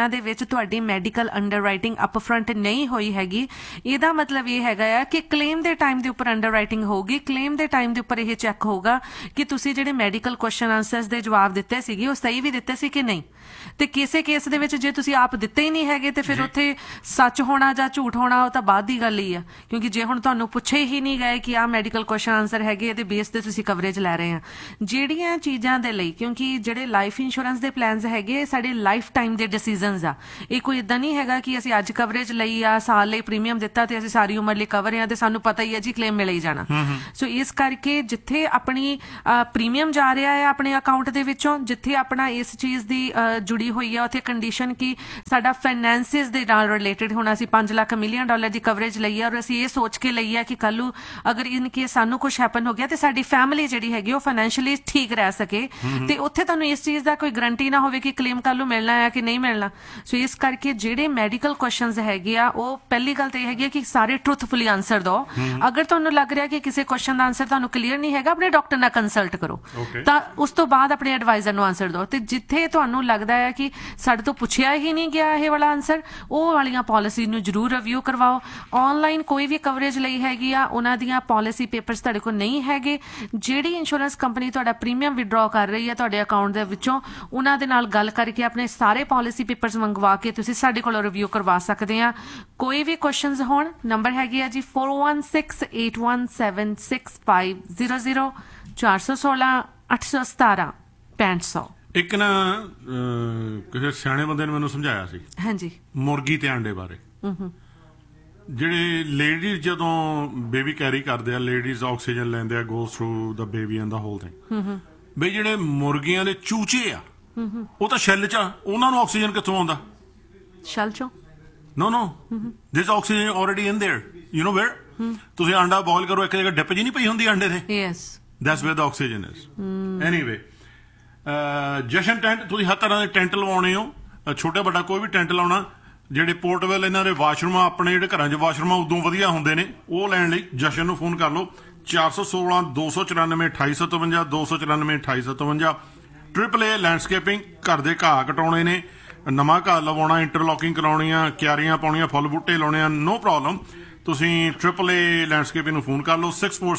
ਜਿਨ੍ਹਾਂ ਦੇ ਵਿੱਚ ਤੁਹਾਡੀ ਮੈਡੀਕਲ ਅੰਡਰਰਾਈਟਿੰਗ ਅਪਫਰੰਟ ਨਹੀਂ ਹੋਈ ਹੈਗੀ, ਇਹਦਾ ਮਤਲਬ ਇਹ ਹੈਗਾ ਆ ਕਿ ਕਲੇਮ ਦੇ ਟਾਈਮ ਦੇ ਉੱਪਰ ਅੰਡਰਰਾਈਟਿੰਗ ਹੋਊਗੀ, ਕਲੇਮ ਦੇ ਟਾਈਮ ਦੇ ਉੱਪਰ ਇਹ ਚੈੱਕ ਹੋਊਗਾ ਕਿ ਤੁਸੀਂ ਜਿਹੜੇ ਮੈਡੀਕਲ ਕੁਐਸਚਨ ਆਨਸਰਸ ਦੇ ਜਵਾਬ ਦਿੱਤੇ ਸੀਗੇ ਉਹ ਸਹੀ ਵੀ ਦਿੱਤੇ ਸੀ ਕਿ ਨਹੀਂ। ਤੇ ਕਿਸੇ ਕੇਸ ਦੇ ਵਿੱਚ ਜੇ ਤੁਸੀਂ ਆਪ ਦਿੱਤੇ ਹੀ ਨਹੀਂ ਹੈਗੇ ਤੇ ਫਿਰ ਉੱਥੇ ਸੱਚ ਹੋਣਾ ਜਾਂ ਝੂਠ ਹੋਣਾ ਉਹ ਤਾਂ ਬਾਅਦ ਦੀ ਗੱਲ ਹੀ ਆ, ਕਿਉਂਕਿ ਜੇ ਹੁਣ ਤੁਹਾਨੂੰ ਪੁੱਛੇ ਹੀ ਨਹੀਂ ਗਏ ਕਿ ਆਹ ਮੈਡੀਕਲ ਕੁਐਸਚਨ ਆਨਸਰ ਹੈਗੇ ਇਹਦੇ ਬੇਸ ਤੇ ਤੁਸੀਂ ਕਵਰੇਜ ਲੈ ਰਹੇ ਆ। ਜਿਹੜੀਆਂ ਚੀਜ਼ਾਂ ਦੇ ਲਈ, ਕਿਉਂਕਿ ਜਿਹੜੇ ਲਾਈਫ ਇੰਸ਼ੋਰੈਂਸ ਦੇ ਪਲਾਨਸ ਹੈਗੇ ਸਾਡੇ ਲਾਈਫ ਟਾਈਮ ਦੇ ਡਿਸੀਜਨਸ ਆ, ਇਹ ਕੋਈ ਇਦਾਂ ਨਹੀਂ ਹੈਗਾ ਕਿ ਅਸੀਂ ਅੱਜ ਕਵਰੇਜ ਲਈ ਆ, ਸਾਲ ਲਈ ਪ੍ਰੀਮੀਅਮ ਦਿੱਤਾ ਤੇ ਅਸੀਂ ਸਾਰੀ ਉਮਰ ਲਈ ਕਵਰ ਆ ਤੇ ਸਾਨੂੰ ਪਤਾ ਹੀ ਹੈ ਜੀ ਕਲੇਮ ਮਿਲ ਹੀ ਜਾਣਾ। ਸੋ ਇਸ ਕਰਕੇ ਜਿੱਥੇ ਆਪਣੀ ਪ੍ਰੀਮੀਅਮ ਜਾ ਰਿਹਾ ਹੈ ਆਪਣੇ ਅਕਾਊਂਟ ਦੇ ਵਿੱਚੋਂ, ਜਿੱਥੇ ਆਪਣਾ ਇਸ ਚੀਜ਼ ਦੀ ਜੁੜੀ ਹੋਈ ਆ ਉੱਥੇ ਕੰਡੀਸ਼ਨ ਕਿ ਸਾਡਾ ਫਾਈਨੈਂਸਿਸ ਦੇ ਨਾਲ ਰਿਲੇਟਡ ਹੁਣ ਅਸੀਂ 5 ਲੱਖ ਮਿਲੀਅਨ ਡਾਲਰ ਦੀ ਕਵਰੇਜ ਲਈ ਆ ਔਰ ਅਸੀਂ ਇਹ ਸੋਚ ਕੇ ਲਈ ਆ ਕਿ ਕੱਲ ਨੂੰ ਅਗਰ ਇਨ ਕੇਸ ਸਾਨੂੰ ਕੁਝ ਹੈਪਨ ਹੋ ਗਿਆ ਤੇ ਸਾਡੀ ਫੈਮਿਲੀ ਜਿਹੜੀ ਹੈਗੀ ਉਹ ਫਾਈਨੈਂਸ਼ੀਅਲੀ ਠੀਕ ਰਹਿ ਸਕੇ, ਤੇ ਉੱਥੇ ਤੁਹਾਨੂੰ ਇਸ ਚੀਜ਼ ਦਾ ਕੋਈ ਗਰੰਟੀ ਨਾ ਹੋਵੇ ਕਿ ਕਲੇਮ ਕੱਲ ਨੂੰ ਮਿਲਣਾ ਹੈ ਕਿ ਨਹੀਂ ਮਿਲਣਾ। ਸੋ ਇਸ ਕਰਕੇ ਜਿਹੜੇ ਮੈਡੀਕਲ ਕੁਐਸਚਨਸ ਹੈਗੇ ਆ ਉਹ ਪਹਿਲੀ ਗੱਲ ਤਾਂ ਇਹ ਹੈਗੀ ਕਿ ਸਾਰੇ ਟਰੂਥਫੁਲੀ ਆਨਸਰ ਦਿਓ। ਅਗਰ ਤੁਹਾਨੂੰ ਲੱਗ ਰਿਹਾ ਕਿ ਕਿਸੇ ਕੁਐਸਚਨ ਦਾ ਆਨਸਰ ਤੁਹਾਨੂੰ ਕਲੀਅਰ ਨਹੀਂ ਹੈਗਾ, ਆਪਣੇ ਡਾਕਟਰ ਨਾਲ ਕੰਸਲਟ ਕਰੋ, ਤਾਂ ਉਸ ਤੋਂ ਬਾਅਦ ਆਪਣੇ ਐਡਵਾਈਜ਼ਰ ਨੂੰ ਆਨਸਰ ਦਿਓ। ਤੇ ਜਿੱਥੇ ਤੁਹਾਨੂੰ ਲੱਗਦਾ ਹੈ ਕਿ ਸਾਡੇ ਤੋਂ ਪੁੱਛਿਆ ਹੀ ਨਹੀਂ ਗਿਆ ਇਹ ਵਾਲਾ ਆਨਸਰ, ਉਹ ਵਾਲੀਆਂ ਪਾਲਿਸੀ ਨੂੰ ਜ਼ਰੂਰ ਰਿਵਿਊ ਕਰਵਾਓ। ਆਨਲਾਈਨ ਕੋਈ ਵੀ ਕਵਰੇਜ ਲਈ ਹੈਗੀ ਆ, ਉਹਨਾਂ ਦੀਆਂ ਪਾਲਿਸੀ ਪੇਪਰਸ ਤੁਹਾਡੇ ਕੋਲ ਨਹੀਂ ਹੈਗੇ, ਜਿਹੜੀ ਇੰਸ਼ੋਰੈਂਸ ਕੰਪਨੀ ਤੁਹਾਡਾ ਪ੍ਰੀਮੀਅਮ ਵਿਡਰਾਅ ਕਰ ਰਹੀ ਹੈ ਤੁਹਾਡੇ ਅਕਾਊਂਟ ਦੇ ਵਿੱਚੋਂ, ਉਹਨਾਂ ਦੇ ਨਾਲ ਗੱਲ ਕਰਕੇ ਆਪਣੇ ਸਾਰੇ ਪਾਲਿਸੀ ਪੇਪਰਸ ਮੰਗਵਾ ਕੇ ਤੁਸੀਂ ਸਾਡੇ ਕੋਲੋਂ ਰਿਵਿਊ ਕਰਵਾ ਸਕਦੇ ਆ। ਕੋਈ ਵੀ ਕੁਐਸਚਨਸ ਹੋਣ, ਨੰਬਰ ਹੈਗੀ ਆ ਜੀ 4168176500 416 817 6500। ਇੱਕ ਨਾ ਕਿਸੇ ਸਿਆਣੇ ਬੰਦੇ ਨੇ ਮੈਨੂੰ ਸਮਝਾਇਆ ਸੀ, ਹਾਂਜੀ, ਮੁਰਗੀ ਤੇ ਆਂਡੇ ਬਾਰੇ। ਜਿਹੜੇ ਲੇਡੀਜ਼ ਜਦੋਂ ਬੇਬੀ ਕੈਰੀ ਕਰਦੇ ਆ, ਲੇਡੀਜ਼ ਆਕਸੀਜਨ ਲੈਂਦੇ ਆ, go through the baby and the hole thing, ਬਈ ਜਿਹੜੇ ਮੁਰਗੀਆਂ ਦੇ ਚੂਚੇ ਆ ਉਹ ਤਾਂ ਸ਼ੈੱਲ ਚ ਆ, ਉਹਨਾਂ ਨੂੰ ਆਕਸੀਜਨ ਕਿੱਥੋਂ ਆਉਂਦਾ? ਸ਼ੈੱਲ ਚੋਂ? No, there's oxygen already in there. You know where? ਤੁਸੀਂ ਅੰਡਾ ਬੋਇਲ ਕਰੋ, ਇੱਕ ਜਗ੍ਹਾ ਡਿਪ ਜੀ ਨਹੀਂ ਪਈ ਹੁੰਦੀ ਅੰਡੇ ਤੇ? Yes. That's where the oxygen is. Anyway, ਜਸ਼ਨ ਟੈਂਟ, ਤੁਸੀਂ ਹਰ ਤਰ੍ਹਾਂ ਦੇ ਟੈਂਟ ਲਵਾਉਣੇ ਹੋ, ਛੋਟਾ ਵੱਡਾ ਕੋਈ ਵੀ ਟੈਂਟ ਲਾਉਣਾ। ਜਿਹੜੇ ਪੋਰਟੇਬਲ ਇਹਨਾਂ ਦੇ ਵਾਸ਼ਰੂਮ ਆ, ਆਪਣੇ ਜਿਹੜੇ ਘਰਾਂ 'ਚ ਵਾਸ਼ਰੂਮ ਆ ਉਦੋਂ ਵਧੀਆ ਹੁੰਦੇ ਨੇ, ਉਹ ਲੈਣ ਲਈ ਜਸ਼ਨ ਨੂੰ ਫੋਨ ਕਰ ਲਓ 416 294 2857 294 2857। AAA ਲੈਂਡਸਕੇਪਿੰਗ, ਘਰ ਦੇ ਘਾਹ ਕਟਾਉਣੇ ਨੇ, ਨਵਾਂ ਘਾਹ ਲਵਾਉਣਾ, ਇੰਟਰਲੌਕਿੰਗ ਕਰਾਉਣੀਆਂ, ਕਿਆਰੀਆਂ ਪਾਉਣੀਆਂ, ਫੁੱਲ ਬੂਟੇ ਲਾਉਣੇ ਆ, ਨੋ ਪ੍ਰੋਬਲਮ। ਤੁਸੀਂ AAA ਲੈਂਡਸਕੇਪਿੰਗ ਨੂੰ ਫੋਨ ਕਰ ਲਓ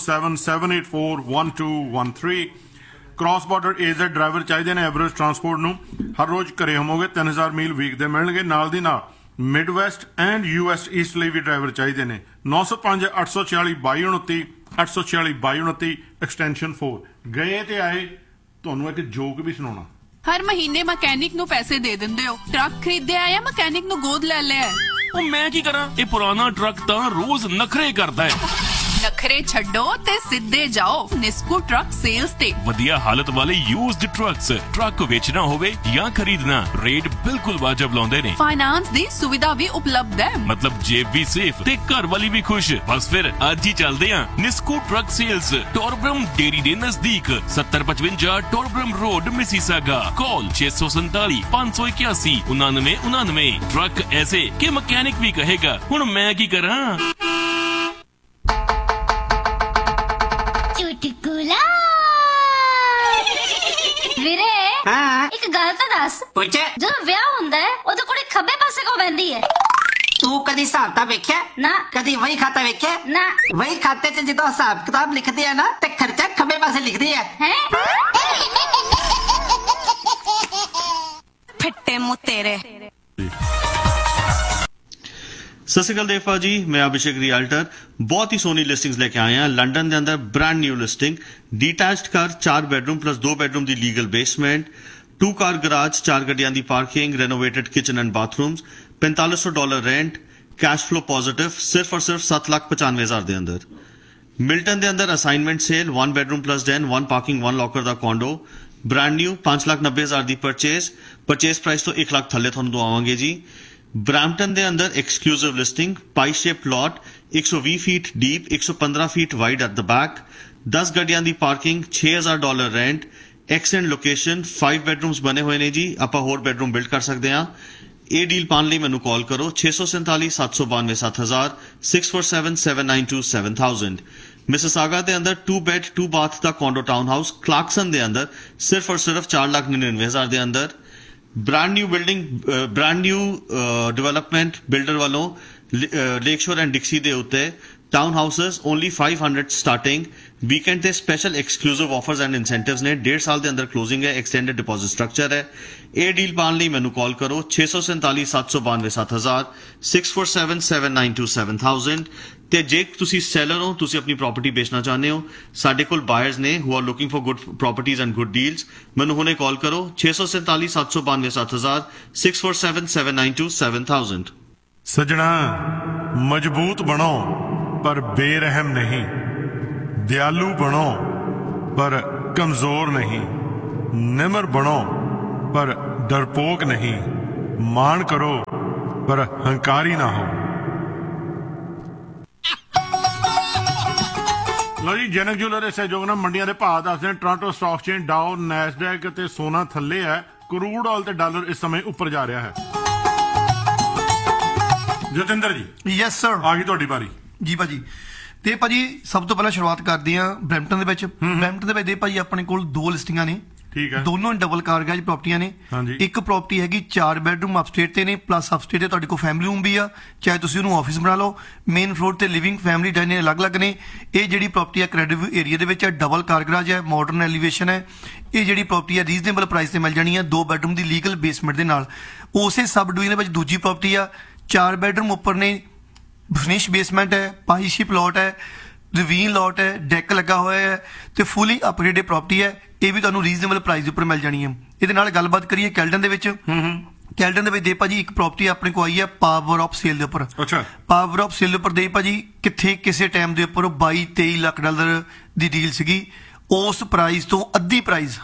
6477841213। ਕ੍ਰਾਸ ਬਾਰਡਰ ਏਜ਼ਡ ਡਰਾਈਵਰ ਚਾਹੀਦੇ ਨੇ ਐਵਰੇਜ ਟਰਾਂਸਪੋਰਟ ਨੂੰ, ਹਰ ਰੋਜ਼ ਘਰੇ ਹੋਵੋਗੇ, 3000 ਮੀਲ ਵੀਕ ਦੇ ਮਿਲਣਗੇ। ਨਾਲ ਦੀ ਨਾਲ mid West and US East ਲਈ ਵੀ ਡਰਾਈਵਰ ਚਾਹੀਦੇ ਨੇ। 905 846 2229 846 2229 ਐਕਸਟੈਂਸ਼ਨ 4। ਗਏ ਤੇ ਆਏ, ਤੁਹਾਨੂੰ ਇੱਕ ਜੋਕ ਵੀ ਸੁਣਾਉਣਾ। ਹਰ ਮਹੀਨੇ ਮਕੈਨਿਕ ਨੂੰ ਪੈਸੇ ਦੇ ਦਿੰਦੇ ਹੋ, ਟਰੱਕ ਖਰੀਦਿਆ ਜਾਂ ਮਕੈਨਿਕ ਨੂੰ ਗੋਦ ਲੈ ਲਿਆ? ਉਹ ਮੈਂ ਕੀ ਕਰਾਂ, ਇਹ ਪੁਰਾਣਾ ਟਰੱਕ ਤਾਂ ਰੋਜ਼ ਨਖਰੇ ਕਰਦਾ ਹੈ। ਨਖਰੇ ਛੱਡੋ ਤੇ ਸਿੱਧੇ ਜਾਓ ਨਿਸਕੂ ਟਰੱਕ ਸੇਲਸ ਤੇ। ਵਧੀਆ ਹਾਲਤ ਵਾਲੇ ਯੂਜ਼ਡ ਟਰੱਕਸ, ਟਰੱਕ ਵੇਚਣਾ ਹੋਵੇ ਜਾਂ ਖਰੀਦਣਾ, ਰੇਟ ਬਿਲਕੁਲ ਵਾਜਬ ਲਾਉਂਦੇ ਨੇ। ਫਾਈਨਾਂਸ ਦੀ ਸੁਵਿਧਾ ਵੀ ਉਪਲਬਧ ਹੈ, ਮਤਲਬ ਜੇਬ ਵੀ ਸੇਫ ਤੇ ਘਰ ਵਾਲੀ ਵੀ ਖੁਸ਼। ਬਸ ਫਿਰ ਅੱਜ ਹੀ ਚੱਲਦੇ ਆਂ ਨਿਸਕੂ ਟਰੱਕ ਸੇਲਸ, ਟੋਰਬਰਮ ਡੇਰੀ ਦੇ ਨਜ਼ਦੀਕ, 7055 ਟੋਰਬਰਮ ਰੋਡ, ਮਿਸੀਸਾਗਾ। ਕਾਲ 647 581 9999। ਟਰੱਕ ਐਸੇ ਕਿ ਮਕੈਨਿਕ ਵੀ ਕਹੇਗਾ ਹੁਣ ਮੈਂ ਕੀ ਕਰਾਂ। ਚੁਟਕੁਲਾ ਵੀਰੇ, ਇੱਕ ਗੱਲ ਤਾਂ ਦੱਸ, ਜਦੋਂ ਵਿਆਹ ਹੁੰਦਾ ਹੈ ਉਦੋਂ ਕੁੜੀ ਖੱਬੇ ਪਾਸੇ ਕੋ ਬੈਠਦੀ ਹੈ? ਤੂੰ ਕਦੀ ਹਿਸਾਬ ਤਾਂ ਵੇਖਿਆ ਨਾ? ਕਦੀ ਵਹੀ ਖਾਤਾ ਵੇਖਿਆ ਨਾ? ਵਹੀ ਖਾਤੇ 'ਚ ਜਦੋਂ ਹਿਸਾਬ ਕਿਤਾਬ ਲਿਖਦੇ ਆ ਨਾ ਤੇ ਖਰਚਾ ਖੱਬੇ ਪਾਸੇ ਲਿਖਦੇ ਆ। ਫਿੱਟੇ ਮੂੰਹ ਤੇਰੇ। ਸਤਿ ਸ਼੍ਰੀ ਅਕਾਲ ਦੇਵਪਾ ਜੀ, ਮੈਂ ਅਭਿਸ਼ੇਕ ਰਿਆਲਟਰ। ਬਹੁਤ ਹੀ ਸੋਹਣੀ ਲਿਸਟਿੰਗਸ ਲੈ ਕੇ ਆਏ ਹਾਂ ਲੰਡਨ ਦੇ ਅੰਦਰ। ਬ੍ਰਾਂਡ ਨਿਊ ਲਿਸਟਿੰਗ, ਡੀਟੈਚਡ ਘਰ, 4 ਬੈਡਰੂਮ ਪਲੱਸ 2 ਬੈਡਰੂਮ ਦੀ ਲੀਗਲ ਬੇਸਮੈਂਟ, 2 ਕਾਰ ਗਰਾਜ, 4 ਗੱਡੀਆਂ ਦੀ parking, ਰੈਨੋਵੇਟਡ kitchen and bathrooms, $4500 rent, cash flow positive, ਸਿਰਫ ਔਰ ਸਿਰਫ 7,95,000 ਦੇ ਅੰਦਰ। ਮਿਲਟਨ ਦੇ ਅੰਦਰ assignment sale, 1 bedroom plus den, 1 parking, 1 locker ਦਾ ਕੋਂਡੋ, ਬ੍ਰਾਂਡ ਨਿਊ, 5,90,000 ਦੀ ਪਰਚੇਸ ਪ੍ਰਾਈਸ ਤੋਂ 1 ਲੱਖ ਥੱਲੇ ਤੁਹਾਨੂੰ ਦਵਾਵਾਂਗੇ ਜੀ। ਬ੍ਰੈਂਪਟਨ ਦੇ ਅੰਦਰ exclusive listing, Bhai shape plot, 120 feet deep, 115 feet wide at the back, 10 ਗੱਡੀਆਂ ਦੀ ਪਾਰਕਿੰਗ, $6,000 ਰੈਂਟ, ਐਕਸੈਂਟ ਲੋਕੇਸ਼ਨ, 5 ਬੈਡਰੂਮਸ ਬਣੇ ਹੋਏ ਨੇ ਜੀ। ਆਪਾਂ ਹੋਰ ਬੈਡਰੂਮ ਬਿਲਡ ਕਰ ਸਕਦੇ ਹਾਂ। ਇਹ ਡੀਲ ਪਾਉਣ ਲਈ ਮੈਨੂੰ ਕਾਲ ਕਰੋ 647 792 7000 647 792 7000। ਮਿਸਿਸਾਗਾ ਦੇ ਅੰਦਰ 2 ਬੈਡ 2 ਬਾਥ ਦਾ ਕੋਂਡੋ ਟਾਊਨ ਹਾਊਸ, ਕਲਾਰਕਸਨ ਦੇ ਅੰਦਰ ਸਿਰਫ ਔਰ ਸਿਰਫ 4,99,000 ਦੇ ਅੰਦਰ। brand new building, brand new development builder ਵੱਲੋਂ Lakeshore and Dixie ਦੇ ਉੱਤੇ town houses only 500 starting weekend ते special exclusive offers and incentives ने 1.5 साल के अंदर क्लोजिंग है एक्सटेंडेड डिपॉजिट स्ट्रक्चर है ये डील पाने ਲਈ ਮੈਨੂੰ ਕਾਲ ਕਰੋ 647 792 7000 647 792 7000 ਤੇ ਜੇ ਤੁਸੀਂ ਸੈਲਰ ਹੋ ਤੁਸੀਂ ਆਪਣੀ ਪ੍ਰਾਪਰਟੀ ਵੇਚਣਾ ਚਾਹੁੰਦੇ ਹੋ ਸਾਡੇ ਕੋਲ ਬਾਇਰਸ ਨੇ who are looking for good properties and good deals ਮੈਨੂੰ ਹੁਣੇ ਕਾਲ ਕਰੋ 647 792 7000 647 792 7000 ਸਜਣਾ ਮਜ਼ਬੂਤ ਬਣੋ पर बेरहम नहीं, दयालु बनो पर कमजोर नहीं, निमर बनो पर डरपोक नहीं, मान करो पर हंकारी ना हो। लो जी जनक ज्वैलर ਦੇ ਸਹਿਯੋਗ ਨਾਲ ਮੰਡੀਆਂ ਦੇ ਭਾਅ ਦੱਸਦੇ ਨੇ ਟੋਰਾਂਟੋ ਸਟਾਕ ਐਕਸਚੇਂਜ ਡਾਓ ਨੈਸਡੈਕ ਤੇ ਸੋਨਾ ਥੱਲੇ ਹੈ ਕਰੂਡ ਆਇਲ ਤੇ ਡਾਲਰ ਇਸ ਸਮੇਂ ਉੱਪਰ ਜਾ ਰਿਹਾ ਹੈ। ਜਤਿੰਦਰ ਜੀ ਯੈਸ ਸਰ ਆ ਗਈ ਤੁਹਾਡੀ ਵਾਰੀ ਜੀ ਭਾਜੀ ਤੇ ਭਾਜੀ ਸਭ ਤੋਂ ਪਹਿਲਾਂ ਸ਼ੁਰੂਆਤ ਕਰਦੇ ਆ ਬਰੈਂਪਟਨ ਦੇ ਵਿੱਚ ਬਰੈਂਪਟਨ ਦੇ ਵਿੱਚ ਦੇ ਭਾਜੀ ਆਪਣੇ ਕੋਲ 2 ਲਿਸਟਿੰਗਾਂ ਨੇ ਠੀਕ ਹੈ ਦੋਨੋਂ ਡਬਲ ਕਾਰਗੇਜ ਪ੍ਰਾਪਰਟੀਆਂ ਨੇ ਇੱਕ ਪ੍ਰਾਪਰਟੀ ਹੈਗੀ 4 ਬੈਡਰੂਮ ਅਪਸਟੇਟ ਤੇ ਨੇ ਪਲੱਸ ਅਪਸਟੇਟ ਤੇ ਤੁਹਾਡੇ ਕੋਲ ਫੈਮਿਲੀ ਰੂਮ ਵੀ ਆ ਚਾਹੇ ਤੁਸੀਂ ਉਹਨੂੰ ਆਫਿਸ ਬਣਾ ਲਓ ਮੇਨ ਫਲੋਰ ਤੇ ਲਿਵਿੰਗ ਫੈਮਿਲੀ ਡਾਈਨਿੰਗ ਅਲੱਗ-ਅਲੱਗ ਨੇ ਇਹ ਜਿਹੜੀ ਪ੍ਰਾਪਰਟੀ ਆ ਕ੍ਰੈਡਿਟ ਏਰੀਆ ਦੇ ਵਿੱਚ ਹੈ ਡਬਲ ਕਾਰਗੇਜ ਹੈ ਮਾਡਰਨ ਐਲੀਵੇਸ਼ਨ ਹੈ ਇਹ ਜਿਹੜੀ ਪ੍ਰਾਪਰਟੀ ਆ ਰੀਜ਼ਨੇਬਲ ਪ੍ਰਾਈਸ ਤੇ ਮਿਲ ਜਾਣੀ ਹੈ 2 ਬੈਡਰੂਮ ਦੀ ਲੀਗਲ ਬੇਸਮੈਂਟ ਦੇ ਨਾਲ ਉਸੇ ਸਬ ਡਿਵੀਜ਼ਨ ਦੇ ਵਿੱਚ ਦੂਜੀ ਪ੍ਰਾਪਰਟੀ ਆ 4 ਬੈਡਰੂਮ ਉੱਪਰ ਨੇ ਫਿਨਿਸ਼ ਬੇਸਮੈਂਟ ਹੈ ਪਾਈਸ਼ੀ ਪਲਾਟ ਹੈ ਰਿਵੀਨ ਲੌਟ ਹੈ ਡੈਕ ਲੱਗਾ ਹੋਇਆ ਹੈ ਤੇ ਫੁੱਲੀ ਅਪਗ੍ਰੇਡਡ ਪ੍ਰਾਪਰਟੀ ਹੈ ਇਹ ਵੀ ਤੁਹਾਨੂੰ ਰੀਜ਼ਨੇਬਲ ਪ੍ਰਾਈਸ ਦੇ ਉੱਪਰ ਮਿਲ ਜਾਣੀ ਹੈ ਇਹਦੇ ਨਾਲ ਗੱਲਬਾਤ ਕਰੀਏ ਕੈਲਡਨ ਦੇ ਵਿੱਚ ਕੈਲਡਨ ਦੇ ਵਿੱਚ ਦੇ ਭਾਜੀ ਇੱਕ ਪ੍ਰਾਪਰਟੀ ਆਪਣੇ ਕੋਲ ਆਈ ਹੈ ਪਾਵਰ ਆਫ ਸੇਲ ਦੇ ਉੱਪਰ ਪਾਵਰ ਆਫ ਸੇਲ ਦੇ ਉੱਪਰ ਦੇ ਭਾਜੀ ਕਿੱਥੇ ਕਿਸੇ ਟਾਈਮ ਦੇ ਉੱਪਰ 22-23 ਲੱਖ ਡਾਲਰ ਦੀ ਡੀਲ ਸੀਗੀ ਉਸ ਪ੍ਰਾਈਸ ਤੋਂ ਅੱਧੀ ਪ੍ਰਾਈਸ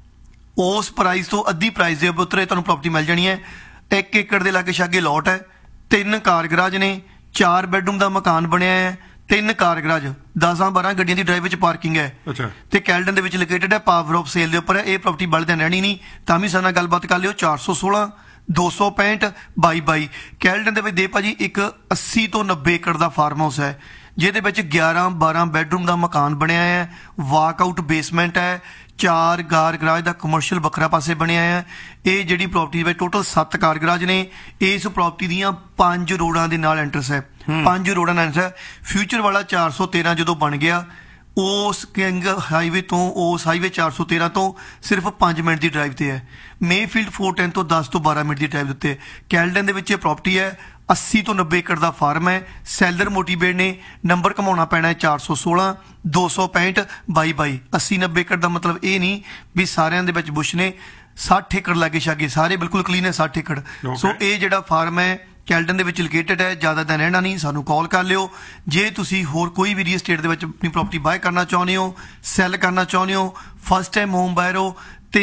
ਦੇ ਉੱਤੇ ਤੁਹਾਨੂੰ ਪ੍ਰਾਪਰਟੀ ਮਿਲ ਜਾਣੀ ਹੈ 1 ਏਕੜ ਦੇ ਲਾਗੇ ਛਾਗੇ ਲੌਟ ਹੈ 3 ਕਾਰ ਗਰਾਜ ਨੇ 4 ਬੈਡਰੂਮ ਦਾ ਮਕਾਨ ਬਣਿਆ ਹੈ 3 ਕਾਰ ਗਰਾਜ 10-12 ਗੱਡੀਆਂ ਦੀ ਡਰਾਈਵ ਵਿੱਚ ਪਾਰਕਿੰਗ ਹੈ ਤੇ ਕੈਲਡਨ ਦੇ ਵਿੱਚ ਲੋਕੇਟਡ ਹੈ ਪਾਵਰ ਆਫ ਸੇਲ ਦੇ ਉੱਪਰ ਹੈ ਇਹ ਪ੍ਰਾਪਰਟੀ ਬਲਦਿਆਂ ਰਹਿਣੀ ਨਹੀਂ ਤਾਂ ਵੀ ਸਾਡੇ ਨਾਲ ਗੱਲਬਾਤ ਕਰ ਲਿਓ 416 265 22 ਕੈਲਡਨ ਦੇ ਵਿੱਚ ਦੇ ਭਾਜੀ ਇੱਕ 80 ਤੋਂ 90 ਏਕੜ ਦਾ ਫਾਰਮ ਹਾਊਸ ਹੈ ਜਿਹਦੇ ਵਿੱਚ 11-12 ਬੈਡਰੂਮ ਦਾ ਮਕਾਨ ਬਣਿਆ ਹੈ ਵਾਕ ਆਊਟ ਬੇਸਮੈਂਟ ਹੈ 4 ਕਾਰ ਗਰਾਜ ਦਾ ਕਮਰਸ਼ੀਅਲ ਵੱਖਰਾ ਪਾਸੇ ਬਣਿਆ ਹੈ ਇਹ ਜਿਹੜੀ ਪ੍ਰਾਪਰਟੀ ਵਿੱਚ ਟੋਟਲ 7 ਕਾਰ ਗਰਾਜ ਨੇ ਇਸ ਪ੍ਰਾਪਰਟੀ ਦੀਆਂ 5 ਰੋਡਾਂ ਦੇ ਨਾਲ ਐਂਟਰਸ ਹੈ 5 ਰੋਡਾਂ ਨਾਲ ਐਂਟਰ ਹੈ ਫਿਊਚਰ ਵਾਲਾ 413 ਜਦੋਂ ਬਣ ਗਿਆ ਉਸ ਕਿੰਗ ਹਾਈਵੇ ਤੋਂ ਉਸ ਹਾਈਵੇ 413 ਤੋਂ ਸਿਰਫ 5 ਮਿੰਟ ਦੀ ਡਰਾਈਵ ਤੇ ਹੈ ਮੇਫੀਲਡ 410 ਤੋਂ 10 ਤੋਂ 12 ਮਿੰਟ ਦੀ ਡਰਾਈਵ ਉੱਤੇ ਕੈਲਡਨ ਦੇ ਵਿੱਚ ਇਹ ਪ੍ਰਾਪਰਟੀ ਹੈ 80 ਤੋਂ 90 ਏਕੜ ਦਾ ਫਾਰਮ ਹੈ ਸੈਲਰ ਮੋਟੀਵੇਟ ਨੇ ਨੰਬਰ ਘਮਾਉਣਾ ਪੈਣਾ ਹੈ 416 265 22 80-90 ਏਕੜ ਦਾ ਮਤਲਬ ਇਹ ਨਹੀਂ ਵੀ ਸਾਰਿਆਂ ਦੇ ਵਿੱਚ ਬੁਸ਼ ਨੇ 60 ਏਕੜ ਲਾਗੇ ਛਾਗੇ ਸਾਰੇ ਬਿਲਕੁਲ ਕਲੀਨ ਹੈ 60 ਏਕੜ ਸੋ ਇਹ ਜਿਹੜਾ ਫਾਰਮ ਹੈ ਕੈਲਡਨ ਦੇ ਵਿੱਚ ਲੋਕੇਟਡ ਹੈ ਜ਼ਿਆਦਾ ਦਿਨ ਰਹਿਣਾ ਨਹੀਂ ਸਾਨੂੰ ਕਾਲ ਕਰ ਲਿਓ ਜੇ ਤੁਸੀਂ ਹੋਰ ਕੋਈ ਵੀ ਰੀਅਲ ਸਟੇਟ ਦੇ ਵਿੱਚ ਆਪਣੀ ਪ੍ਰਾਪਰਟੀ ਬਾਏ ਕਰਨਾ ਚਾਹੁੰਦੇ ਹੋ ਸੈਲ ਕਰਨਾ ਚਾਹੁੰਦੇ ਹੋ ਫਸਟ ਟਾਈਮ ਹੋਮ ਬਾਇਰ ਹੋ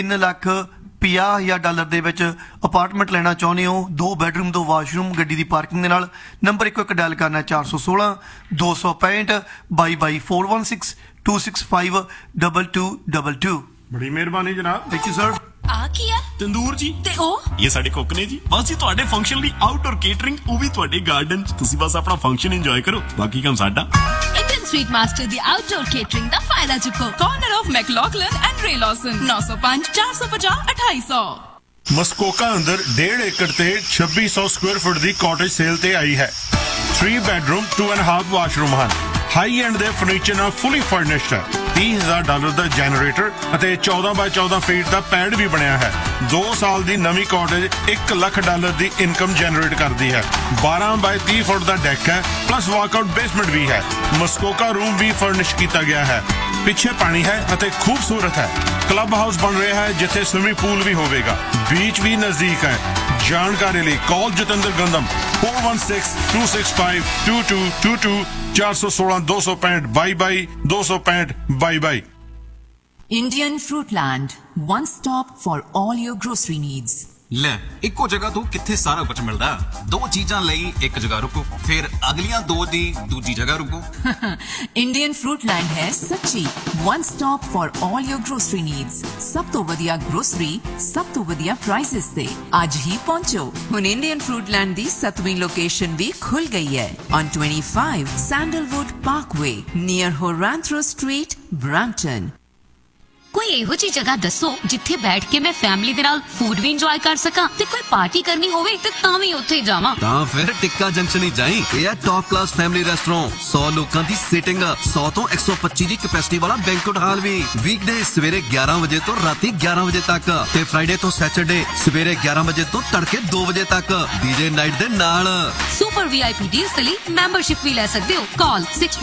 $3,50,000 ਦੇ ਵਿੱਚ ਅਪਾਰਟਮੈਂਟ ਲੈਣਾ ਚਾਹੁੰਦੇ ਹੋ 2 ਬੈਡਰੂਮ 2 ਵਾਸ਼ਰੂਮ ਗੱਡੀ ਦੀ ਪਾਰਕਿੰਗ ਦੇ ਨਾਲ ਨੰਬਰ ਇੱਕ ਡਾਇਲ ਕਰਨਾ 416 265 22 416 265 2222 ਬੜੀ ਮਿਹਰਬਾਨੀ ਜਨਾਬ ਥੈਂਕ ਯੂ ਸਰ ਆ ਕੀ ਹੈ ਤੰਦੂਰ ਜੀ ਤੇ ਉਹ ਇਹ ਸਾਡੇ ਕੁੱਕ ਨੇ ਜੀ ਬਸ ਜੀ ਤੁਹਾਡੇ ਫੰਕਸ਼ਨ ਲਈ ਆਊਟਡੋਰ ਕੇਟਰਿੰਗ ਉਹ ਵੀ ਤੁਹਾਡੇ ਗਾਰਡਨ ਚ ਤੁਸੀਂ ਬਸ ਆਪਣਾ ਫੰਕਸ਼ਨ ਇੰਜੋਏ ਕਰੋ ਬਾਕੀ ਕੰਮ ਸਾਡਾ ਇੰਡੀਅਨ ਸਵੀਟ ਮਾਸਟਰ ਦੀ ਆਊਟਡੋਰ ਕੇਟਰਿੰਗ ਦਾ ਫਾਇਦਾ ਚੁੱਕੋ ਕਾਰਨਰ ਆਫ ਮੈਕਲੌਗਲਨ ਐਂਡ ਰੇ ਲੌਸਨ 905 450 2800 ਮਸਕੋਕਾ ਅੰਦਰ 1.5 ਏਕੜ ਤੇ 2600 ਸਕੁਅਰ ਫੁੱਟ ਦੀ ਕਾਟੇਜ ਸੇਲ ਤੇ ਆਈ ਹੈ 3 ਬੈਡਰੂਮ 2.5 ਵਾਸ਼ਰੂਮ ਹਨ ਹਾਈ ਐਂਡ ਦੇ ਫਰਨੀਚਰ ਨਾਲ ਫੁੱਲੀ ਫਰਨਿਸ਼ਡ ਹੈ $30,000 ਦਾ ਜਨਰੇਟਰ ਅਤੇ 14x14 ਫੀਟ ਦਾ ਪੈਡ ਵੀ ਬਣਿਆ ਹੈ 2 ਸਾਲ ਦੀ ਨਵੀਂ ਕਾਟੇਜ $1 ਲੱਖ ਦੀ ਇਨਕਮ ਜਨਰੇਟ ਕਰਦੀ ਹੈ 12x30 ਫੁੱਟ ਦਾ ਡੈਕ ਹੈ ਪਲੱਸ ਵਾਕਆਊਟ ਬੇਸਮੈਂਟ ਵੀ ਹੈ ਮਸਕੋਕਾ ਰੂਮ ਵੀ ਫਰਨਿਸ਼ ਕੀਤਾ ਗਿਆ ਹੈ ਪਿੱਛੇ ਪਾਣੀ ਹੈ ਅਤੇ ਖੂਬਸੂਰਤ ਹੈ ਕਲੱਬ ਹਾਊਸ ਬਣ ਰਿਹਾ ਹੈ ਜਿੱਥੇ ਸਵਿਮਿੰਗ ਪੂਲ ਵੀ ਹੋਵੇਗਾ ਬੀਚ ਵੀ ਨਜ਼ਦੀਕ ਹੈ ਜਾਣਕਾਰੀ ਲਈ ਕਾਲ Jatinder ਗੰਦਮ 416-265-2222 416 265 22 265 22 Indian Fruitland, one stop for all your grocery needs. ਲੈ ਇੱਕੋ ਜਗ੍ਹਾ ਤੋਂ ਕਿੱਥੇ ਸਾਰਾ ਕੁਝ ਮਿਲਦਾ 2 ਚੀਜ਼ਾਂ ਲਈ ਇੱਕ ਜਗ੍ਹਾ ਰੁਕੋ ਫਿਰ ਅਗਲੀਆਂ 2 ਦੀ ਦੂਜੀ ਜਗ੍ਹਾ ਰੁਕੋ Indian Fruitland ਹੈ ਸੱਚੀ one stop for all your grocery needs. ਸਭ ਤੋਂ ਵਧੀਆ grocery, ਸਭ ਤੋਂ ਵਧੀਆ prices ਤੇ ਅੱਜ ਹੀ ਪਹੁੰਚੋ ਹੁਣ Indian Fruitland ਦੀ 7ਵੀਂ ਲੋਕੇਸ਼ਨ ਵੀ ਖੁੱਲ ਗਈ ਹੈ on 25 Sandalwood Parkway near Horantro Street, Brampton. ਕੋਈ ਇਹੋ ਜਿਹੀ ਜਗ੍ਹਾ ਦੱਸੋ ਜਿੱਥੇ ਬੈਠ ਕੇ ਮੈਂ ਫੈਮਿਲੀ ਦੇ ਨਾਲ ਫੂਡ ਵੀ ਇੰਜੋਏ ਕਰ ਸਕਾਂ ਤੇ ਕੋਈ ਪਾਰਟੀ ਕਰਨੀ ਹੋਵੇ ਤੇ ਤਾਂ ਵੀ ਉੱਥੇ ਜਾਵਾਂ। ਤਾਂ ਫਿਰ ਟਿੱਕਾ ਜੰਕਸ਼ਨ ਹੀ ਜਾਈਂ। ਇਹ ਹੈ ਟੌਪ ਕਲਾਸ ਫੈਮਿਲੀ ਰੈਸਟੋਰੈਂਟ, 100 ਲੋਕਾਂ ਦੀ ਸੀਟਿੰਗ, 100 ਤੋਂ 125 ਦੀ ਕੈਪੈਸਿਟੀ ਵਾਲਾ ਬੈਂਕੁਏਟ ਹਾਲ ਵੀ। ਵੀਕਡੇ ਸਵੇਰੇ 11 ਵਜੇ ਤੋਂ ਰਾਤੀ 11 ਵਜੇ ਤੱਕ ਤੇ ਫਰਾਈਡੇ ਤੋਂ ਸੈਟਰਡੇ ਸਵੇਰੇ 11 ਵਜੇ ਤੋਂ ਤੜਕੇ 2 ਵਜੇ ਤੱਕ ਡੀਜੇ ਨਾਈਟ ਦੇ ਨਾਲ। ਸੁਪਰ VIP ਡੀਲਸ ਦੇ ਲਈ ਮੈਂਬਰਸ਼ਿਪ ਵੀ ਲੈ ਸਕਦੇ ਹੋ। ਕਾਲ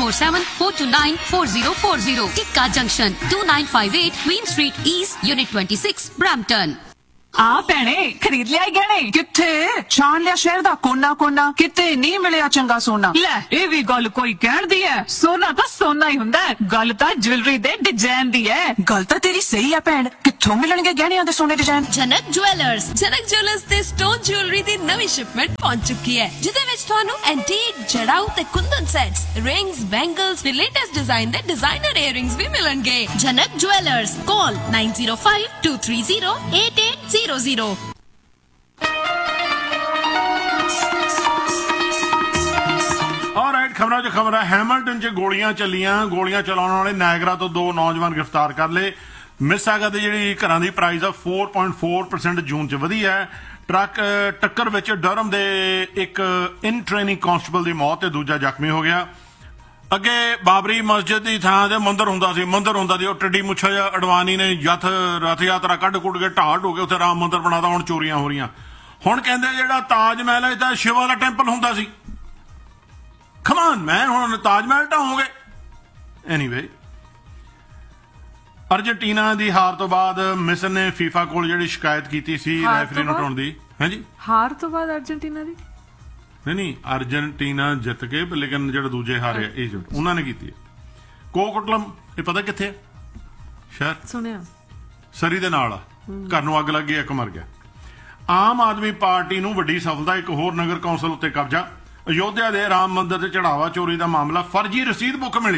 6474294040। ਟਿੱਕਾ junction 2958 Queen Street East, Unit 26, Brampton। ਆ ਭੈਣੇ ਖਰੀਦ ਲਿਆ ਗਹਿਣੇ? ਕਿੱਥੇ ਛਾਣ ਲਿਆ ਸ਼ਹਿਰ ਦਾ ਕੋਨਾ ਕੋਨਾ, ਕਿਤੇ ਨਹੀਂ ਮਿਲਿਆ ਚੰਗਾ ਸੋਨਾ। ਲੈ ਇਹ ਵੀ ਗੱਲ ਕੋਈ ਕਹਿਣ ਦੀ ਹੈ, ਸੋਨਾ ਤਾਂ ਸੋਨਾ ਹੀ ਹੁੰਦਾ, ਗੱਲ ਤਾਂ ਜੁਐਲਰੀ ਦੇ ਡਿਜ਼ਾਈਨ ਦੀ ਹੈ। ਗੱਲ ਤਾਂ ਤੇਰੀ ਸਹੀ ਹੈ ਭੈਣ, ਕਿੱਥੋਂ ਮਿਲਣਗੇ ਗਹਿਣਿਆਂ ਦੇ ਸੋਨੇ ਡਿਜ਼ਾਈਨ? ਜਨਕ ਜੁਐਲਰਸ। ਜਨਕ ਜੁਐਲਰਸ ਤੇ ਸਟੋਨ ਜੁਐਲਰੀ ਦੀ ਨਵੀਂ ਸ਼ਿਪਮੈਂਟ ਪਹੁੰਚ ਚੁੱਕੀ ਹੈ, ਜਿਹਦੇ ਵਿੱਚ ਤੁਹਾਨੂੰ ਐਂਟੀਕ, ਜੜਾਊ ਤੇ ਕੁੰਦਨ ਸੈਟਸ, ਰਿੰਗਸ, ਬੈਂਗਲਸ ਤੇ ਲੇਟੈਸਟ ਡਿਜ਼ਾਈਨ ਦੇ ਡਿਜ਼ਾਈਨਰ ਈਅਰਿੰਗਸ ਵੀ ਮਿਲਣਗੇ। ਜਨਕ ਜੁਐਲਰਸ। ਕਾਲ 9052308800। ਆਲਰਾਈਟ, ਖਬਰਾਂ 'ਚ ਖਬਰ ਹੈ। ਹੈਮਿਲਟਨ 'ਚ ਗੋਲੀਆਂ ਚੱਲੀਆਂ, ਗੋਲੀਆਂ ਚਲਾਉਣ ਵਾਲੇ ਨਾਇਗਰਾ ਤੋਂ 2 ਨੌਜਵਾਨ ਗ੍ਰਿਫਤਾਰ ਕਰ ਲਏ। ਮਿਸਾਗਾ ਦੀ ਜਿਹੜੀ ਘਰਾਂ ਦੀ ਪ੍ਰਾਈਸ ਆ 4.4% ਜੂਨ 'ਚ ਵਧੀ ਹੈ। ਟਰੱਕ ਟੱਕਰ ਵਿੱਚ ਡਰਮ ਦੇ ਇੱਕ ਇਨ ਟ੍ਰੇਨਿੰਗ ਕਾਂਸਟੇਬਲ ਦੀ ਮੌਤ ਤੇ ਦੂਜਾ ਜ਼ਖਮੀ ਹੋ ਗਿਆ। ਅੱਗੇ ਬਾਬਰੀ ਮਸਜਿਦ ਦੀ ਥਾਂ ਤੇ ਮੰਦਿਰ ਹੁੰਦਾ ਸੀ, ਉਹ ਟੱਡੀ ਮੁੱਛਾ ਜਿਹਾ ਅਡਵਾਨੀ ਨੇ ਰਥ ਯਾਤਰਾ ਕੱਢ ਕੁੱਟ ਕੇ ਢਾਹ ਢੋ ਕੇ ਉੱਥੇ ਰਾਮ ਮੰਦਿਰ ਬਣਾਤਾ। ਹੁਣ ਚੋਰੀਆਂ ਹੋ ਰਹੀਆਂ। ਹੁਣ ਕਹਿੰਦੇ ਜਿਹੜਾ ਤਾਜ ਮਹਿਲ ਹੈ ਇਹ ਤਾਂ ਸ਼ਿਵਾ ਦਾ ਟੈਂਪਲ ਹੁੰਦਾ ਸੀ। ਕਮਾਨ ਮੈਨ, ਹੁਣ ਤਾਜ ਮਹਿਲ ਢਾਹੋਗੇ? ਐਨੀਵੇ, ਅਰਜਨਟੀਨਾ ਦੀ ਹਾਰ ਤੋਂ ਬਾਅਦ ਮਿਸਰ ਨੇ ਫੀਫਾ ਕੋਲ ਜਿਹੜੀ ਸ਼ਿਕਾਇਤ ਕੀਤੀ ਸੀ ਰੈਫਰੀ ਨੂੰ ਹਟਾਉਣ ਦੀ। ਹਾਂਜੀ, ਹਾਰ ਤੋਂ ਬਾਅਦ ਅਰਜਨਟੀਨਾ ਦੀ ਨਹੀਂ, ਅਰਜਨਟੀਨਾ ਜਿੱਤ ਕੇ, ਲੇਕਿਨ ਜਿਹੜੇ ਦੂਜੇ ਹਾਰੇ ਇਜਿਪਟ, ਉਹਨਾਂ ਨੇ ਕੀਤੀ। ਕੋਕਟਲਮ ਇਹ ਪਤਾ ਕਿੱਥੇ ਹੈ ਸ਼ਹਿਰ? ਸੁਣਿਆ, ਸਰੀ ਦੇ ਨਾਲ ਆ। ਘਰ ਨੂੰ ਅੱਗ ਲੱਗੀ, ਇੱਕ ਮਰ ਗਿਆ। ਆਮ ਆਦਮੀ ਪਾਰਟੀ ਨੂੰ ਵੱਡੀ ਸਫਲਤਾ, ਇੱਕ ਹੋਰ ਨਗਰ ਕੌਂਸਲ ਉੱਤੇ ਕਬਜ਼ਾ। ਅਯੋਧਿਆ ਦੇ ਰਾਮ ਮੰਦਿਰ ਤੇ ਚੜਾਵਾ ਚੋਰੀ ਦਾ ਮਾਮਲਾ, ਫਰਜ਼ੀ ਰਸੀਦ ਬੁੱਕ ਮਿਲੀ।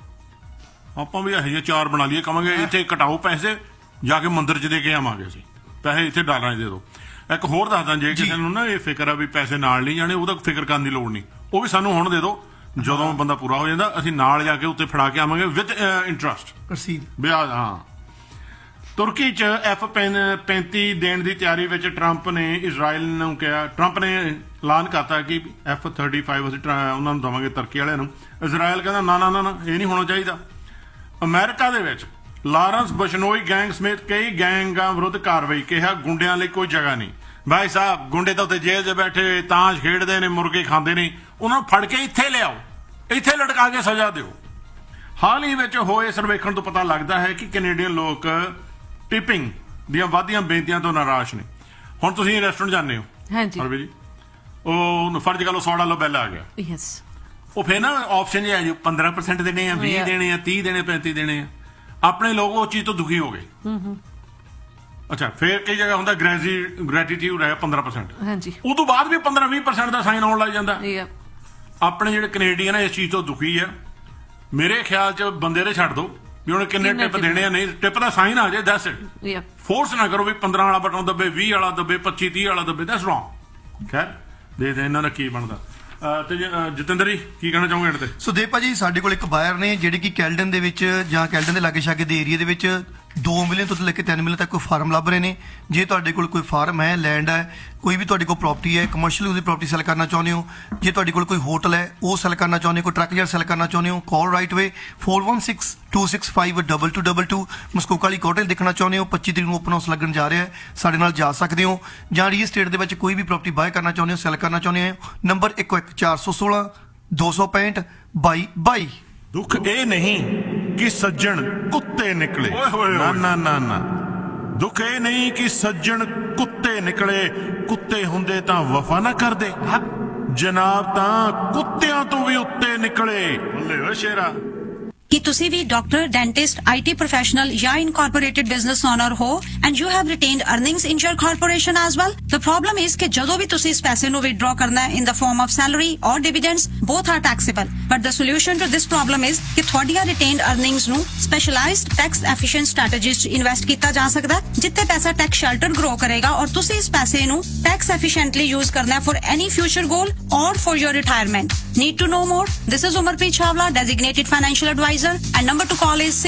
ਆਪਾਂ ਵੀ ਇਹੋ ਜਿਹੇ 4 ਬਣਾ ਲਈਏ, ਕਹਾਂਗੇ ਇੱਥੇ ਕਟਾਓ ਪੈਸੇ, ਜਾ ਕੇ ਮੰਦਿਰ 'ਚ ਦੇ ਕੇ ਆਵਾਂਗੇ ਅਸੀਂ ਪੈਸੇ, ਇੱਥੇ ਡਾਲਰਾਂ 'ਚ ਦੇ ਦਿਓ। ਇੱਕ ਹੋਰ ਦੱਸਦਾ, ਜੇ ਕਿਸੇ ਨੂੰ ਨਾ ਇਹ ਫਿਕਰ ਆ ਵੀ ਪੈਸੇ ਨਾਲ ਨਹੀਂ ਜਾਣੇ, ਉਹਦਾ ਫਿਕਰ ਕਰਨ ਦੀ ਲੋੜ ਨਹੀਂ, ਉਹ ਵੀ ਸਾਨੂੰ ਹੁਣ ਦੇ ਦਿਓ। ਜਦੋਂ ਬੰਦਾ ਪੂਰਾ ਹੋ ਜਾਂਦਾ ਅਸੀਂ ਨਾਲ ਜਾ ਕੇ ਉੱਤੇ ਫੜਾ ਕੇ ਆਵਾਂਗੇ ਵਿਦ ਇੰਟਰਸਟ, ਵਿਆਜ। ਹਾਂ, ਤੁਰਕੀ 'ਚ F-35 ਦੇਣ ਦੀ ਤਿਆਰੀ ਵਿੱਚ ਟਰੰਪ ਨੇ ਇਜ਼ਰਾਈਲ ਨੂੰ ਕਿਹਾ। ਟਰੰਪ ਨੇ ਐਲਾਨ ਕਰਤਾ ਕਿ F-35 ਅਸੀਂ ਉਹਨਾਂ ਨੂੰ ਦੇਵਾਂਗੇ, ਤੁਰਕੀ ਵਾਲਿਆਂ ਨੂੰ। ਇਜ਼ਰਾਈਲ ਕਹਿੰਦਾ ਨਾ, ਇਹ ਨਹੀਂ ਹੋਣਾ ਚਾਹੀਦਾ। ਅਮਰੀਕਾ ਦੇ ਵਿੱਚ ਲਾਰੈਂਸ ਬਸ਼ਨੋਈ ਗੈਂਗ ਸਮੇਤ ਕਈ ਗੈਂਗਾਂ ਵਿਰੁੱਧ ਕਾਰਵਾਈ, ਕਿਹਾ ਗੁੰਡਿਆਂ ਲਈ ਕੋਈ ਜਗ੍ਹਾ ਨਹੀਂ। ਭਾਈ ਸਾਹਿਬ, ਗੁੰਡੇ ਤਾਂ ਉੱਥੇ ਜੇਲ੍ਹ 'ਚ ਬੈਠੇ ਤਾਸ਼ ਖੇਡਦੇ ਨੇ, ਮੁਰਗੇ ਖਾਂਦੇ ਨੇ, ਉਹਨਾਂ ਨੂੰ ਫੜ ਕੇ ਇੱਥੇ ਲਿਆਓ, ਇੱਥੇ ਲਟਕਾ ਕੇ ਸਜ਼ਾ ਦਿਓ। ਹਾਲ ਹੀ ਵਿੱਚ ਹੋਏ ਸਰਵੇਖਣ ਤੋਂ ਪਤਾ ਲੱਗਦਾ ਹੈ ਕਿ ਕੈਨੇਡੀਅਨ ਲੋਕ ਟਿਪਿੰਗ ਦੀਆਂ ਵੱਧਦੀਆਂ ਬੇਨਤੀਆਂ ਤੋਂ ਨਿਰਾਸ਼ ਨੇ। ਹੁਣ ਤੁਸੀਂ ਰੈਸਟੋਰੈਂਟ ਜਾਂਦੇ ਹੋ, ਹਾਂਜੀ ਜੀ, ਉਹ ਫਰਜ਼ ਕਰ ਲਓ $100 ਬਿੱਲ ਆ ਗਿਆ, ਯੈਸ, ਉਹ ਫਿਰ ਨਾ ਆਪਸ਼ਨ ਜਿਹਾ ਜੀ 15% ਦੇਣੇ ਆ, 20 ਦੇਣੇ ਆ, 30 ਦੇਣੇ, 35 ਦੇਣੇ ਆ। ਆਪਣੇ ਲੋਕ ਉਸ ਚੀਜ਼ ਤੋਂ ਦੁਖੀ ਹੋ ਗਏ। ਅੱਛਾ, ਫਿਰ ਕਈ ਜਗ੍ਹਾ ਹੁੰਦਾ ਗ੍ਰੈਟੀਟਿਊਡ ਹੈ 15%, ਹਾਂਜੀ, ਉਹ ਤੋਂ ਬਾਅਦ ਵੀ 15-20% ਦਾ ਸਾਈਨ ਆਉਣ ਲੱਗ ਜਾਂਦਾ। ਆਪਣੇ ਜਿਹੜੇ ਕੈਨੇਡੀਅਨ ਇਸ ਚੀਜ਼ ਤੋਂ ਦੁਖੀ ਆ। ਮੇਰੇ ਖਿਆਲ 'ਚ ਬੰਦੇ ਦੇ ਛੱਡ ਦਿਓ ਵੀ ਉਹਨੇ ਕਿੰਨੇ ਟਿਪ ਦੇਣੇ ਆ, ਨਹੀਂ ਟਿਪ ਦਾ ਸਾਈਨ ਆ ਜਾਏ, ਦੈਟਸ ਇਟ। ਫੋਰਸ ਨਾ ਕਰੋ ਵੀ 15 ਵਾਲਾ ਬਟਨ ਦੱਬੇ, 20 ਵਾਲਾ ਦੱਬੇ, 25-30 ਵਾਲਾ ਦੱਬੇ, ਦੈਟਸ ਰੌਂਗ। ਖੈਰ, ਦੇਖਦੇ ਇਹਨਾਂ ਦਾ ਕੀ ਬਣਦਾ। ਤੇ ਜਤਿੰਦਰ ਜੀ ਕੀ ਕਹਿਣਾ ਚਾਹੋਗੇ ਇਹਦੇ ਤੇ? ਸੁਦੇਵ ਭਾਜੀ, ਸਾਡੇ ਕੋਲ ਇੱਕ ਬਾਇਰ ਨੇ ਜਿਹੜੇ ਕਿ ਕੈਲਡਨ ਦੇ ਵਿੱਚ ਜਾਂ ਕੈਲਡਨ ਦੇ ਲਾਗੇ ਛਾਗੇ ਦੇ ਏਰੀਆ ਦੇ ਵਿੱਚ 2 ਮਿਲੀਅਨ ਤੋਂ ਲੈ ਕੇ 3 ਮਿਲੀਅਨ ਤੱਕ ਕੋਈ ਫਾਰਮ ਲੱਭ ਰਹੇ ਨੇ। ਜੇ ਤੁਹਾਡੇ ਕੋਲ ਕੋਈ ਫਾਰਮ ਹੈ, ਲੈਂਡ ਹੈ, ਕੋਈ ਵੀ ਤੁਹਾਡੇ ਕੋਲ ਪ੍ਰਾਪਰਟੀ ਹੈ, ਕਮਰਸ਼ੀਅਲ ਉਹਦੀ ਪ੍ਰਾਪਰਟੀ ਸੈਲ ਕਰਨਾ ਚਾਹੁੰਦੇ ਹੋ, ਜੇ ਤੁਹਾਡੇ ਕੋਲ ਕੋਈ ਹੋਟਲ ਹੈ ਉਹ ਸੈਲ ਕਰਨਾ ਚਾਹੁੰਦੇ ਹੋ, ਕੋਈ ਟਰੱਕ ਯਾਰਡ ਸੈਲ ਕਰਨਾ ਚਾਹੁੰਦੇ ਹੋ, ਕਾਲ ਰਾਈਟ ਵੇ 4162652222। ਮਸਕੋਕਾ ਵਾਲੀ ਕੋਟਲ ਦੇਖਣਾ ਚਾਹੁੰਦੇ ਹੋ, 25 ਤਰੀਕ ਨੂੰ ਓਪਨ ਹਾਊਸ ਲੱਗਣ ਜਾ ਰਿਹਾ ਹੈ, ਸਾਡੇ ਨਾਲ ਜਾ ਸਕਦੇ ਹੋ। ਜਾਂ ਰੀਅਲ ਸਟੇਟ ਦੇ ਵਿੱਚ ਕੋਈ ਵੀ ਪ੍ਰਾਪਰਟੀ ਬਾਏ ਕਰਨਾ ਚਾਹੁੰਦੇ ਹੋ, ਸੈਲ ਕਰਨਾ ਚਾਹੁੰਦੇ ਹੋ, ਨੰਬਰ 11416 265 2222। ਦੁੱਖ ਇਹ ਨਹੀਂ ਕਿ ਸੱਜਣ ਕੁੱਤੇ ਨਿਕਲੇ, ਨਾ, ਦੁੱਖ ਇਹ ਨਹੀਂ ਕਿ ਸੱਜਣ ਕੁੱਤੇ ਨਿਕਲੇ, ਕੁੱਤੇ ਹੁੰਦੇ ਤਾਂ ਵਫਾ ਨਾ ਕਰਦੇ, ਜਨਾਬ ਤਾਂ ਕੁੱਤਿਆਂ ਤੋਂ ਵੀ ਉੱਤੇ ਨਿਕਲੇ। ਬੱਲੇ ਓ ਸ਼ੇਰਾ। ਕਿ ਤੁਸੀਂ ਵੀ ਡਾਕਟਰ, ਡੈਂਟਿਸਟ, IT ਪ੍ਰੋਫੈਸ਼ਨਲ ਜਾਂ ਇਨਕਾਰਪੋਰੇਟਡ ਬਿਜ਼ਨਸ ਓਨਰ ਹੋ and you have ਰਿਟੇਨਡ earnings in your corporation as well. The problem is ਕਿ ਜਦੋਂ ਵੀ ਤੁਸੀਂ ਇਸ ਪੈਸੇ ਨੂੰ ਵਿਦਡਰਾ ਕਰਨਾ ਹੈ ਇਨ ਦ ਫਾਰਮ ਆਫ ਸੈਲਰੀ ਔਰ ਡਿਵੀਡੈਂਡਸ, both are taxable. But the solution to this problem is ਕਿ ਤੁਹਾਡੀਆਂ ਰਿਟੇਨਡ ਅਰਨਿੰਗਸ ਨੂੰ ਸਪੈਸ਼ਲਾਈਜ਼ਡ ਟੈਕਸ ਐਫੀਸ਼ੀਐਂਟ ਸਟ੍ਰੈਟੇਜੀਜ਼ 'ਚ ਇਨਵੈਸਟ ਕੀਤਾ ਜਾ ਸਕਦਾ, ਜਿੱਥੇ ਪੈਸਾ ਟੈਕਸ ਸ਼ੈਲਟਰ ਗਰੋ ਕਰੇਗਾ ਔਰ ਤੁਸੀਂ ਇਸ ਪੈਸੇ ਨੂੰ ਟੈਕਸ ਐਫੀਸ਼ੀਐਂਟਲੀ ਯੂਜ਼ ਕਰਨਾ ਹੈ ਫॉर एनी फ्यूचर गोल और for your retirement. Need to know more? This is उमरप्रीत Chhawla, designated financial adviser advisor, and number to call is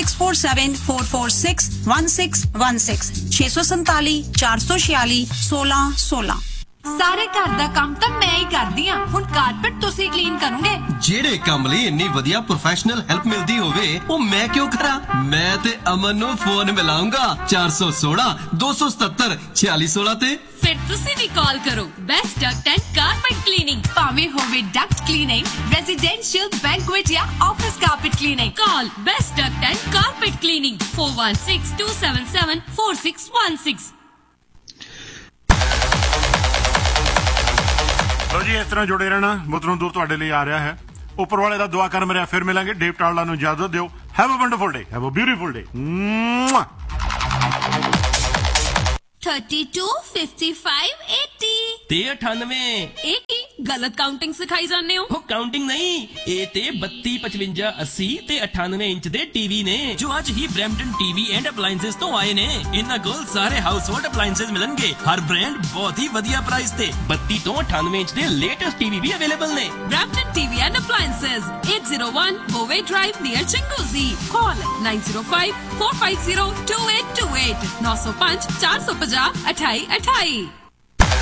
647-446-1616 647 446 1616। ਸਾਰੇ ਘਰ ਦਾ ਕੰਮ ਤਾਂ ਮੈਂ ਹੀ ਕਰਦੀ ਆ, ਹੁਣ ਕਾਰਪੇਟ ਤੁਸੀਂ ਕਲੀਨ ਕਰੋਗੇ। ਜਿਹੜੇ ਕੰਮ ਲਈ ਇੰਨੀ ਵਧੀਆ ਪ੍ਰੋਫੈਸ਼ਨਲ ਹੈਲਪ ਮਿਲਦੀ ਹੋਵੇ ਉਹ ਮੈਂ ਕਿਉਂ ਕਰਾਂ? ਮੈਂ ਤੇ ਅਮਨ ਨੂੰ ਫੋਨ ਮਿਲਾਉਂਗਾ 416 277 4616 ਤੇ। ਫਿਰ ਤੁਸੀਂ ਵੀ ਕਾਲ ਕਰੋ best Duckett and carpet cleaning, ਭਾਵੇਂ ਹੋਵੇ ਡਕਟ ਕਲੀਨਿੰਗ, ਰੈਜ਼ੀਡੈਂਸ਼ੀਅਲ, ਬੈਂਕੁਏਟ ਜਾਂ office carpet cleaning. Call best Duckett and carpet cleaning 4162774616। ਲੋ ਜੀ, ਇਸ ਤਰ੍ਹਾਂ ਜੁੜੇ ਰਹਿਣਾ ਮੁੱਦਰੋਂ ਦੂਰ ਤੁਹਾਡੇ ਲਈ ਆ ਰਿਹਾ ਹੈ। ਉੱਪਰ ਵਾਲੇ ਦਾ ਦੁਆ ਕਰ ਮੇਰਾ, ਫਿਰ ਮਿਲਾਂਗੇ। ਡੇਵ ਟਾਲੜਾ ਨੂੰ ਇਜਾਜ਼ਤ ਦਿਓ। Have a wonderful day, have a beautiful ਡੇ। 32 55 80 ਤੇ 98। ਇਹ ਕੀ ਗਲਤ ਕਾਊਂਟਿੰਗ ਸਿਖਾਈ ਜਾਂਦੇ ਹੋ? ਉਹ ਕਾਊਂਟਿੰਗ ਨਹੀਂ, ਇਹ ਤੇ 32 55 80 ਤੇ 98 ਇੰਚ ਦੇ ਟੀਵੀ ਨੇ ਜੋ ਅੱਜ ਹੀ ਬ੍ਰੈਂਪਟਨ ਟੀਵੀ ਐਂਡ ਅਪਲਾਈਐਂਸਸ ਤੋਂ ਆਏ ਨੇ। ਇਹਨਾਂ ਕੋਲ ਸਾਰੇ ਹਾਊਸ ਹੋਲਡ ਅਪਲਾਈਐਂਸਸ ਮਿਲਣਗੇ, ਹਰ ਬ੍ਰਾਂਡ ਬਹੁਤ ਹੀ ਵਧੀਆ ਪ੍ਰਾਈਸ ਤੇ। 32 ਤੋਂ 98 ਇੰਚ ਦੇ ਲੇਟੈਸਟ ਟੀਵੀ ਵੀ ਅਵੇਲੇਬਲ ਨੇ। Brampton TV and appliances 801 ਬੋਵੇ drive near ਚੰਗੋਜ਼ੀ। Call 905 450 2828 905 450 2828।